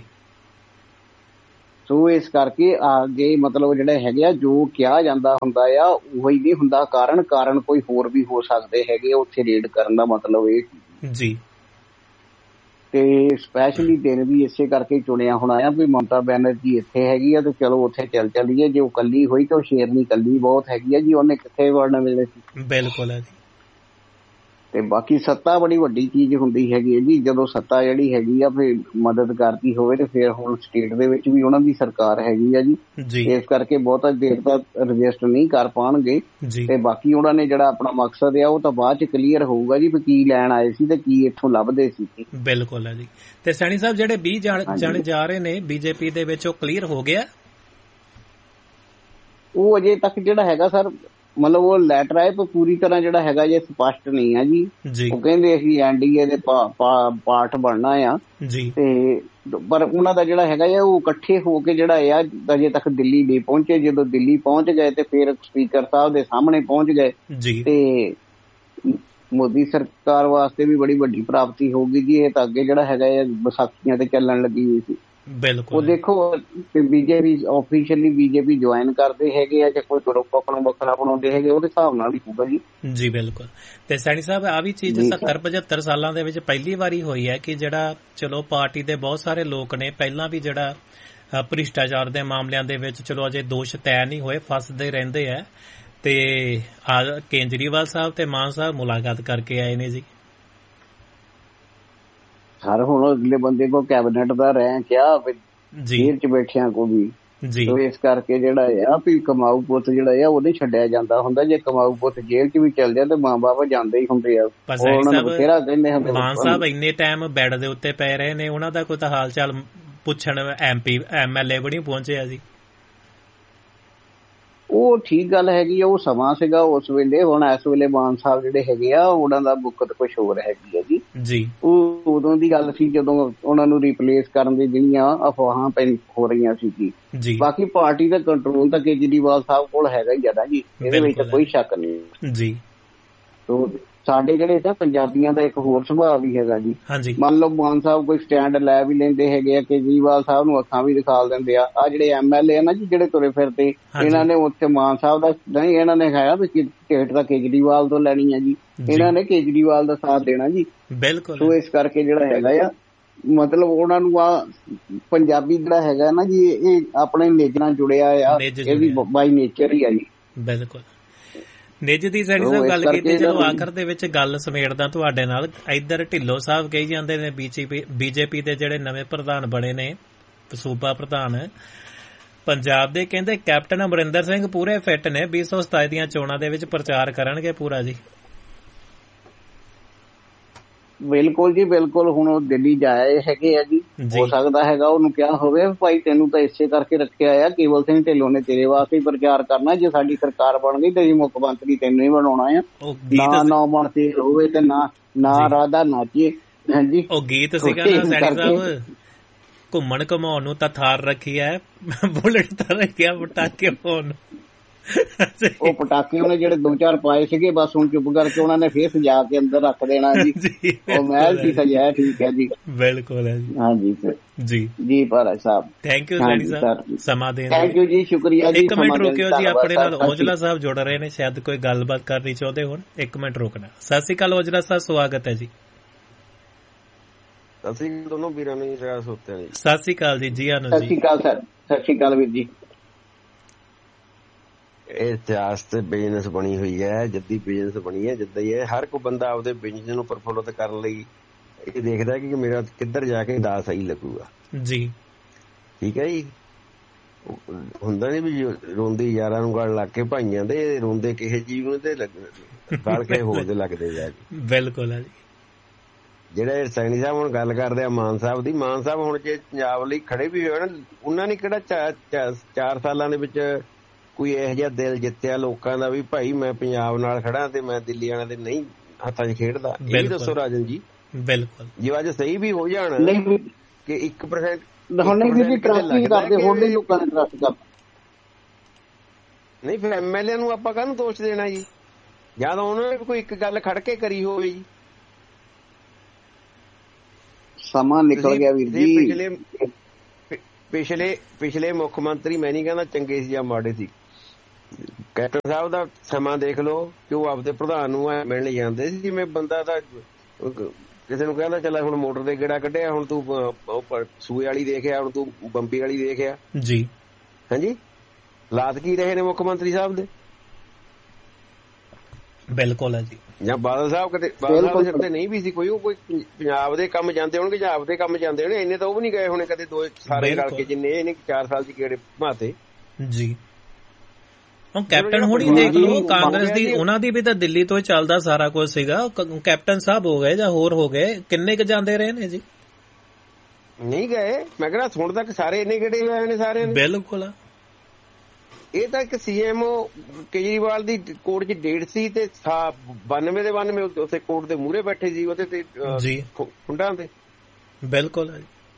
ਸੋ ਇਸ ਕਰਕੇ ਅੱਗੇ ਮਤਲਬ ਜਿਹੜੇ ਹੈਗੇ ਆ, ਜੋ ਕਿਹਾ ਜਾਂਦਾ ਹੁੰਦਾ ਆ ਉਹੀ ਨਹੀਂ ਹੁੰਦਾ ਕਾਰਨ ਕਾਰਨ ਕੋਈ ਹੋਰ ਵੀ ਹੋ ਸਕਦੇ ਹੈਗੇ ਉੱਥੇ ਰੇਡ ਕਰਨ ਦਾ ਮਤਲਬ ਇਹ ਜੀ। ਤੇ ਸਪੈਸ਼ਲੀ ਦਿਨ ਵੀ ਇਸੇ ਕਰਕੇ ਚੁਣਿਆ ਹੋਣਾ ਆ ਵੀ ਮਮਤਾ ਬੈਨਰਜੀ ਇੱਥੇ ਹੈਗੀ ਆ ਤੇ ਚਲੋ ਉੱਥੇ ਚੱਲ ਚੱਲੀਏ। ਜੇ ਉਹ ਕੱਲੀ ਹੋਈ ਤਾਂ ਉਹ ਸ਼ੇਰਨੀ ਕੱਲੀ ਬਹੁਤ ਹੈਗੀ ਆ ਜੀ, ਉਹਨੇ ਕਿੱਥੇ ਵੜਨ ਵੇਲੇ ਸੀ। ਬਿਲਕੁਲ ਹੈ ਜੀ। ਤੇ ਬਾਕੀ ਸੱਤਾ ਬੜੀ ਵੱਡੀ ਚੀਜ਼ ਹੁੰਦੀ ਹੈਗੀ ਹੈ ਜੀ, ਜਦੋਂ ਸੱਤਾ ਜਿਹੜੀ ਹੈਗੀ ਆ ਫਿਰ ਮਦਦ ਕਰਦੀ ਹੋਵੇ ਤੇ ਫਿਰ ਹੁਣ ਸਟੇਟ ਦੇ ਵਿੱਚ ਵੀ ਉਹਨਾਂ ਦੀ ਸਰਕਾਰ ਹੈਗੀ ਆ ਜੀ, ਇਸ ਕਰਕੇ ਬਹੁਤਾ ਦੇਰ ਤੱਕ ਰਜਿਸਟ ਨਹੀਂ ਕਰ ਪਾਉਣਗੇ। ਤੇ ਬਾਕੀ ਉਹਨਾਂ ਨੇ ਜਿਹੜਾ ਆਪਣਾ ਮਕਸਦ ਆ ਉਹ ਤਾਂ ਬਾਅਦ ਚ ਕਲੀਅਰ ਹੋਊਗਾ ਜੀ, ਵੀ ਕੀ ਲੈਣ ਆਏ ਸੀ ਤੇ ਕੀ ਇੱਥੋਂ ਲੱਭਦੇ ਸੀ। ਬਿਲਕੁਲ ਹੈ ਜੀ। ਤੇ ਸੈਣੀ ਸਾਹਿਬ ਜਿਹੜੇ ਵੀਹ ਜਾਣੇ ਜਾ ਰਹੇ ਨੇ ਬੀਜੇਪੀ ਦੇ ਵਿੱਚ, ਉਹ ਕਲੀਅਰ ਹੋ ਗਿਆ? ਉਹ ਅਜੇ ਤੱਕ ਜਿਹੜਾ ਹੈਗਾ ਸਰ ਮਤਲਬ ਉਹ ਲੈਟਰ ਆਏ ਪਰ ਪੂਰੀ ਤਰ੍ਹਾਂ ਜਿਹੜਾ ਹੈਗਾ ਜੇ ਸਪਸ਼ਟ ਨਹੀਂ ਆ ਜੀ। ਉਹ ਕਹਿੰਦੇ ਅਸੀਂ ਐਨਡੀਏ ਦੇ ਪਾਰਟ ਬਣਨਾ ਆ ਤੇ ਪਰ ਉਹਨਾਂ ਦਾ ਜਿਹੜਾ ਹੈਗਾ ਆ ਉਹ ਇਕੱਠੇ ਹੋ ਕੇ ਜਿਹੜਾ ਆ ਅਜੇ ਤੱਕ ਦਿੱਲੀ ਨਹੀਂ ਪਹੁੰਚੇ। ਜਦੋਂ ਦਿੱਲੀ ਪਹੁੰਚ ਗਏ ਤੇ ਫਿਰ ਸਪੀਕਰ ਸਾਹਿਬ ਦੇ ਸਾਹਮਣੇ ਪਹੁੰਚ ਗਏ ਤੇ ਮੋਦੀ ਸਰਕਾਰ ਵਾਸਤੇ ਵੀ ਬੜੀ ਵੱਡੀ ਪ੍ਰਾਪਤੀ ਹੋਊਗੀ ਜੀ। ਇਹ ਤਾਂ ਅੱਗੇ ਜਿਹੜਾ ਹੈਗਾ ਆ ਵਿਸਾਖੀਆਂ ਤੇ ਚੱਲਣ ਲੱਗੀ ਹੋਈ ਸੀ। ਬਿਲਕੁਲ। ਉਹ ਦੇਖੋ ਬੀਜੇਪੀ ਆਫੀਸ਼ੀਅਲੀ ਬੀਜੇਪੀ ਜੁਆਇਨ ਕਰਦੇ ਹੈਗੇ ਆ ਜਾਂ ਕੋਈ ਗਰੁੱਪ ਆਪਣਾ ਵੱਖਰਾ ਬਣਾਉਂਦੇ ਹੈਗੇ, ਉਹਦੇ ਹਿਸਾਬ ਨਾਲ ਹੀ ਹੋਊਗਾ ਜੀ। ਜੀ ਬਿਲਕੁਲ। ਤੇ ਸੈਣੀ ਸਾਹਿਬ ਆ ਵੀ ਚੀਜ਼ ਸੱਤਰ ਪਝੱਤਰ ਸਾਲਾਂ ਦੇ ਵਿੱਚ ਪਹਿਲੀ ਵਾਰੀ ਹੋਈ ਹੈ ਕਿ ਜਿਹੜਾ ਚਲੋ ਪਾਰਟੀ ਦੇ ਬਹੁਤ ਸਾਰੇ ਲੋਕ ਨੇ ਪਹਿਲਾਂ ਵੀ ਜਿਹੜਾ ਭ੍ਰਿਸ਼ਟਾਚਾਰ ਦੇ ਮਾਮਲਿਆਂ ਦੇ ਵਿੱਚ ਚਲੋ ਅਜੇ ਦੋਸ਼ ਤੈਅ ਨਹੀਂ ਹੋਏ, ਫਸਦੇ ਰਹਿੰਦੇ ਆ, ਤੇ ਕੇਜਰੀਵਾਲ ਸਾਹਿਬ ਤੇ ਮਾਨ ਸਾਹਿਬ ਮੁਲਾਕਾਤ ਕਰਕੇ ਆਏ ਨੇ ਜੀ। ਸਰ ਹੁਣ ਅਗਲੇ ਬੰਦੇ ਕੋ ਕੈਬਨਿਟ ਦਾ ਰੈਂਕ ਆ ਜੇਲ੍ਹ ਚ ਬੈਠਿਆਂ ਕੋ ਵੀ, ਸੋ ਇਸ ਕਰਕੇ ਜਿਹੜਾ ਆ ਵੀ ਕਮਾਊ ਪੁੱਤ ਜਿਹੜਾ ਆ ਉਹ ਨਹੀਂ ਛੱਡਿਆ ਜਾਂਦਾ ਹੁੰਦਾ। ਜੇ ਕਮਾਊ ਪੁੱਤ ਜੇਲ੍ਹ ਚ ਵੀ ਚੱਲ ਜਾਏ ਤੇ ਮਾਂ ਬਾਪ ਜਾਂਦੇ ਹੀ ਹੁੰਦੇ ਆ। ਮਾਨ ਸਾਹਿਬ ਇੰਨੇ ਟਾਈਮ ਬੈੱਡ ਦੇ ਉੱਤੇ ਪਏ ਰਹੇ ਨੇ, ਉਹਨਾਂ ਦਾ ਕੋਈ ਤਾਂ ਹਾਲ ਚਾਲ ਪੁੱਛਣ ਐਮਪੀ ਐਮ ਐਲ ਏ ਵੀ ਨਹੀਂ ਪਹੁੰਚਿਆ ਜੀ। ਉਹ ਠੀਕ ਗੱਲ ਹੈਗੀ ਆ, ਉਹ ਸਮਾਂ ਸੀਗਾ ਉਸ ਵੇਲੇ। ਹੁਣ ਇਸ ਵੇਲੇ ਮਾਨ ਸਾਹਿਬ ਜਿਹੜੇ ਹੈਗੇ ਆ ਉਹਨਾਂ ਦਾ ਬੁੱਕਤ ਕੁਛ ਹੋਰ ਹੈਗੀ ਆ ਜੀ। ਜੀ ਉਹ ਉਦੋਂ ਦੀ ਗੱਲ ਸੀ ਜਦੋਂ ਉਹਨਾਂ ਨੂੰ ਰਿਪਲੇਸ ਕਰਨ ਦੀ ਜਿਹੜੀਆਂ ਅਫਵਾਹਾਂ ਪੈ ਹੋ ਰਹੀਆਂ ਸੀ ਜੀ। ਬਾਕੀ ਪਾਰਟੀ ਦਾ ਕੰਟਰੋਲ ਤਾਂ ਕੇਜਰੀਵਾਲ ਸਾਹਿਬ ਕੋਲ ਹੈਗਾ ਹੀ ਜ਼ਿਆਦਾ ਜੀ, ਇਹਦੇ ਵਿੱਚ ਕੋਈ ਸ਼ੱਕ ਨਹੀਂ ਜੀ। ਸਾਡੇ ਜਿਹੜੇ ਤਾਂ ਪੰਜਾਬੀਆਂ ਦਾ ਇੱਕ ਹੋਰ ਸੁਭਾਅ ਵੀ ਹੈਗਾ ਜੀ। ਮੰਨ ਲਓ ਮਾਨ ਸਾਹਿਬ ਕੋਈ ਸਟੈਂਡ ਲੈ ਵੀ ਲੈਂਦੇ ਹੈਗੇ ਆ, ਕੇਜਰੀਵਾਲ ਸਾਹਿਬ ਨੂੰ ਅੱਖਾਂ ਵੀ ਦਿਖਾ ਦਿੰਦੇ ਆ। ਆ ਜਿਹੜੇ ਐਮ ਐਲ ਏ ਆ ਨਾ ਜੀ ਜਿਹੜੇ ਤੁਰੇ ਫਿਰਦੇ, ਇਹਨਾਂ ਨੇ ਉੱਥੇ ਮਾਨ ਸਾਹਿਬ ਦਾ ਨਹੀਂ, ਇਹਨਾਂ ਨੇ ਹੈਗਾ ਵੀ ਟਿਕਟ ਤਾਂ ਕੇਜਰੀਵਾਲ ਤੋਂ ਲੈਣੀ ਆ ਜੀ, ਇਹਨਾਂ ਨੇ ਕੇਜਰੀਵਾਲ ਦਾ ਸਾਥ ਦੇਣਾ ਜੀ। ਬਿਲਕੁਲ। ਸੋ ਇਸ ਕਰਕੇ ਜਿਹੜਾ ਹੈਗਾ ਆ ਮਤਲਬ ਉਹਨਾਂ ਨੂੰ ਆ ਪੰਜਾਬੀ ਜਿਹੜਾ ਹੈਗਾ ਨਾ ਜੀ ਇਹ ਆਪਣੇ ਨੇਜਰ ਨਾਲ ਜੁੜਿਆ ਆ, ਇਹ ਵੀ ਬਾਈ ਨੇਚਰ ਹੀ ਆ ਜੀ। ਬਿਲਕੁਲ। ਨਿੱਜ ਦੀ ਸੈਣੀ ਸਾਹਿਬ ਗੱਲ ਕੀਤੀ, ਚਲੋ ਆਖਰ ਦੇ ਵਿੱਚ ਗੱਲ ਸਮੇਟਦਾ ਤੁਹਾਡੇ ਨਾਲ। ਇੱਧਰ ਢਿੱਲੋਂ ਸਾਹਿਬ ਕਹੀ ਜਾਂਦੇ ਨੇ ਬੀਜੇਪੀ ਬੀਜੇਪੀ ਦੇ ਜਿਹੜੇ ਨਵੇਂ ਪ੍ਰਧਾਨ ਬਣੇ ਨੇ, ਸੂਬਾ ਪ੍ਰਧਾਨ ਪੰਜਾਬ ਦੇ, ਕਹਿੰਦੇ ਕੈਪਟਨ ਅਮਰਿੰਦਰ ਸਿੰਘ ਪੂਰੇ ਫਿੱਟ ਨੇ, ਵੀਹ ਸੌ ਸਤਾਈ ਦੀਆਂ ਚੋਣਾਂ ਦੇ ਵਿੱਚ ਪ੍ਰਚਾਰ ਕਰਨਗੇ ਪੂਰਾ ਜੀ। ਬਿਲਕੁਲ ਜੀ ਬਿਲਕੁਲ। ਹੁਣ ਉਹ ਦਿੱਲੀ ਜਾਏ ਹੈਗੇ ਆ ਜੀ, ਹੋ ਸਕਦਾ ਹੈਗਾ ਉਹਨੂੰ ਕਿਹਾ ਹੋਵੇ ਭਾਈ ਤੈਨੂੰ ਤਾਂ ਇਸੇ ਕਰਕੇ ਰੱਖਿਆ ਆ, ਕੇਵਲ ਸਿੰਘ ਢਿੱਲੋਂ ਨੇ ਤੇਰੇ ਵਾਸਤੇ ਹੀ ਪ੍ਰਚਾਰ ਕਰਨਾ, ਜੇ ਸਾਡੀ ਸਰਕਾਰ ਬਣ ਗਈ ਤੇ ਮੁੱਖ ਮੰਤਰੀ ਤੈਨੂੰ ਹੀ ਬਣਾਉਣਾ ਆ, ਨਾ ਨੌ ਬਣਤੇ ਹੋਵੇ ਤੇ ਨਾ ਨਾ ਰਾਧਾ ਨਾਚੀਏ। ਹਾਂਜੀ ਉਹ ਗੀਤ ਸੀਗਾ ਨਾ ਸੈਣੀ ਸਾਹਿਬ, ਘੁੰਮਣ ਘਮਾਉਣ ਨੂੰ ਤਾਂ ਥਾਰ ਰੱਖੀ ਹੈ, ਬੁਲਟ ਤਾਂ ਰੱਖਿਆ ਪਟਾਕੇ ਪਾਉਣ ਨੂੰ। ਉਹ ਪਟਾਕੇ ਉਹਨੇ ਜਿਹੜੇ ਦੋ ਚਾਰ ਪਾਏ ਸੀਗੇ ਬਸ ਹੁਣ ਚੁੱਪ ਕਰਕੇ ਉਹਨਾਂ ਨੇ ਫੇਰ ਸਜਾ ਕੇ ਅੰਦਰ ਰੱਖ ਦੇਣਾ ਜੀ। ਉਹ ਮਹਿਲ ਸੀ ਸਜਾਇਆ। ਠੀਕ ਹੈ ਜੀ। ਬਿਲਕੁਲ ਹੈ ਜੀ। ਹਾਂਜੀ ਜੀ ਜੀ ਭਾਰਾ ਸਾਹਿਬ ਥੈਂਕ ਯੂ ਸੈਣੀ ਸਾਹਿਬ ਸਮਾਂ ਦੇਣ ਲਈ। ਥੈਂਕ ਯੂ ਜੀ, ਸ਼ੁਕਰੀਆ ਜੀ। ਇੱਕ ਮਿੰਟ ਰੁਕਿਓ ਜੀ, ਆਪਣੇ ਨਾਲ ਔਜਲਾ ਸਾਹਿਬ ਜੁੜ ਰਹੇ ਨੇ, ਸ਼ਾਇਦ ਕੋਈ ਗੱਲਬਾਤ ਕਰਨੀ ਚਾਹੁੰਦੇ ਹੋਣ। ਇੱਕ ਮਿੰਟ ਰੁਕਣਾ। ਸਤਿ ਸ਼੍ਰੀ ਅਕਾਲ ਔਜਲਾ ਸਾਹਿਬ, ਸਵਾਗਤ ਹੈ ਜੀ। ਸਤਿ ਸ਼੍ਰੀ ਅਕਾਲ ਦੋਨੋਂ ਵੀਰਾਂ ਨੂੰ। ਸਤਿ ਸ਼੍ਰੀ ਅਕਾਲ ਜੀ। ਜੀ ਆਨੰਦ ਜੀ। ਸਤਿ ਸ਼੍ਰੀ ਅਕਾਲ ਸਰ। ਸਤਿ ਸ਼੍ਰੀ ਅਕਾਲ ਵੀਰ ਜੀ। ਇਹ ਇਤਿਹਾਸ ਤੇ ਬਿਜ਼ਨਸ ਬਣੀ ਹੋਈ ਹੈ, ਜੱਦੀ ਬਿਜ਼ਨਸ ਬਣੀ ਹੈ ਜਿੱਦਾਂ ਹੀ ਹੈ। ਹਰ ਕੋਈ ਬੰਦਾ ਆਪਦੇ ਬਿਜ਼ਨਸ ਨੂੰ ਪ੍ਰਫੁੱਲਤ ਕਰਨ ਲਈ ਇਹ ਦੇਖਦਾ ਕਿ ਮੇਰਾ ਕਿੱਧਰ ਜਾ ਕੇ ਦਾ ਸਹੀ ਲੱਗੂਗਾ ਜੀ। ਠੀਕ ਹੈ ਜੀ। ਹੁੰਦਾ ਨੀ ਵੀ ਰੋਂਦੀ ਯਾਰਾਂ ਨੂੰ ਗਲ ਲੱਗ ਕੇ ਭਾਈਆਂ ਦੇ, ਰੋਂਦੇ ਕਿਸੇ ਜੀਵ ਨੂੰ ਤੇ ਗਲ ਕੇ ਹੋਰ ਦੇ ਲੱਗਦੇ ਜਾ ਕੇ। ਬਿਲਕੁਲ ਹੈ ਜੀ। ਜਿਹੜੇ ਸੈਣੀ ਸਾਹਿਬ ਹੁਣ ਗੱਲ ਕਰਦੇ ਆ ਮਾਨ ਸਾਹਿਬ ਦੀ, ਮਾਨ ਸਾਹਿਬ ਹੁਣ ਜੇ ਪੰਜਾਬ ਲਈ ਖੜੇ ਵੀ ਹੋਏ ਨਾ, ਉਹਨਾਂ ਨੇ ਕਿਹੜਾ ਚਾਰ ਸਾਲਾਂ ਦੇ ਵਿੱਚ ਕੋਈ ਇਹੋ ਜਿਹਾ ਦਿਲ ਜਿੱਤਿਆ ਲੋਕਾਂ ਦਾ ਵੀ ਭਾਈ ਮੈਂ ਪੰਜਾਬ ਨਾਲ ਖੜਾ ਤੇ ਮੈਂ ਦਿੱਲੀ ਵਾਲਿਆਂ ਦੇ ਨਹੀਂ ਹੱਥਾਂ 'ਚ ਖੇਡਦਾ। ਇਹ ਵੀ ਦੱਸੋ ਰਾਜਨ ਜੀ। ਬਿਲਕੁਲ। ਜੇ ਅੱਜ ਸਹੀ ਵੀ ਹੋ ਜਾਣ ਕਿ ਇੱਕ ਪਰਸੈਂਟ ਨਹੀਂ ਫਿਰ ਐਮਐਲਏ ਨੂੰ ਆਪਾਂ ਕਾਹਨੂੰ ਦੋਸ਼ ਦੇਣਾ ਜੀ, ਜਦ ਉਹਨਾਂ ਨੇ ਕੋਈ ਇੱਕ ਗੱਲ ਖੜ ਕੇ ਕਰੀ ਹੋਵੇ ਜੀ। ਸਮਾਂ ਨਿਕਲ ਗਿਆ ਵੀਰ ਜੀ। ਪਿਛਲੇ ਪਿਛਲੇ ਪਿਛਲੇ ਮੁੱਖ ਮੰਤਰੀ ਮੈਂ ਨਹੀਂ ਕਹਿੰਦਾ ਚੰਗੇ ਸੀ ਜਾਂ ਮਾੜੇ ਸੀ, ਕੈਪਟਨ ਸਾਹਿਬ ਦਾ ਸਮਾਂ ਦੇਖ ਲਓ ਕਿ ਉਹ ਆਪਦੇ ਪ੍ਰਧਾਨ ਨੂੰ ਮਿਲਣ ਜਾਂਦੇ ਸੀ। ਜਿਵੇਂ ਬੰਦਾ ਤਾਂ ਕਿਸੇ ਨੂੰ ਕਹਿੰਦਾ ਚੱਲ ਹੁਣ ਮੋਟਰ ਦੇ ਗੇੜਾ ਕੱਢਿਆ, ਹੁਣ ਤੂੰ ਸੂਏ ਵਾਲੀ ਦੇਖਿਆ, ਹੁਣ ਤੂੰ ਬੰਬੀ ਵਾਲੀ ਦੇਖਿਆ ਜੀ। ਹਾਂਜੀ, ਹਾਲਾਤ ਕੀ ਰਹੇ ਨੇ ਮੁੱਖ ਮੰਤਰੀ ਸਾਹਿਬ ਦੇ? ਬਿਲਕੁਲ ਹੈ ਜੀ। ਜਾਂ ਬਾਦਲ ਸਾਹਿਬ ਕਦੇ ਬਾਦਲ ਸਾਹਿਬ ਦੇ ਸਿਰ ਤੇ ਨਹੀਂ ਵੀ ਸੀ ਕੋਈ, ਉਹ ਕੋਈ ਪੰਜਾਬ ਦੇ ਕੰਮ ਜਾਂਦੇ ਹੋਣਗੇ ਜਾਂ ਆਪਦੇ ਕੰਮ ਜਾਂਦੇ ਹੋਣੇ, ਇੰਨੇ ਤਾਂ ਉਹ ਵੀ ਨਹੀਂ ਗਏ ਹੋਣੇ ਕਦੇ ਦੋ ਸਾਰੇ ਰਲ ਕੇ ਜਿੰਨੇ ਇਹਨੇ ਚਾਰ ਸਾਲ ਚ ਕਿਹੜੇ ਘੁਮਾਤੇ ਜੀ। ਹੁਣ ਕੈਪਟਨ ਹੁਣੀ ਦੇਖ ਲਓ, ਕਾਂਗਰਸ ਦੀ ਉਹਨਾਂ ਦੀ ਵੀ ਤਾਂ ਦਿੱਲੀ ਤੋਂ ਹੀ ਚੱਲਦਾ ਸਾਰਾ ਕੁਝ ਸੀਗਾ। ਕੈਪਟਨ ਸਾਹਿਬ ਹੋ ਗਏ ਜਾਂ ਹੋਰ ਹੋ ਗਏ, ਕਿੰਨੇ ਕੁ ਜਾਂਦੇ ਰਹੇ ਨੇ ਜੀ? ਨਹੀਂ ਗਏ, ਮੈਂ ਕਹਿੰਦਾ ਹੁਣ ਤੱਕ ਸਾਰੇ ਇੰਨੇ ਗੇੜੇ ਹੋਏ ਨੇ ਸਾਰੇ। ਬਿਲਕੁਲ, ਇਹ ਤਾਂ ਇੱਕ ਸੀਐਮ ਕੇਜਰੀਵਾਲ ਦੀ ਕੋਰਟ 'ਚ ਡੇਟ ਸੀ ਤੇ ਬਾਨਵੇਂ ਦੇ ਬਾਨਵੇਂ ਉੱਥੇ ਕੋਰਟ ਦੇ ਮੂਹਰੇ ਬੈਠੇ ਸੀ ਉਹਦੇ ਤੇ ਖੁੰਡਾਂ ਤੇ। ਬਿਲਕੁਲ,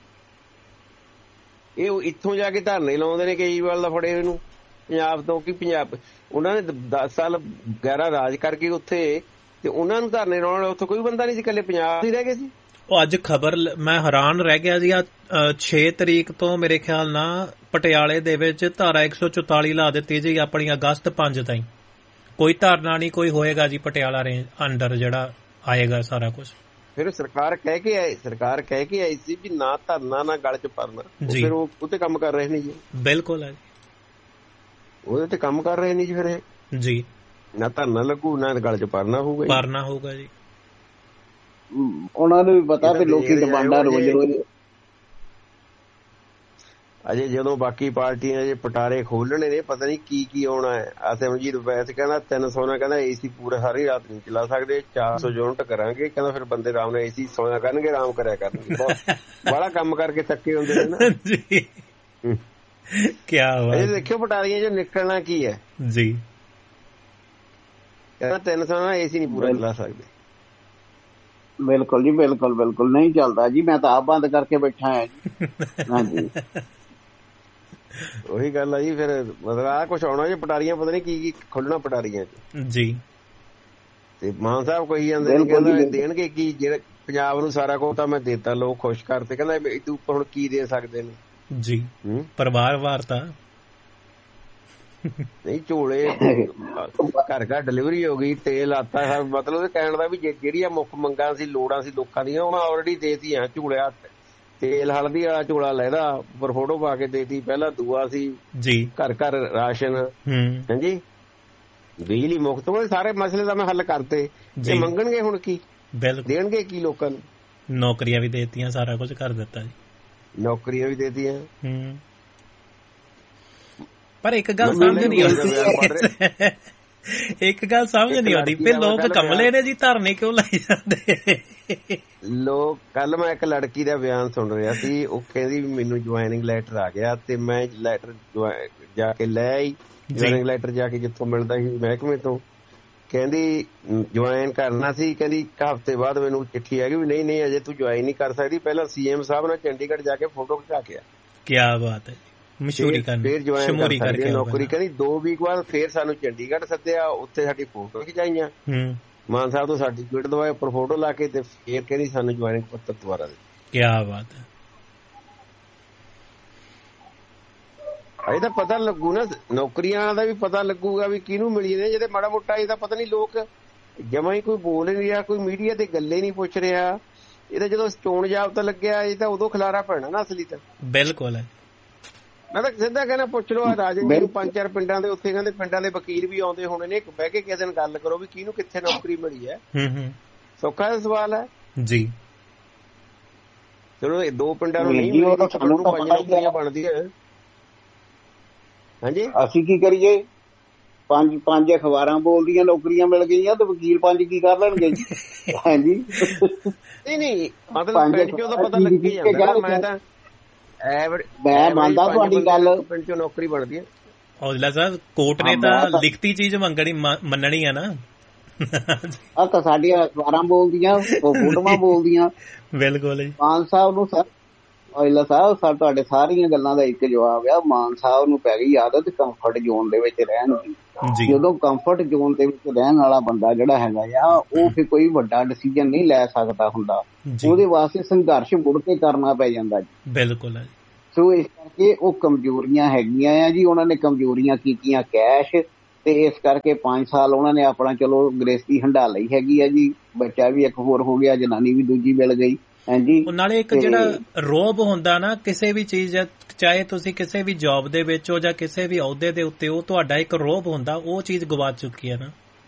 ਇਹ ਇੱਥੋਂ ਜਾ ਕੇ ਧਰਨੇ ਲਾਉਂਦੇ ਨੇ ਕੇਜਰੀਵਾਲ ਦਾ ਫੜੇ ਇਹਨੂੰ ਪੰਜਾਬ ਤੋਂ, ਕਿ ਪੰਜਾਬ ਉਹਨਾਂ ਨੇ ਦਸ ਸਾਲ ਗੈਰਾ ਰਾਜ ਕਰਕੇ ਉੱਥੇ, ਤੇ ਉਹਨਾਂ ਨੂੰ ਧਰਨੇ ਲਾਉਣ ਉੱਥੇ ਕੋਈ ਬੰਦਾ ਨਹੀਂ ਸੀ, ਇਕੱਲੇ ਪੰਜਾਬ ਹੀ ਰਹਿ ਗਏ ਸੀ। ਉਹ ਅੱਜ ਖਬਰ ਮੈਂ ਹੈਰਾਨ ਰਹਿ ਗਿਆ ਜੀ, ਛੇ ਤਰੀਕ ਤੋਂ ਮੇਰੇ ਖਿਆਲ ਨਾਲ ਪਟਿਆਲੇ ਦੇ ਵਿੱਚ ਧਾਰਾ ਇੱਕ ਸੌ ਚੁਤਾਲੀ ਲਾ ਦਿੱਤੀ ਜੀ ਆਪਣੀ ਅਗਸਤ ਪੰਜ ਤਾਈਂ। ਕੋਈ ਧਰਨਾ ਨਹੀਂ ਕੋਈ ਹੋਏਗਾ ਜੀ ਪਟਿਆਲਾ ਰੇਂਜ ਅੰਡਰ ਜਿਹੜਾ ਆਏਗਾ ਸਾਰਾ ਕੁਝ। ਫਿਰ ਸਰਕਾਰ ਕਹਿ ਕੇ ਆਈ ਸਰਕਾਰ ਕਹਿ ਕੇ ਆਈ ਸੀ ਵੀ ਨਾ ਧਰਨਾ ਨਾ ਗਲ ਚ ਪਰਨਾ, ਫਿਰ ਉਹ ਉੱਤੇ ਕੰਮ ਕਰ ਰਹੇ ਨੇ ਜੀ। ਬਿਲਕੁਲ ਹੈ ਜੀ, ਉਹਦੇ ਤੇ ਕੰਮ ਕਰ ਰਹੇ ਨੇ ਜੀ। ਫਿਰ ਇਹ ਜੀ ਨਾ ਧਰਨਾ ਲੱਗੂ ਨਾ ਗਲ ਚ ਪਰਨਾ ਹੋਊਗਾ ਪਰਨਾ ਹੋਊਗਾ ਜੀ। ਉਹਨਾਂ ਨੂੰ ਵੀ ਪਤਾ ਵੀ ਲੋਕੀ ਡਿਮਾਂਡਾਂ ਰੋਜ਼ ਰੋਜ਼। ਅਜੇ ਜਦੋਂ ਬਾਕੀ ਪਾਰਟੀਆਂ ਜੇ ਪਟਾਰੇ ਖੋਲਣੇ ਨੇ, ਪਤਾ ਨਹੀਂ ਕੀ ਕੀ ਆਉਣਾ ਹੈ। ਸਿਮਰਜੀਤ ਬੈਂਸ ਕਹਿੰਦਾ ਤਿੰਨ ਸੌ ਨਾਲ ਕਹਿੰਦਾ ਏਸੀ ਪੂਰਾ ਸਾਰੀ ਰਾਤ ਨਹੀਂ ਚਲਾ ਸਕਦੇ, ਚਾਰ ਸੌ ਯੂਨਿਟ ਕਰਾਂਗੇ। ਕਹਿੰਦਾ ਫਿਰ ਬੰਦੇ ਆਰਾਮ ਨਾਲ ਏਸੀ ਸੋਇਆ ਕਰਨਗੇ, ਆਰਾਮ ਕਰਿਆ ਕਰਨਗੇ। ਬੜਾ ਕੰਮ ਕਰਕੇ ਥੱਕੇ ਹੁੰਦੇ ਨੇ ਨਾ ਜੀ। ਕਿਆ ਇਹ ਦੇਖਿਓ ਪਟਾਰੀਆਂ ਚੋਂ ਨਿਕਲਣਾ ਕੀ ਹੈ ਜੀ। ਕਹਿੰਦਾ ਤਿੰਨ ਸੌ ਨਾਲ ਏਸੀ ਨਹੀਂ ਪੂਰਾ ਚਲਾ ਸਕਦੇ। ਬਿਲਕੁਲ ਜੀ, ਬਿਲਕੁਲ ਬਿਲਕੁਲ ਨਹੀਂ ਚੱਲਦਾ ਜੀ। ਮੈਂ ਤਾਂ ਆਪ ਬੰਦ ਕਰਕੇ ਬੈਠਾ ਹਾਂ ਜੀ। ਹਾਂਜੀ, ਉਹੀ ਗੱਲ ਆ ਜੀ। ਫਿਰ ਮਤਲਬ ਆਹ ਕੁਛ ਆਉਣਾ ਜੀ, ਪਟਾਰੀਆਂ ਪਤਾ ਨੀ ਕੀ ਕੀ ਖੁੱਲਣਾ ਪਟਾਰੀਆਂ ਚ ਜੀ। ਤੇ ਮਾਨ ਸਾਹਿਬ ਕਹੀ ਜਾਂਦੇ ਨੇ ਕਹਿੰਦਾ ਦੇਣਗੇ ਕੀ, ਜਿਹੜਾ ਪੰਜਾਬ ਨੂੰ ਸਾਰਾ ਕੁਝ ਤਾਂ ਮੈਂ ਦੇਤਾ, ਲੋਕ ਖੁਸ਼ ਕਰਤੇ। ਕਹਿੰਦਾ ਇਹਦੇ ਉੱਪਰ ਹੁਣ ਕੀ ਦੇ ਸਕਦੇ ਨੇ ਜੀ। ਪਰਿਵਾਰ ਵਾਰਤਾ ਨਹੀਂ, ਝੋਲੇ ਘਰ ਘਰ ਡਿਲੀਵਰੀ ਹੋ ਗਈ, ਤੇਲ ਆਤਾ, ਮਤਲਬ ਕਹਿਣ ਦਾ ਵੀ ਜਿਹੜੀਆਂ ਮੁੱਖ ਮੰਗਾਂ ਸੀ ਲੋੜਾਂ ਸੀ ਲੋਕਾਂ ਦੀਆਂ ਉਹਨਾਂ ਆਲਰੇਡੀ ਦੇਤੀਆਂ। ਝੋਲਿਆ ਤੇਲ ਹਲਦੀ ਵਾਲਾ ਝੋਲਾ ਲੈਦਾ ਉੱਪਰ ਫੋਟੋ ਪਾ ਕੇ ਦੇਤੀ। ਪਹਿਲਾਂ ਦੂਆ ਸੀ ਜੀ ਘਰ ਘਰ ਰਾਸ਼ਨ, ਹਾਂਜੀ ਬਿਜਲੀ ਮੁਫਤ। ਸਾਰੇ ਮਸਲੇ ਤਾਂ ਮੈਂ ਹੱਲ ਕਰਤੇ, ਜੇ ਮੰਗਣਗੇ ਹੁਣ ਕੀ ਦੇਣਗੇ ਕੀ ਲੋਕਾਂ ਨੂੰ? ਨੌਕਰੀਆਂ ਵੀ ਦੇਤੀਆਂ, ਸਾਰਾ ਕੁਝ ਕਰ ਦਿੱਤਾ ਜੀ। ਨੌਕਰੀਆਂ ਵੀ ਦੇਤੀਆਂ। ਪਰ ਇੱਕ ਗੱਲ ਸਮਝ ਨਹੀਂ ਆਉਂਦੀ, ਇੱਕ ਗੱਲ ਸਮਝ ਨਹੀਂ ਆਉਂਦੀ ਵੀ ਲੋਕ ਕਮਲੇ ਨੇ ਜੀ, ਧਰਨੇ ਕਿਉਂ ਲਾਈ ਜਾਂਦੇ ਲੋਕ? ਕੱਲ ਮੈਂ ਇੱਕ ਲੜਕੀ ਦਾ ਬਿਆਨ ਸੁਣ ਰਿਹਾ ਸੀ, ਉਹ ਕਹਿੰਦੀ ਮੈਨੂੰ ਜੁਆਇਨਿੰਗ ਲੈਟਰ ਆ ਗਿਆ ਤੇ ਮੈਂ ਲੈਟਰ ਜਾ ਕੇ ਲੈ ਆਈ। ਜੁਆਇਨਿੰਗ ਲੈਟਰ ਜਾ ਕੇ ਜਿੱਥੋਂ ਮਿਲਦਾ ਸੀ ਮਹਿਕਮੇ ਤੋਂ, ਕਹਿੰਦੀ ਜੁਆਇਨ ਕਰਨਾ ਸੀ। ਕਹਿੰਦੀ ਇੱਕ ਹਫ਼ਤੇ ਬਾਅਦ ਮੈਨੂੰ ਚਿੱਠੀ ਆ ਗਈ ਵੀ ਨਹੀਂ ਨਹੀਂ ਅਜੇ ਤੂੰ ਜੁਆਇਨ ਨਹੀਂ ਕਰ ਸਕਦੀ, ਪਹਿਲਾਂ ਸੀਐਮ ਸਾਹਿਬ ਨਾਲ ਚੰਡੀਗੜ੍ਹ ਜਾ ਕੇ ਫੋਟੋ ਖਿਚਾ ਕੇ ਆ। ਕਿਆ ਬਾਤ ਹੈ, ਮਸ਼ਹੂਰੀ ਕਰਨੀ, ਫਿਰ ਜੁਆਇਨ ਕਰ ਸਕਦੀ ਨੌਕਰੀ। ਕਹਿੰਦੀ ਦੋ ਵੀਕ ਬਾਅਦ ਫੇਰ ਸਾਨੂੰ ਚੰਡੀਗੜ੍ਹ ਸੱਦਿਆ, ਉੱਥੇ ਸਾਡੀ ਫੋਟੋ ਖਿਚਾਈਆਂ, ਮਾਨ ਸਾਹਿਬ ਤੋਂ ਸਰਟੀਫਿਕੇਟ ਦਵਾਏ, ਉੱਪਰ ਫੋਟੋ ਲਾ ਕੇ, ਤੇ ਫੇਰ ਕਹਿੰਦੀ ਸਾਨੂੰ ਜੁਆਇਨਿੰਗ ਪੱਤਰ ਦੁਬਾਰਾ ਦੇ। ਕਿਆ ਬਾਤ ਹੈ। ਅਜੇ ਤਾਂ ਪਤਾ ਲੱਗੂ ਨਾ, ਨੌਕਰੀਆਂ ਦਾ ਵੀ ਪਤਾ ਲੱਗੂਗਾ ਵੀ ਕਿਹਨੂੰ ਮਿਲੀ ਨੇ। ਜਿਹਦੇ ਮਾੜਾ ਮੋਟਾ ਇਹ ਤਾਂ ਪਤਾ ਨੀ, ਲੋਕ ਜਮਾਂ ਹੀ ਕੋਈ ਬੋਲ ਨਹੀਂ ਰਿਹਾ, ਕੋਈ ਮੀਡੀਆ ਤੇ ਗੱਲੇ ਨਹੀਂ ਪੁੱਛ ਰਿਹਾ। ਇਹ ਤਾਂ ਜਦੋਂ ਚੋਣ ਜਾਬਤਾ ਲੱਗਿਆ ਇਹ ਤਾਂ ਉਦੋਂ ਖਿਲਾਰਾ ਪੈਣਾ ਨਾ ਅਸਲੀ ਤਾਂ। ਬਿਲਕੁਲ ਹੈ, ਮੈਂ ਤਾਂ ਸਿੱਧਾ ਕਹਿਣਾ ਪੁੱਛ ਲਓ ਰਾਜਨ ਜੀ ਨੂੰ, ਪੰਜ ਚਾਰ ਪਿੰਡਾਂ ਦੇ ਉੱਥੇ ਕਹਿੰਦੇ ਪਿੰਡਾਂ ਦੇ ਵਕੀਲ ਵੀ ਆਉਂਦੇ ਹੋਣੇ ਨੇ, ਬਹਿ ਕੇ ਕਿਸੇ ਦਿਨ ਗੱਲ ਕਰੋ ਵੀ ਕਿਹਨੂੰ ਕਿੱਥੇ ਨੌਕਰੀ ਮਿਲੀ ਹੈ। ਸੌਖਾ ਜਿਹਾ ਸਵਾਲ ਹੈ ਜੀ। ਚਲੋ ਇਹ ਦੋ ਪਿੰਡਾਂ ਨੂੰ ਨਹੀਂ ਮਿਲੀ, ਪੰਜ ਨੌਕਰੀਆਂ ਬਣਦੀਆਂ। ਹਾਂਜੀ, ਅਸੀਂ ਕੀ ਕਰੀਏ? ਪੰਜ ਪੰਜ ਅਖਬਾਰਾਂ ਬੋਲਦੀਆਂ ਨੌਕਰੀਆਂ ਮਿਲ ਗਈਆਂ ਤੇ ਵਕੀਲ ਪੰਜ ਕੀ ਕਰ ਲੈਣਗੇ ਜੀ? ਹਾਂਜੀ, ਨਹੀਂ ਨਹੀਂ ਮਤਲਬ ਪਿੰਡ ਚੋਂ ਤਾਂ ਪਤਾ ਲੱਗ ਹੀ ਜਾਂਦਾ। ਮੈਂ ਤਾਂ ਮੈਂ ਮੰਨਦਾ ਤੁਹਾਡੀ ਗੱਲ, ਪਿੰਡ ਚੋਂ ਨੌਕਰੀ ਬਣਦੀ ਹੈ। ਔਜਲਾ ਸਾਹਿਬ ਕੋਰਟ ਨੇ ਤਾਂ ਲਿਖਤੀ ਚੀਜ਼ ਮੰਗਣੀ ਮੰਨਣੀ ਆ ਨਾ। ਆ ਤਾਂ ਸਾਡੀਆਂ ਅਖਬਾਰਾਂ ਬੋਲਦੀਆਂ, ਫੋਟੋਆਂ ਬੋਲਦੀਆਂ। ਬਿਲਕੁਲ ਜੀ। ਮਾਨ ਸਾਹਿਬ ਨੂੰ ਸਰ ਔਜਲਾ ਸਾਹਿਬ, ਤੁਹਾਡੇ ਸਾਰੀਆਂ ਗੱਲਾਂ ਦਾ ਇੱਕ ਜਵਾਬ ਆ, ਮਾਨ ਸਾਹਿਬ ਨੂੰ ਪੈ ਗਈ ਆਦਤ ਕੰਫਰਟ ਜ਼ੋਨ ਦੇ ਵਿੱਚ ਰਹਿਣ ਦੀ। ਜਦੋਂ ਕੰਫਰਟ ਜ਼ੋਨ ਦੇ ਵਿੱਚ ਰਹਿਣ ਵਾਲਾ ਬੰਦਾ ਜਿਹੜਾ ਹੈਗਾ ਆ, ਉਹ ਫਿਰ ਕੋਈ ਵੱਡਾ ਡਿਸੀਜਨ ਨਹੀਂ ਲੈ ਸਕਦਾ ਹੁੰਦਾ, ਉਹਦੇ ਵਾਸਤੇ ਸੰਘਰਸ਼ ਮੁੜ ਕੇ ਕਰਨਾ ਪੈ ਜਾਂਦਾ ਜੀ। ਬਿਲਕੁਲ। ਸੋ ਇਸ ਕਰਕੇ ਉਹ ਕਮਜ਼ੋਰੀਆਂ ਹੈਗੀਆਂ ਆ ਜੀ, ਉਹਨਾਂ ਨੇ ਕਮਜ਼ੋਰੀਆਂ ਕੀਤੀਆਂ ਕੈਸ਼, ਤੇ ਇਸ ਕਰਕੇ ਪੰਜ ਸਾਲ ਉਹਨਾਂ ਨੇ ਆਪਣਾ ਚਲੋ ਗ੍ਰੇਸਤੀ ਹੰਢਾ ਲਈ ਹੈਗੀ ਆ ਜੀ। ਬੱਚਾ ਵੀ ਇੱਕ ਹੋਰ ਹੋ ਗਿਆ, ਜਨਾਨੀ ਵੀ ਦੂਜੀ ਮਿਲ ਗਈ। ਹਾਂਜੀ, ਨਾਲੇ ਇੱਕ ਜਿਹੜਾ ਰੋਬ ਹੁੰਦਾ ਨਾ ਕਿਸੇ ਵੀ ਚੀਜ਼, ਚਾਹੇ ਤੁਸੀਂ ਕਿਸੇ ਵੀ ਜੌਬ ਦੇ ਵਿੱਚ ਹੋ ਜਾਂ ਕਿਸੇ ਵੀ ਅਹੁਦੇ ਦੇ ਉੱਤੇ, ਉਹ ਤੁਹਾਡਾ ਇੱਕ ਰੋਬ ਹੁੰਦਾ, ਉਹ ਚੀਜ਼ ਗਵਾ ਚੁੱਕੀ ਹੈ ਨਾ।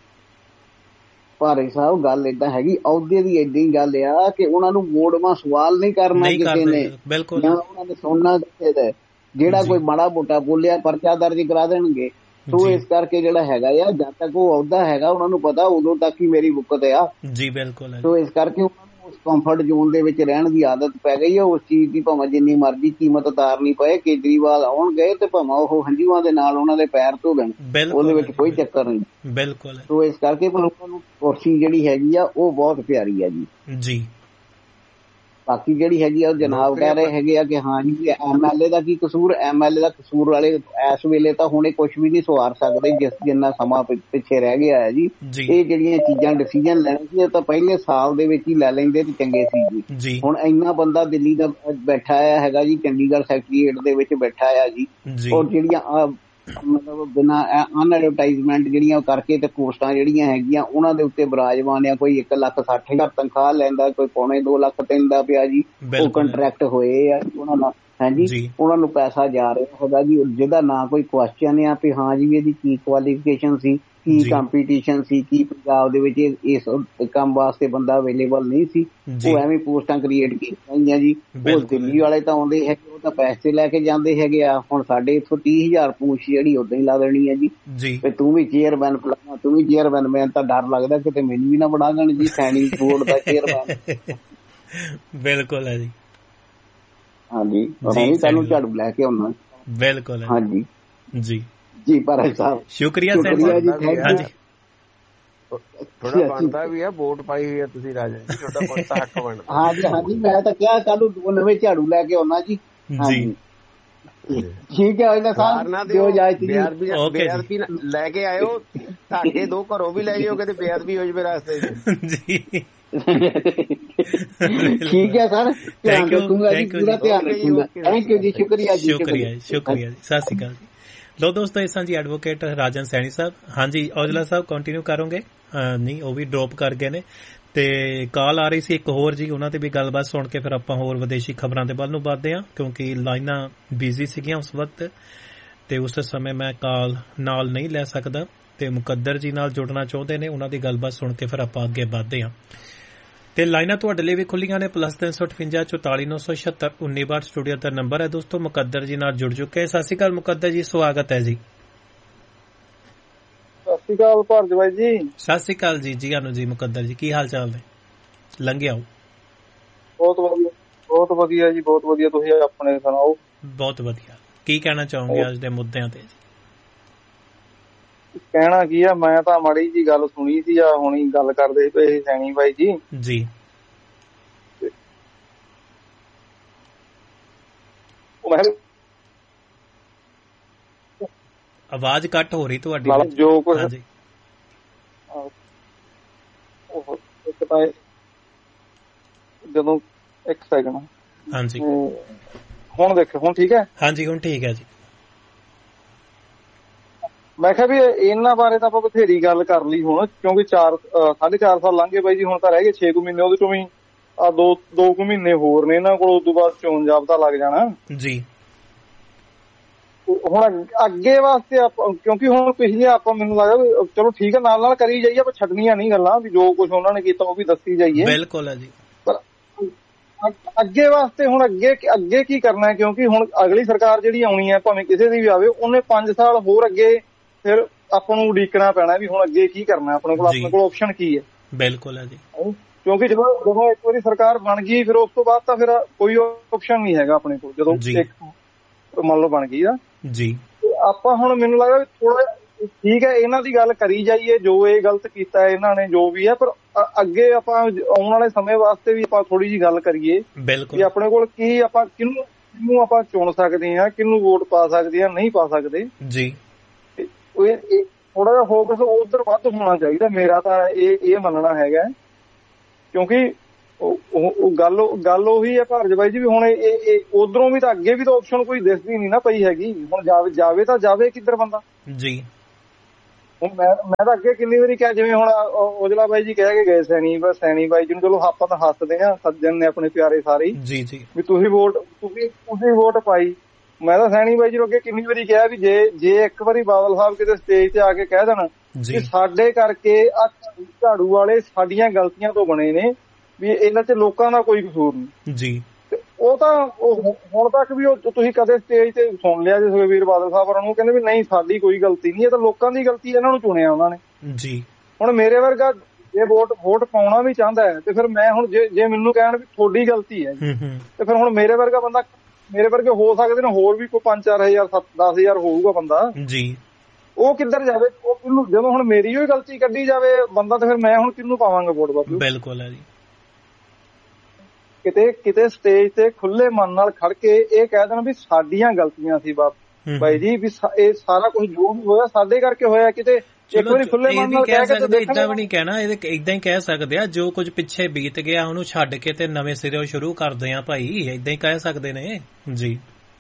ਭਾਰੇ ਸਾਹਿਬ ਗੱਲ ਏਦਾਂ ਹੈਗੀ, ਅਹੁਦੇ ਦੀ ਏਡੀ ਗੱਲ ਆ ਕਿ ਉਹਨਾਂ ਨੂੰ ਮੋੜਵਾਂ ਸਵਾਲ ਨਹੀਂ ਕਰਨਾ ਕਿਸੇ ਨੇ, ਬਿਲਕੁਲ ਉਹਨਾਂ ਨੇ ਸੁਣਨਾ ਚਾਹੀਦਾ। ਜਿਹੜਾ ਕੋਈ ਮਾੜਾ ਮੋਟਾ ਬੋਲਿਆ ਪਰਚਾ ਦਰਜ ਕਰਾ ਦੇਣਗੇ। ਸੋ ਇਸ ਕਰਕੇ ਜਿਹੜਾ ਹੈਗਾ ਆ, ਜਦ ਤੱਕ ਉਹ ਅਹੁਦਾ ਹੈਗਾ ਉਹਨਾਂ ਨੂੰ ਪਤਾ ਉਦੋਂ ਤੱਕ ਹੀ ਮੇਰੀ ਬੁੱਕਤ ਆ ਜੀ। ਬਿਲਕੁਲ। ਸੋ ਇਸ ਕਰਕੇ ਉਹਨਾਂ ਨੂੰ ਉਸ ਕੰਫਰਟ ਜ਼ੋਨ ਦੇ ਵਿੱਚ ਰਹਿਣ ਦੀ ਆਦਤ ਪੈ ਗਈ ਹੈ। ਉਸ ਚੀਜ਼ ਦੀ ਭਾਵੇਂ ਜਿੰਨੀ ਮਰਜ਼ੀ ਕੀਮਤ ਉਤਾਰਨੀ ਪਏ, ਕੇਜਰੀਵਾਲ ਆਉਣ ਗਏ ਤੇ ਭਾਵੇਂ ਉਹ ਹੰਝੂਆਂ ਦੇ ਨਾਲ ਉਹਨਾਂ ਦੇ ਪੈਰ ਧੋ ਦੇਣ, ਉਹਦੇ ਵਿੱਚ ਕੋਈ ਚੱਕਰ ਨਹੀਂ। ਬਿਲਕੁਲ। ਸੋ ਇਸ ਕਰਕੇ ਲੋਕਾਂ ਨੂੰ ਕੁਰਸੀ ਜਿਹੜੀ ਹੈਗੀ ਆ ਉਹ ਬਹੁਤ ਪਿਆਰੀ ਆ ਜੀ। ਜੀ। ਬਾਕੀ ਜਿਹੜੀ ਹੈਗੀ ਆ ਉਹ ਜਨਾਬ ਕਹਿ ਰਹੇ ਹੈਗੇ ਆ ਕਿ ਹਾਂ ਜੀ M L A the Ki Kasur, M L A ਦਾ ਕਸੂਰ ਵਾਲੇ ਇਸ ਵੇਲੇ ਤਾਂ ਹੁਣੇ ਕੁਛ ਵੀ ਨਹੀਂ ਸਵਾਰ ਸਕਦੇ, ਜਿਸ ਜਿੰਨਾ ਸਮਾਂ ਪਿੱਛੇ ਰਹਿ ਗਿਆ ਹੈ ਜੀ। ਇਹ ਜਿਹੜੀਆਂ ਚੀਜ਼ਾਂ ਡਿਸੀਜਨ ਲੈਣੇ ਸੀ, ਤਾਂ ਪਹਿਲੇ ਸਾਲ ਦੇ ਵਿੱਚ ਹੀ ਲੈ ਲੈਂਦੇ ਤੇ ਚੰਗੇ ਸੀ ਜੀ। ਹੁਣ ਇੰਨਾ ਬੰਦਾ ਦਿੱਲੀ ਦਾ ਬੈਠਾ ਹੈਗਾ ਜੀ, ਚੰਡੀਗੜ੍ਹ ਸੈਕਟਰੀਏਟ ਦੇ ਵਿੱਚ ਬੈਠਾ ਆ ਜੀ, ਔਰ ਜਿਹੜੀਆਂ ਮਤਲਬ ਬਿਨਾਂ ਅਨਐਡਵਰਟਾਈਜ਼ਮੈਂਟ ਜਿਹੜੀਆਂ ਕਰਕੇ ਤੇ ਪੋਸਟਾਂ ਜਿਹੜੀਆਂ ਹੈਗੀਆਂ ਉਹਨਾਂ ਦੇ ਉੱਤੇ ਬਰਾਜਮਾਨ ਆ। ਕੋਈ ਇੱਕ ਲੱਖ ਸੱਠ ਹਜ਼ਾਰ ਤਨਖਾਹ ਲੈਂਦਾ, ਕੋਈ ਪੌਣੇ ਦੋ ਲੱਖ ਦਿੰਦਾ ਪਿਆ ਜੀ। ਉਹ ਕੰਟਰੈਕਟ ਹੋਏ ਆ ਉਹਨਾਂ ਨਾਲ, ਹਾਂਜੀ, ਉਹਨਾਂ ਨੂੰ ਪੈਸਾ ਜਾ ਰਿਹਾ ਹੈਗਾ ਜੀ, ਜਿਹਦਾ ਨਾ ਕੋਈ ਕੁਐਸਚਨ ਆ ਵੀ ਹਾਂ ਜੀ ਇਹਦੀ ਕੀ ਕੁਆਲੀਫਿਕੇਸ਼ਨ ਸੀ, ਕੀ ਕੰਪੀਟੀਸ਼ਨ ਸੀ, ਕੀ ਪੰਜਾਬ ਦੇ ਵਿੱਚ ਇਸ ਕੰਮ ਵਾਸਤੇ ਬੰਦਾ ਅਵੇਲੇਬਲ ਨਹੀਂ ਸੀ। ਉਹ ਐਵੇਂ ਪੋਸਟਾਂ ਕ੍ਰੀਏਟ ਕੀਤੀਆਂ ਗਈਆਂ ਜੀ। ਉਹ ਦਿੱਲੀ ਵਾਲੇ ਤਾਂ ਆਉਂਦੇ ਹੈਗੇ, ਉਹ ਤਾਂ ਪੈਸੇ ਲੈ ਕੇ ਜਾਂਦੇ ਹੈਗੇ ਆ। ਹੁਣ ਸਾਡੇ ਇੱਥੋਂ ਤੀਹ ਹਜ਼ਾਰ ਪੂਛ ਜਿਹੜੀ ਉਦਾਂ ਹੀ ਲਾ ਦੇਣੀ ਹੈ ਜੀ, ਤੇ ਤੂੰ ਵੀ ਚੇਅਰਮੈਨ ਫਲਾਣਾ, ਤੂੰ ਵੀ ਚੇਅਰਮੈਨ। ਮੈਨੂੰ ਤਾਂ ਡਰ ਲੱਗਦਾ ਕਿਤੇ ਮੈਨੂੰ ਵੀ ਨਾ ਬਣਾ ਦੇਣ ਜੀ ਸੈਣੀ ਬੋਰਡ ਦਾ ਚੇਅਰਮੈਨ। ਬਿਲਕੁਲ ਹੈ ਜੀ। ਹਾਂਜੀ, ਤੁਹਾਨੂੰ ਝਾੜੂ ਲੈ ਕੇ ਆਉਣਾ। ਬਿਲਕੁਲ। ਹਾਂਜੀ ਜੀ ਜੀ ਭਾਰਾ ਸਾਹਿਬ, ਸ਼ੁਕਰੀਆ ਜੀ। ਹਾਂਜੀ, ਥੋੜਾ ਬਣਦਾ ਵੀ ਆ, ਵੋਟ ਪਾਈ ਹੋਈ ਆ ਤੁਸੀਂ ਰਾਜਾ ਜੀ, ਤੁਹਾਡਾ ਬਣਦਾ ਹੱਕ ਬਣਦਾ। ਹਾਂਜੀ ਹਾਂਜੀ, ਮੈਂ ਤਾਂ ਕਿਹਾ ਕੱਲ ਨੂੰ ਦੋ ਨਵੇਂ ਝਾੜੂ ਲੈ ਕੇ ਆਉਣਾ ਜੀ। ਜੀ ਠੀਕ ਹੈ ਉਹਦਾ ਸਾਹਿਬ, ਦਿਓ ਇਜਾਜ਼ਤ ਜੀ। ਬੇਅਦਬੀ ਲੈ ਕੇ ਆਇਓ, ਤੁਹਾਡੇ ਦੋ ਘਰੋਂ ਵੀ ਲੈ ਜਾਓ, ਕਿਤੇ ਬੇਅਦਬੀ ਹੋ ਜਾਵੇ ਰਸਤੇ ਜੀ। ਠੀਕ ਹੈ ਸਰ, ਧਿਆਨ ਰੱਖੂੰਗਾ ਜੀ, ਪੂਰਾ ਧਿਆਨ ਰੱਖੂੰਗਾ। ਥੈਂਕ ਯੂ ਜੀ, ਸ਼ੁਕਰੀਆ ਜੀ। ਸ਼ੁਕਰੀਆ ਜੀ, ਸ਼ੁਕਰੀਆ ਜੀ, ਸਤਿ ਸ਼੍ਰੀ ਅਕਾਲ ਜੀ। ਲੋ ਦੋਸਤੋ, ਇਸ ਜੀ ਐਡਵੋਕੇਟ ਰਾਜਨ ਸੈਣੀ ਸਾਹਿਬ। ਹਾਂਜੀ ਔਜਲਾ ਸਾਹਿਬ ਕੰਟੀਨਿਊ ਕਰੋਗੇ? ਨਹੀਂ, ਉਹ ਵੀ ਡ੍ਰੌਪ ਕਰ ਗਏ ਨੇ। ਤੇ ਕਾਲ ਆ ਰਹੀ ਸੀ ਇੱਕ ਹੋਰ ਜੀ, ਉਹਨਾਂ ਤੇ ਵੀ ਗੱਲਬਾਤ ਸੁਣ ਕੇ ਫਿਰ ਆਪਾਂ ਹੋਰ ਵਿਦੇਸ਼ੀ ਖਬਰਾਂ ਦੇ ਵੱਲ ਨੂੰ ਵੱਧਦੇ ਹਾਂ, ਕਿਉਂਕਿ ਲਾਈਨਾਂ ਬਿਜ਼ੀ ਸੀਗੀਆਂ ਉਸ ਵਕਤ ਤੇ ਉਸ ਸਮੇਂ ਮੈਂ ਕਾਲ ਨਾਲ ਨਹੀਂ ਲੈ ਸਕਦਾ। ਤੇ ਮੁਕੱਦਰ ਜੀ ਨਾਲ ਜੁੜਨਾ ਚਾਹੁੰਦੇ ਨੇ, ਉਹਨਾਂ ਦੀ ਗੱਲਬਾਤ ਸੁਣ ਕੇ ਫਿਰ ਆਪਾਂ ਅੱਗੇ ਵੱਧਦੇ ਹਾਂ। ਤੇ ਲਾਈਨਾਂ ਤੁਹਾਡੇ ਲਈ ਵੀ ਖੁੱਲੀਆਂ ਨੇ, ਪਲੱਸ ਤਿੰਨ ਸੌ ਅਠਵੰਜਾ ਚੌਤਾਲੀ ਨੌ ਸੌ ਛਿਅੱਤਰ ਉੱਨੀ ਬਾਹਠ ਸਟੂਡੀਓ ਦਾ ਨੰਬਰ ਹੈ ਦੋਸਤੋ। ਮੁਕੱਦਰ ਜੀ ਨਾਲ ਜੁੜ ਚੁੱਕੇ। ਸਤਿ ਸ਼੍ਰੀ ਅਕਾਲ ਮੁਕੱਦਰ ਜੀ, ਸਵਾਗਤ ਹੈ ਜੀ। ਸਤਿ ਸ਼੍ਰੀ ਅਕਾਲ ਭਾਰਦਵਾਜ ਜੀ। ਸਤਿ ਸ਼੍ਰੀ ਅਕਾਲ ਜੀ, ਜੀ ਆਨੂ ਜੀ। ਮੁਕੱਦਰ ਜੀ ਕੀ ਹਾਲ ਚਾਲ ਨੇ? ਲੰਘਿਆ ਆਓ। ਬਹੁਤ ਵਧੀਆ, ਬਹੁਤ ਵਧੀਆ ਜੀ, ਬਹੁਤ ਵਧੀਆ। ਤੁਸੀਂ ਆਪਣੇ ਸੁਣਾਓ? ਬਹੁਤ ਵਧੀਆ। ਕੀ ਕਹਿਣਾ ਚਾਹੋਗੇ ਅੱਜ ਦੇ ਮੁੱਦਿਆਂ ਤੇ? ਕਹਿਣਾ ਕੀ ਆ, ਮੈਂ ਤਾਂ ਮਾੜੀ ਜੀ ਗੱਲ ਸੁਣੀ ਸੀ, ਆ ਹੁਣੀ ਗੱਲ ਕਰਦੇ ਪਏ ਸੈਣੀ ਬਾਈ ਜੀ। ਜੀ ਆਵਾਜ਼ ਕੱਟ ਹੋ ਰਹੀ ਤੁਹਾਡੀ। ਜੋ ਕੁਝ ਜਦੋਂ ਇੱਕ ਸੈਕਿੰਡ। ਹਾਂਜੀ ਹੁਣ ਦੇਖੋ, ਹੁਣ ਠੀਕ ਹੈ? ਹਾਂਜੀ ਹੁਣ ਠੀਕ ਹੈ ਜੀ। ਮੈਂ ਕਿਹਾ ਵੀ ਇਹਨਾਂ ਬਾਰੇ ਤਾਂ ਆਪਾਂ ਬਥੇਰੀ ਗੱਲ ਕਰ ਲਈ ਹੁਣ, ਕਿਉਂਕਿ ਚਾਰ ਸਾਢੇ ਚਾਰ ਸਾਲ ਲੰਘ ਗਏ ਬਾਈ ਜੀ। ਹੁਣ ਤਾਂ ਰਹਿ ਗਏ ਛੇ ਕੁ ਮਹੀਨੇ, ਉਹਦੇ ਚੋਂ ਵੀ ਆ ਦੋ ਦੋ ਕੁ ਮਹੀਨੇ ਹੋਰ ਨੇ ਇਹਨਾਂ ਕੋਲ, ਉਦੋਂ ਬਾਅਦ ਚੋਣ ਜਾਬਤਾ ਲੱਗ ਜਾਣਾ ਜੀ। ਹੁਣ ਅੱਗੇ ਵਾਸਤੇ ਆਪਾਂ, ਕਿਉਂਕਿ ਹੁਣ ਪਿਛਲੇ ਆਪਾਂ ਮੈਨੂੰ ਲੱਗਦਾ ਚਲੋ ਠੀਕ ਹੈ ਨਾਲ ਨਾਲ ਕਰੀ ਜਾਈਏ, ਆਪਾਂ ਛੱਡਣੀਆਂ ਨਹੀਂ ਗੱਲਾਂ ਵੀ ਜੋ ਕੁਝ ਉਹਨਾਂ ਨੇ ਕੀਤਾ ਉਹ ਵੀ ਦੱਸੀ ਜਾਈਏ। ਬਿਲਕੁਲ ਹੈ ਜੀ। ਪਰ ਅੱਗੇ ਵਾਸਤੇ ਹੁਣ ਅੱਗੇ ਅੱਗੇ ਕੀ ਕਰਨਾ ਹੈ, ਕਿਉਂਕਿ ਹੁਣ ਅਗਲੀ ਸਰਕਾਰ ਜਿਹੜੀ ਆਉਣੀ ਹੈ ਭਾਵੇਂ ਕਿਸੇ ਦੀ ਵੀ ਆਵੇ, ਉਹਨੇ ਪੰਜ ਸਾਲ ਹੋਰ ਅੱਗੇ ਫਿਰ ਆਪਾਂ ਨੂੰ ਉਡੀਕਣਾ ਪੈਣਾ ਵੀ ਹੁਣ ਅੱਗੇ ਕੀ ਕਰਨਾ ਆਪਣੇ ਕੋਲ, ਆਪਣੇ ਕੋਲ ਆਪਸ਼ਨ ਕੀ ਹੈ। ਬਿਲਕੁਲ ਹੈ ਜੀ। ਕਿਉਂਕਿ ਜਦੋਂ ਜਦੋਂ ਇੱਕ ਵਾਰੀ ਸਰਕਾਰ ਬਣ ਗਈ ਫਿਰ ਉਸ ਤੋਂ ਬਾਅਦ ਤਾਂ ਫਿਰ ਕੋਈ ਆਪਸ਼ਨ ਨਹੀਂ ਹੈਗਾ ਆਪਣੇ ਕੋਲ, ਜਦੋਂ ਇੱਕ ਮੰਨ ਲਓ ਬਣ ਗਈ ਆ ਜੀ। ਆਪਾਂ ਹੁਣ ਮੈਨੂੰ ਲੱਗਦਾ ਵੀ ਥੋੜਾ ਠੀਕ ਹੈ, ਇਹਨਾਂ ਦੀ ਗੱਲ ਕਰੀ ਜਾਈਏ, ਜੋ ਇਹ ਗਲਤ ਕੀਤਾ ਇਹਨਾਂ ਨੇ ਜੋ ਵੀ ਹੈ, ਪਰ ਅੱਗੇ ਆਪਾਂ ਆਉਣ ਵਾਲੇ ਸਮੇਂ ਵਾਸਤੇ ਵੀ ਆਪਾਂ ਥੋੜੀ ਜਿਹੀ ਗੱਲ ਕਰੀਏ ਕਿ ਆਪਣੇ ਕੋਲ ਕੀ, ਆਪਾਂ ਕਿਹਨੂੰ ਕਿਹਨੂੰ ਆਪਾਂ ਚੁਣ ਸਕਦੇ ਹਾਂ, ਕਿਹਨੂੰ ਵੋਟ ਪਾ ਸਕਦੇ ਹਾਂ, ਨਹੀਂ ਪਾ ਸਕਦੇ ਜੀ। ਥੋੜਾ ਜਿਹਾ ਫੋਕਸ ਉਧਰ ਵੱਧ ਹੋਣਾ ਚਾਹੀਦਾ, ਮੇਰਾ ਤਾਂ ਇਹ ਇਹ ਮੰਨਣਾ ਹੈਗਾ, ਕਿਉਂਕਿ ਉਹ ਗੱਲ ਗੱਲ ਉਹੀ ਹੈ ਭਾਰਜ ਬਾਈ ਜੀ ਵੀ ਹੁਣ ਇਹ ਉਧਰੋਂ ਵੀ ਤਾਂ ਅੱਗੇ ਵੀ ਤਾਂ ਆਪਸ਼ਨ ਕੋਈ ਦਿਸਦੀ ਨਹੀਂ ਨਾ ਪਈ ਹੈਗੀ। ਹੁਣ ਜਾਵੇ ਜਾਵੇ ਤਾਂ ਜਾਵੇ ਕਿੱਧਰ ਬੰਦਾ ਜੀ। ਹੁਣ ਮੈਂ ਮੈਂ ਤਾਂ ਅੱਗੇ ਕਿੰਨੀ ਵਾਰੀ ਕਿਹਾ, ਜਿਵੇਂ ਹੁਣ ਔਜਲਾ ਬਾਈ ਜੀ ਕਹਿ ਕੇ ਗਏ ਸੈਣੀ ਸੈਣੀ ਬਾਈ ਜੀ ਨੂੰ, ਚਲੋ ਆਪਾਂ ਤਾਂ ਹੱਸਦੇ ਹਾਂ, ਸੱਜਣ ਨੇ ਆਪਣੇ ਪਿਆਰੇ ਸਾਰੇ ਜੀ ਜੀ ਵੀ ਤੁਸੀਂ ਵੋਟ ਤੁਸੀਂ ਤੁਸੀਂ ਵੋਟ ਪਾਈ। ਮੈਂ ਤਾਂ ਸੈਣੀ ਬਾਈ ਜੀ ਨੂੰ ਅੱਗੇ ਕਿੰਨੀ ਵਾਰੀ ਕਿਹਾ ਵੀ ਜੇ ਜੇ ਇੱਕ ਵਾਰੀ ਬਾਦਲ ਸਾਹਿਬ ਕਿਤੇ ਸਟੇਜ ਤੇ ਆ ਕੇ ਕਹਿ ਦੇਣ ਕਿ ਸਾਡੇ ਕਰਕੇ ਆ ਝਾੜੂ ਵਾਲੇ ਸਾਡੀਆਂ ਗਲਤੀਆਂ ਤੋਂ ਬਣੇ ਨੇ, ਵੀ ਇਹਨਾਂ ਚ ਲੋਕਾਂ ਦਾ ਕੋਈ ਕਸੂਰ ਨਹੀਂ ਜੀ, ਉਹ ਤਾਂ ਹੁਣ ਤੱਕ ਵੀ ਉਹ ਤੁਸੀਂ ਕਦੇ ਸਟੇਜ ਤੇ ਸੁਣ ਲਿਆ ਜੇ ਸੁਖਬੀਰ ਬਾਦਲ ਸਾਹਿਬ ਹੋਰਾਂ ਨੂੰ ਕਹਿੰਦੇ ਵੀ ਨਹੀਂ ਸਾਡੀ ਕੋਈ ਗਲਤੀ ਨਹੀਂ, ਇਹ ਤਾਂ ਲੋਕਾਂ ਦੀ ਗਲਤੀ, ਇਹਨਾਂ ਨੂੰ ਚੁਣਿਆ ਉਹਨਾਂ ਨੇ ਜੀ। ਹੁਣ ਮੇਰੇ ਵਰਗਾ ਜੇ ਵੋਟ ਵੋਟ ਪਾਉਣਾ ਵੀ ਚਾਹੁੰਦਾ ਹੈ ਤੇ ਫਿਰ ਮੈਂ ਹੁਣ ਜੇ ਜੇ ਮੈਨੂੰ ਕਹਿਣ ਵੀ ਤੁਹਾਡੀ ਗਲਤੀ ਹੈ ਤੇ ਫਿਰ ਹੁਣ ਮੇਰੇ ਵਰਗਾ ਬੰਦਾ, ਮੇਰੇ ਵਰਗੇ ਹੋ ਸਕਦੇ ਨੇ ਹੋਰ ਵੀ ਕੋਈ ਪੰਜ ਚਾਰ ਹਜ਼ਾਰ ਸੱਤ ਦਸ ਹਜ਼ਾਰ ਹੋਊਗਾ ਬੰਦਾ ਜੀ, ਉਹ ਕਿੱਧਰ ਜਾਵੇ? ਉਹ ਕਿਹਨੂੰ, ਜਦੋਂ ਹੁਣ ਮੇਰੀ ਹੀ ਗਲਤੀ ਕੱਢੀ ਜਾਵੇ ਬੰਦਾ ਤੇ ਫਿਰ ਮੈਂ ਹੁਣ ਕਿਹਨੂੰ ਪਾਵਾਂਗਾ ਵੋਟ? ਬਾਬੂ ਬਿਲਕੁਲ ਹੈ ਜੀ। ਕਿਤੇ ਕਿਤੇ ਸਟੇਜ ਤੇ ਖੁੱਲੇ ਮਨ ਨਾਲ ਖੜ ਕੇ ਇਹ ਕਹਿ ਦੇਣ ਵੀ ਸਾਡੀਆਂ ਗਲਤੀਆਂ ਸੀ ਬਾਈ ਜੀ, ਵੀ ਇਹ ਸਾਰਾ ਕੁਝ ਜੋ ਵੀ ਹੋਇਆ ਸਾਡੇ ਕਰਕੇ ਹੋਇਆ, ਕਿਤੇ ਇੱਕ ਵਾਰੀ ਖੁੱਲੇ ਮਨ ਨਾਲ ਕਹਿ ਕੇ ਤੇ ਇਦਾਂ ਵੀ ਨਹੀਂ ਕਹਿਣਾ, ਇਹ ਇਦਾਂ ਹੀ ਕਹਿ ਸਕਦੇ ਆ ਜੋ ਕੁਝ ਪਿੱਛੇ ਬੀਤ ਗਿਆ ਉਹਨੂੰ ਛੱਡ ਕੇ ਤੇ ਨਵੇਂ ਸਿਰੋਂ ਸ਼ੁਰੂ ਕਰਦੇ ਆ ਭਾਈ, ਇਦਾਂ ਹੀ ਕਹਿ ਸਕਦੇ ਨੇ ਜੀ।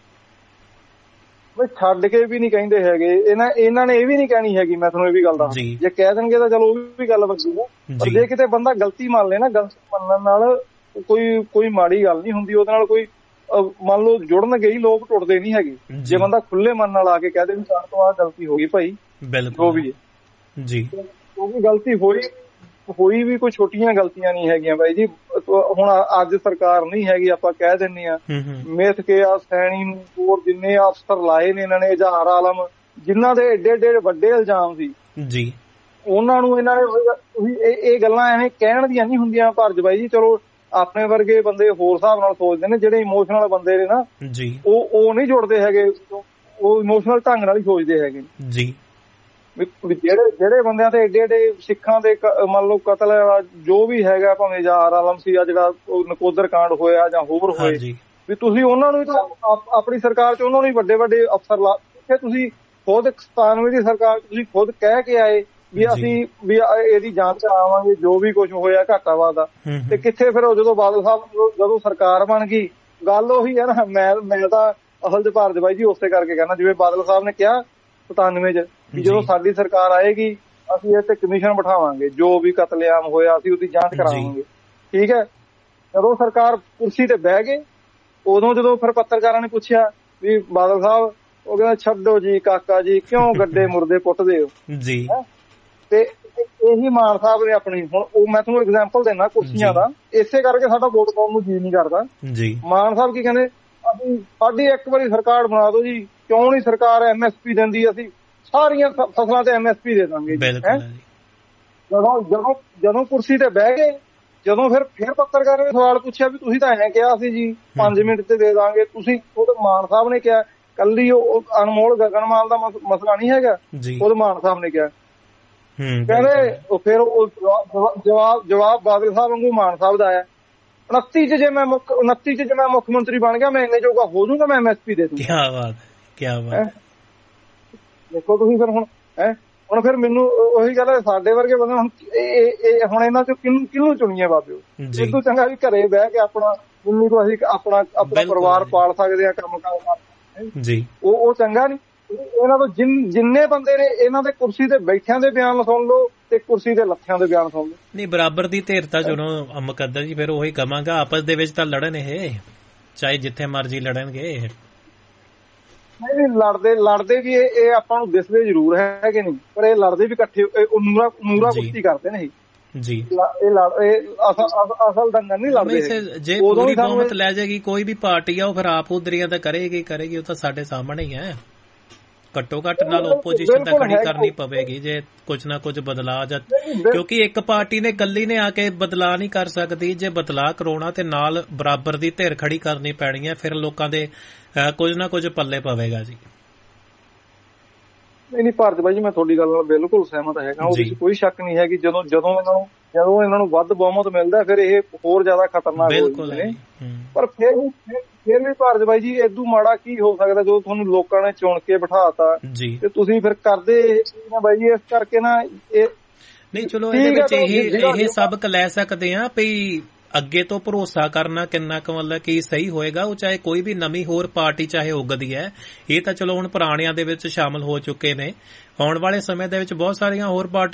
ਬਈ ਛੱਡ ਕੇ ਵੀ ਨਹੀਂ ਕਹਿੰਦੇ ਹੈਗੇ, ਇਹਨਾਂ ਇਹਨਾਂ ਨੇ ਇਹ ਵੀ ਨਹੀਂ ਕਹਿਣੀ ਹੈਗੀ, ਮੈਂ ਤੁਹਾਨੂੰ ਇਹ ਵੀ ਗੱਲ ਦੱਸ, ਜੇ ਕਹਿ ਦੇਣਗੇ ਤਾਂ ਚਲੋ ਉਹ ਵੀ ਗੱਲ ਵੱਖਰੀ ਹੈ, ਪਰ ਜੇ ਕਿਤੇ ਬੰਦਾ ਗਲਤੀ ਮੰਨ ਲੇ ਨਾ, ਗਲਤੀ ਮੰਨਣ ਨਾਲ ਕੋਈ ਕੋਈ ਮਾੜੀ ਗੱਲ ਨਹੀਂ ਹੁੰਦੀ, ਉਹਦੇ ਨਾਲ ਕੋਈ ਮੰਨ ਲਓ ਜੁੜਨ ਗਈ ਲੋਕ ਟੁੱਟਦੇ ਨਹੀਂ ਹੈਗੇ। ਜੇ ਬੰਦਾ ਖੁੱਲੇ ਮਨ ਨਾਲ ਆ ਕੇ ਕਹਿ ਦੇ ਵੀ ਸਾਡੇ ਤੋਂ ਆਹ ਗਲਤੀ ਹੋ ਗਈ ਭਾਈ, ਜੋ ਵੀ ਹੈ ਜੀ, ਉਹ ਵੀ ਗਲਤੀ ਹੋਈ ਹੋਈ ਵੀ ਕੋਈ ਛੋਟੀਆਂ ਗਲਤੀਆਂ ਨਹੀਂ ਹੈਗੀਆਂ ਬਾਈ ਜੀ। ਹੁਣ ਅੱਜ ਸਰਕਾਰ ਨਹੀਂ ਹੈਗੀ, ਆਪਾਂ ਕਹਿ ਦਿੰਦੇ ਆ ਮਿੱਥ ਕੇ ਆ ਸੈਣੀ ਨੂੰ, ਹੋਰ ਜਿੰਨੇ ਅਫਸਰ ਲਾਏ ਨੇ ਇਹਨਾਂ ਨੇ, ਇਜ਼ਹਾਰ ਆਲਮ ਜਿਨ੍ਹਾਂ ਦੇ ਏਡੇ ਏਡੇ ਵੱਡੇ ਇਲਜ਼ਾਮ ਸੀ ਜੀ, ਉਹਨਾਂ ਨੂੰ ਇਹਨਾਂ ਨੇ ਇਹ ਗੱਲਾਂ ਐਵੇਂ ਕਹਿਣ ਦੀਆਂ ਨਹੀਂ ਹੁੰਦੀਆਂ ਭਾਰਜ ਬਾਈ ਜੀ। ਚਲੋ ਆਪਣੇ ਵਰਗੇ ਬੰਦੇ ਹੋਰ ਹਿਸਾਬ ਨਾਲ ਸੋਚਦੇ ਨੇ, ਜਿਹੜੇ ਇਮੋਸ਼ਨਲ ਬੰਦੇ ਨੇ ਨਾ ਜੀ ਉਹ ਉਹ ਨਹੀਂ ਜੁੜਦੇ ਹੈਗੇ, ਉਹ ਇਮੋਸ਼ਨਲ ਢੰਗ ਨਾਲ ਹੀ ਸੋਚਦੇ ਹੈਗੇ ਜੀ। ਜਿਹੜੇ ਜਿਹੜੇ ਬੰਦਿਆਂ ਤੇ ਏਡੇ ਏਡੇ ਸਿੱਖਾਂ ਦੇ ਮੰਨ ਲਓ ਕਤਲ ਜੋ ਵੀ ਹੈਗਾ, ਭਾਵੇਂ ਇਜ਼ਹਾਰ ਆਲਮ ਸੀ, ਆ ਜਿਹੜਾ ਨਕੋਦਰ ਕਾਂਡ ਹੋਇਆ ਜਾਂ ਹੋਰ ਹੋਏ, ਵੀ ਤੁਸੀਂ ਉਹਨਾਂ ਨੂੰ ਆਪਣੀ ਸਰਕਾਰ ਚ ਉਹਨਾਂ ਨੂੰ ਵੱਡੇ ਵੱਡੇ ਅਫਸਰ ਲਾ ਕੇ, ਤੁਸੀਂ ਖੁਦ ਸਤਾਨਵੇਂ ਦੀ ਸਰਕਾਰ ਤੁਸੀਂ ਖੁਦ ਕਹਿ ਕੇ ਆਏ ਵੀ ਅਸੀਂ ਵੀ ਇਹਦੀ ਜਾਂਚ ਕਰਾਵਾਂਗੇ ਜੋ ਵੀ ਕੁਝ ਹੋਇਆ ਘਾਟਾ ਵਾਦਾ, ਤੇ ਕਿੱਥੇ ਫਿਰ ਜਦੋਂ ਬਾਦਲ ਸਾਹਿਬ ਜਦੋਂ ਸਰਕਾਰ ਬਣ ਗਈ, ਗੱਲ ਉਹੀ ਹੈ ਨਾ। ਮੈਂ ਮੈਂ ਤਾਂ ਅਸਲ ਚ ਭਾਰਤ ਬਾਈ ਜੀ ਉਸੇ ਕਰਕੇ ਕਹਿਣਾ, ਜਿਵੇਂ ਬਾਦਲ ਸਾਹਿਬ ਨੇ ਕਿਹਾ ਸਤਾਨਵੇਂ ਚ ਵੀ ਜਦੋਂ ਸਾਡੀ ਸਰਕਾਰ ਆਏਗੀ ਅਸੀਂ ਇਹ ਤੇ ਕਮਿਸ਼ਨ ਬਿਠਾਵਾਂਗੇ, ਜੋ ਵੀ ਕਤਲੇਆਮ ਹੋਇਆ ਅਸੀਂ ਉਹਦੀ ਜਾਂਚ ਕਰਾਵਾਂਗੇ, ਠੀਕ ਹੈ। ਜਦੋਂ ਸਰਕਾਰ ਕੁਰਸੀ ਤੇ ਬਹਿ ਗਏ, ਉਦੋਂ ਜਦੋਂ ਫਿਰ ਪੱਤਰਕਾਰਾਂ ਨੇ ਪੁੱਛਿਆ ਵੀ ਬਾਦਲ ਸਾਹਿਬ, ਉਹ ਕਹਿੰਦਾ ਛੱਡੋ ਜੀ ਕਾਕਾ ਜੀ, ਕਿਉਂ ਗੱਡੇ ਮੁਰਦੇ ਪੁੱਟਦੇ ਹੋ ਜੀ। ਤੇ ਇਹੀ ਮਾਨ ਸਾਹਿਬ ਨੇ ਆਪਣੀ, ਹੁਣ ਉਹ ਮੈਂ ਤੁਹਾਨੂੰ ਐਗਜ਼ਾਮਪਲ ਦੇਣਾ ਕੁਰਸੀਆਂ ਦਾ, ਇਸੇ ਕਰਕੇ ਸਾਡਾ ਵੋਟ ਪਾਉਣ ਨੂੰ ਜੀ ਨਹੀਂ ਕਰਦਾ ਜੀ। ਮਾਨ ਸਾਹਿਬ ਕੀ ਕਹਿੰਦੇ, ਅਸੀਂ ਸਾਡੀ ਇੱਕ ਵਾਰੀ ਸਰਕਾਰ ਬਣਾ ਦਿਓ ਜੀ, ਕਿਉਂ ਨਹੀਂ ਸਰਕਾਰ ਐਮ ਐਸ ਪੀ ਦਿੰਦੀ, ਅਸੀਂ ਸਾਰੀਆਂ ਫਸਲਾਂ ਤੇ ਐਮ ਐਸ ਪੀ ਦੇ ਦਾਂਗੇ। ਜਦੋਂ ਜਦੋਂ ਜਦੋਂ ਕੁਰਸੀ ਤੇ ਬਹਿ ਗਏ, ਜਦੋਂ ਫਿਰ ਫਿਰ ਪੱਤਰਕਾਰਾਂ ਨੇ ਸਵਾਲ ਪੁੱਛਿਆ ਵੀ ਤੁਸੀਂ ਤਾਂ ਐਂ ਕਿਹਾ ਸੀ ਜੀ ਪੰਜ ਮਿੰਟ ਤੇ ਦੇ ਦਾਂਗੇ, ਤੁਸੀਂ ਉਹ ਮਾਨ ਸਾਹਿਬ ਨੇ ਕਿਹਾ, ਕੱਲੀ ਉਹ ਅਨਮੋਲ ਗਗਨਮਾਲ ਦਾ ਮਸਲਾ ਨਹੀਂ ਹੈਗਾ, ਉਹ ਮਾਨ ਸਾਹਿਬ ਨੇ ਕਿਹਾ। ਕਹਿੰਦੇ ਉਹ ਫਿਰ ਉਹ ਜਵਾਬ ਜਵਾਬ ਬਾਦਲ ਸਾਹਿਬ ਵਾਂਗੂ ਮਾਨ ਸਾਹਿਬ ਦਾ ਆਇਆ, ਉਨੱਤੀ ਚ ਜੇ ਮੈਂ ਮੁੱਖ ਉਨੱਤੀ ਚ ਜੇ ਮੈਂ ਮੁੱਖ ਮੰਤਰੀ ਬਣ ਗਿਆ, ਮੈਂ ਇੰਨੇ ਜੋਗਾ ਹੋ ਜਾਊਗਾ, ਮੈਂ ਐਮ ਐਸ ਪੀ ਦੇ ਦੂੰ। ਕਿਆ ਬਾਤ ਕਿਆ ਬਾਤ, ਦੇਖੋ ਤੁਸੀਂ ਫਿਰ ਹੁਣ ਹੈ ਹੁਣ ਫਿਰ ਮੈਨੂੰ ਉਹੀ ਗੱਲ ਹੈ, ਸਾਡੇ ਵਰਗੇ ਬੰਦੇ ਹੁਣ ਇਹ ਹੁਣ ਇਹਨਾਂ ਚੋਂ ਕਿਹਨੂੰ ਕਿਹਨੂੰ ਚੁਣੀਏ ਬਾਬਿਓ? ਇਹ ਤੋਂ ਚੰਗਾ ਵੀ ਘਰੇ ਬਹਿ ਕੇ ਆਪਣਾ ਜਿੰਨੀ ਤੋਂ ਅਸੀਂ ਆਪਣਾ ਆਪਣਾ ਪਰਿਵਾਰ ਪਾਲ ਸਕਦੇ ਹਾਂ, ਕੰਮ ਕਾਰ ਕਰਦੇ ਜੀ, ਉਹ ਉਹ ਚੰਗਾ ਨਹੀਂ। ਇਹਨਾਂ ਤੋਂ ਜਿਨ ਜਿੰਨੇ ਬੰਦੇ ਨੇ ਇਹਨਾਂ ਦੇ ਕੁਰਸੀ ਤੇ ਬੈਠਿਆਂ ਦੇ ਬਿਆਨ ਸੁਣ ਲਓ ਤੇ ਕੁਰਸੀ ਦੇ ਲੱਥਿਆਂ ਦੇ ਬਿਆਨ ਸੁਣ ਲਓ। ਨਹੀਂ, ਬਰਾਬਰ ਦੀ ਧਿਰਤਾ ਚੁਣੋ ਮੁਕੱਦਰ ਜੀ, ਫਿਰ ਉਹੀ ਕਵਾਂਗਾ ਆਪਸ ਦੇ ਵਿੱਚ ਤਾਂ ਲੜਨ, ਇਹ ਚਾਹੇ ਜਿੱਥੇ ਮਰਜ਼ੀ ਲੜਨਗੇ। ਨਹੀਂ ਨਹੀਂ ਲੜਦੇ ਲੜਦੇ ਵੀ ਇਹ ਆਪਾਂ ਨੂੰ ਦਿਸਦੇ ਜ਼ਰੂਰ ਹੈ ਕਿ ਨਹੀਂ, ਪਰ ਇਹ ਲੜਦੇ ਵੀ ਇਕੱਠੇ ਨੂਰਾ ਨੂਰਾ ਕੁਸ਼ਤੀ ਕਰਦੇ ਨੇ ਜੀ। ਇਹ ਲੜ ਇਹ ਅਸਲ ਦੰਗਲ ਨਹੀਂ ਲੜਦੇ। ਜੇ ਪੂਰੀ ਬਹੁਮਤ ਲੈ ਜਾਏਗੀ ਕੋਈ ਵੀ ਪਾਰਟੀ ਆ, ਉਹ ਫਿਰ ਆਪ ਉਧਰੀਆਂ ਤਾਂ ਕਰੇਗੀ ਕਰੇਗੀ ਉਹ ਤਾਂ ਸਾਡੇ ਸਾਹਮਣੇ ਹੀ ਹੈ। ਘੱਟੋ ਘੱਟ ਨਾਲ ਓਪੋਜੀਸ਼ਨ ਤਾਂ ਖੜੀ ਕਰਨੀ ਪਵੇਗੀ ਜੇ ਕੁਝ ਨਾ ਕੁਝ ਬਦਲਾਅ, ਜਾਂ ਕਿਉਂਕਿ ਇੱਕ ਪਾਰਟੀ ਨੇ ਇਕੱਲੀ ਨੇ ਆ ਕੇ ਬਦਲਾਅ ਨਹੀਂ ਕਰ ਸਕਦੀ। ਜੇ ਬਦਲਾਅ ਕਰਾਉਣਾ ਤੇ ਨਾਲ ਬਰਾਬਰ ਦੀ ਧਿਰ ਖੜੀ ਕਰਨੀ ਪੈਣੀ ਹੈ, ਫਿਰ ਲੋਕਾਂ ਦੇ ਕੁਝ ਨਾ ਕੁਝ ਪੱਲੇ ਪਵੇਗਾ ਜੀ। ਨਹੀਂ ਨਹੀਂ ਭਾਰਤ ਬਾਈ ਜੀ, ਮੈਂ ਤੁਹਾਡੀ ਗੱਲ ਨਾਲ ਬਿਲਕੁਲ ਸਹਿਮਤ ਹੈਗਾ, ਉਹਦੇ ਵਿੱਚ ਕੋਈ ਸ਼ੱਕ ਨਹੀਂ ਹੈ ਕਿ ਜਦੋਂ ਜਦੋਂ ਇਹਨਾਂ ਨੂੰ ਜਦੋਂ ਇਹਨਾਂ ਨੂੰ ਵੱਧ ਬਹੁਮਤ ਮਿਲਦਾ ਫਿਰ ਇਹ ਹੋਰ ਜ਼ਿਆਦਾ ਖਤਰਨਾਕ ਹੋ ਜਾਂਦੇ ਨੇ। ਪਰ ਫਿਰ ਵੀ ਫਿਰ ਵੀ ਭਾਰਤ ਬਾਈ ਜੀ ਇਦੋਂ ਮਾੜਾ ਕੀ ਹੋ ਸਕਦਾ ਜਦੋਂ ਤੁਹਾਨੂੰ ਲੋਕਾਂ ਨੇ ਚੁਣ ਕੇ ਬਿਠਾਤਾ ਤੇ ਤੁਸੀਂ ਫਿਰ ਕਰਦੇ ਬਾਈ ਜੀ। ਇਸ ਕਰਕੇ ਨਾ ਇਹ ਨਹੀਂ, ਚਲੋ ਇਹਦੇ ਵਿੱਚ ਇਹ ਇਹ ਸਬਕ ਲੈ ਸਕਦੇ ਆ ਵੀ ਅੱਗੇ ਤੋਂ ਭਰੋਸਾ ਕਰਨਾ ਕਿੰਨਾ ਕੁ ਮਤਲਬ ਕਿ ਸਹੀ ਹੋਏਗਾ, ਉਹ ਚਾਹੇ ਕੋਈ ਵੀ ਨਵੀਂ ਹੋਰ ਪਾਰਟੀ ਚਾਹੇ ਉਗਦੀ ਹੈ। ਇਹ ਤਾਂ ਚਲੋ ਹੁਣ ਪੁਰਾਣਿਆਂ ਦੇ ਵਿੱਚ ਸ਼ਾਮਲ ਹੋ ਚੁੱਕੇ ਨੇ, ਆਉਣ ਵਾਲੇ ਸਮੇਂ ਦੇ ਵਿੱਚ ਬਹੁਤ ਸਾਰੀਆਂ ਹੋਰ ਪਾਰਟੀ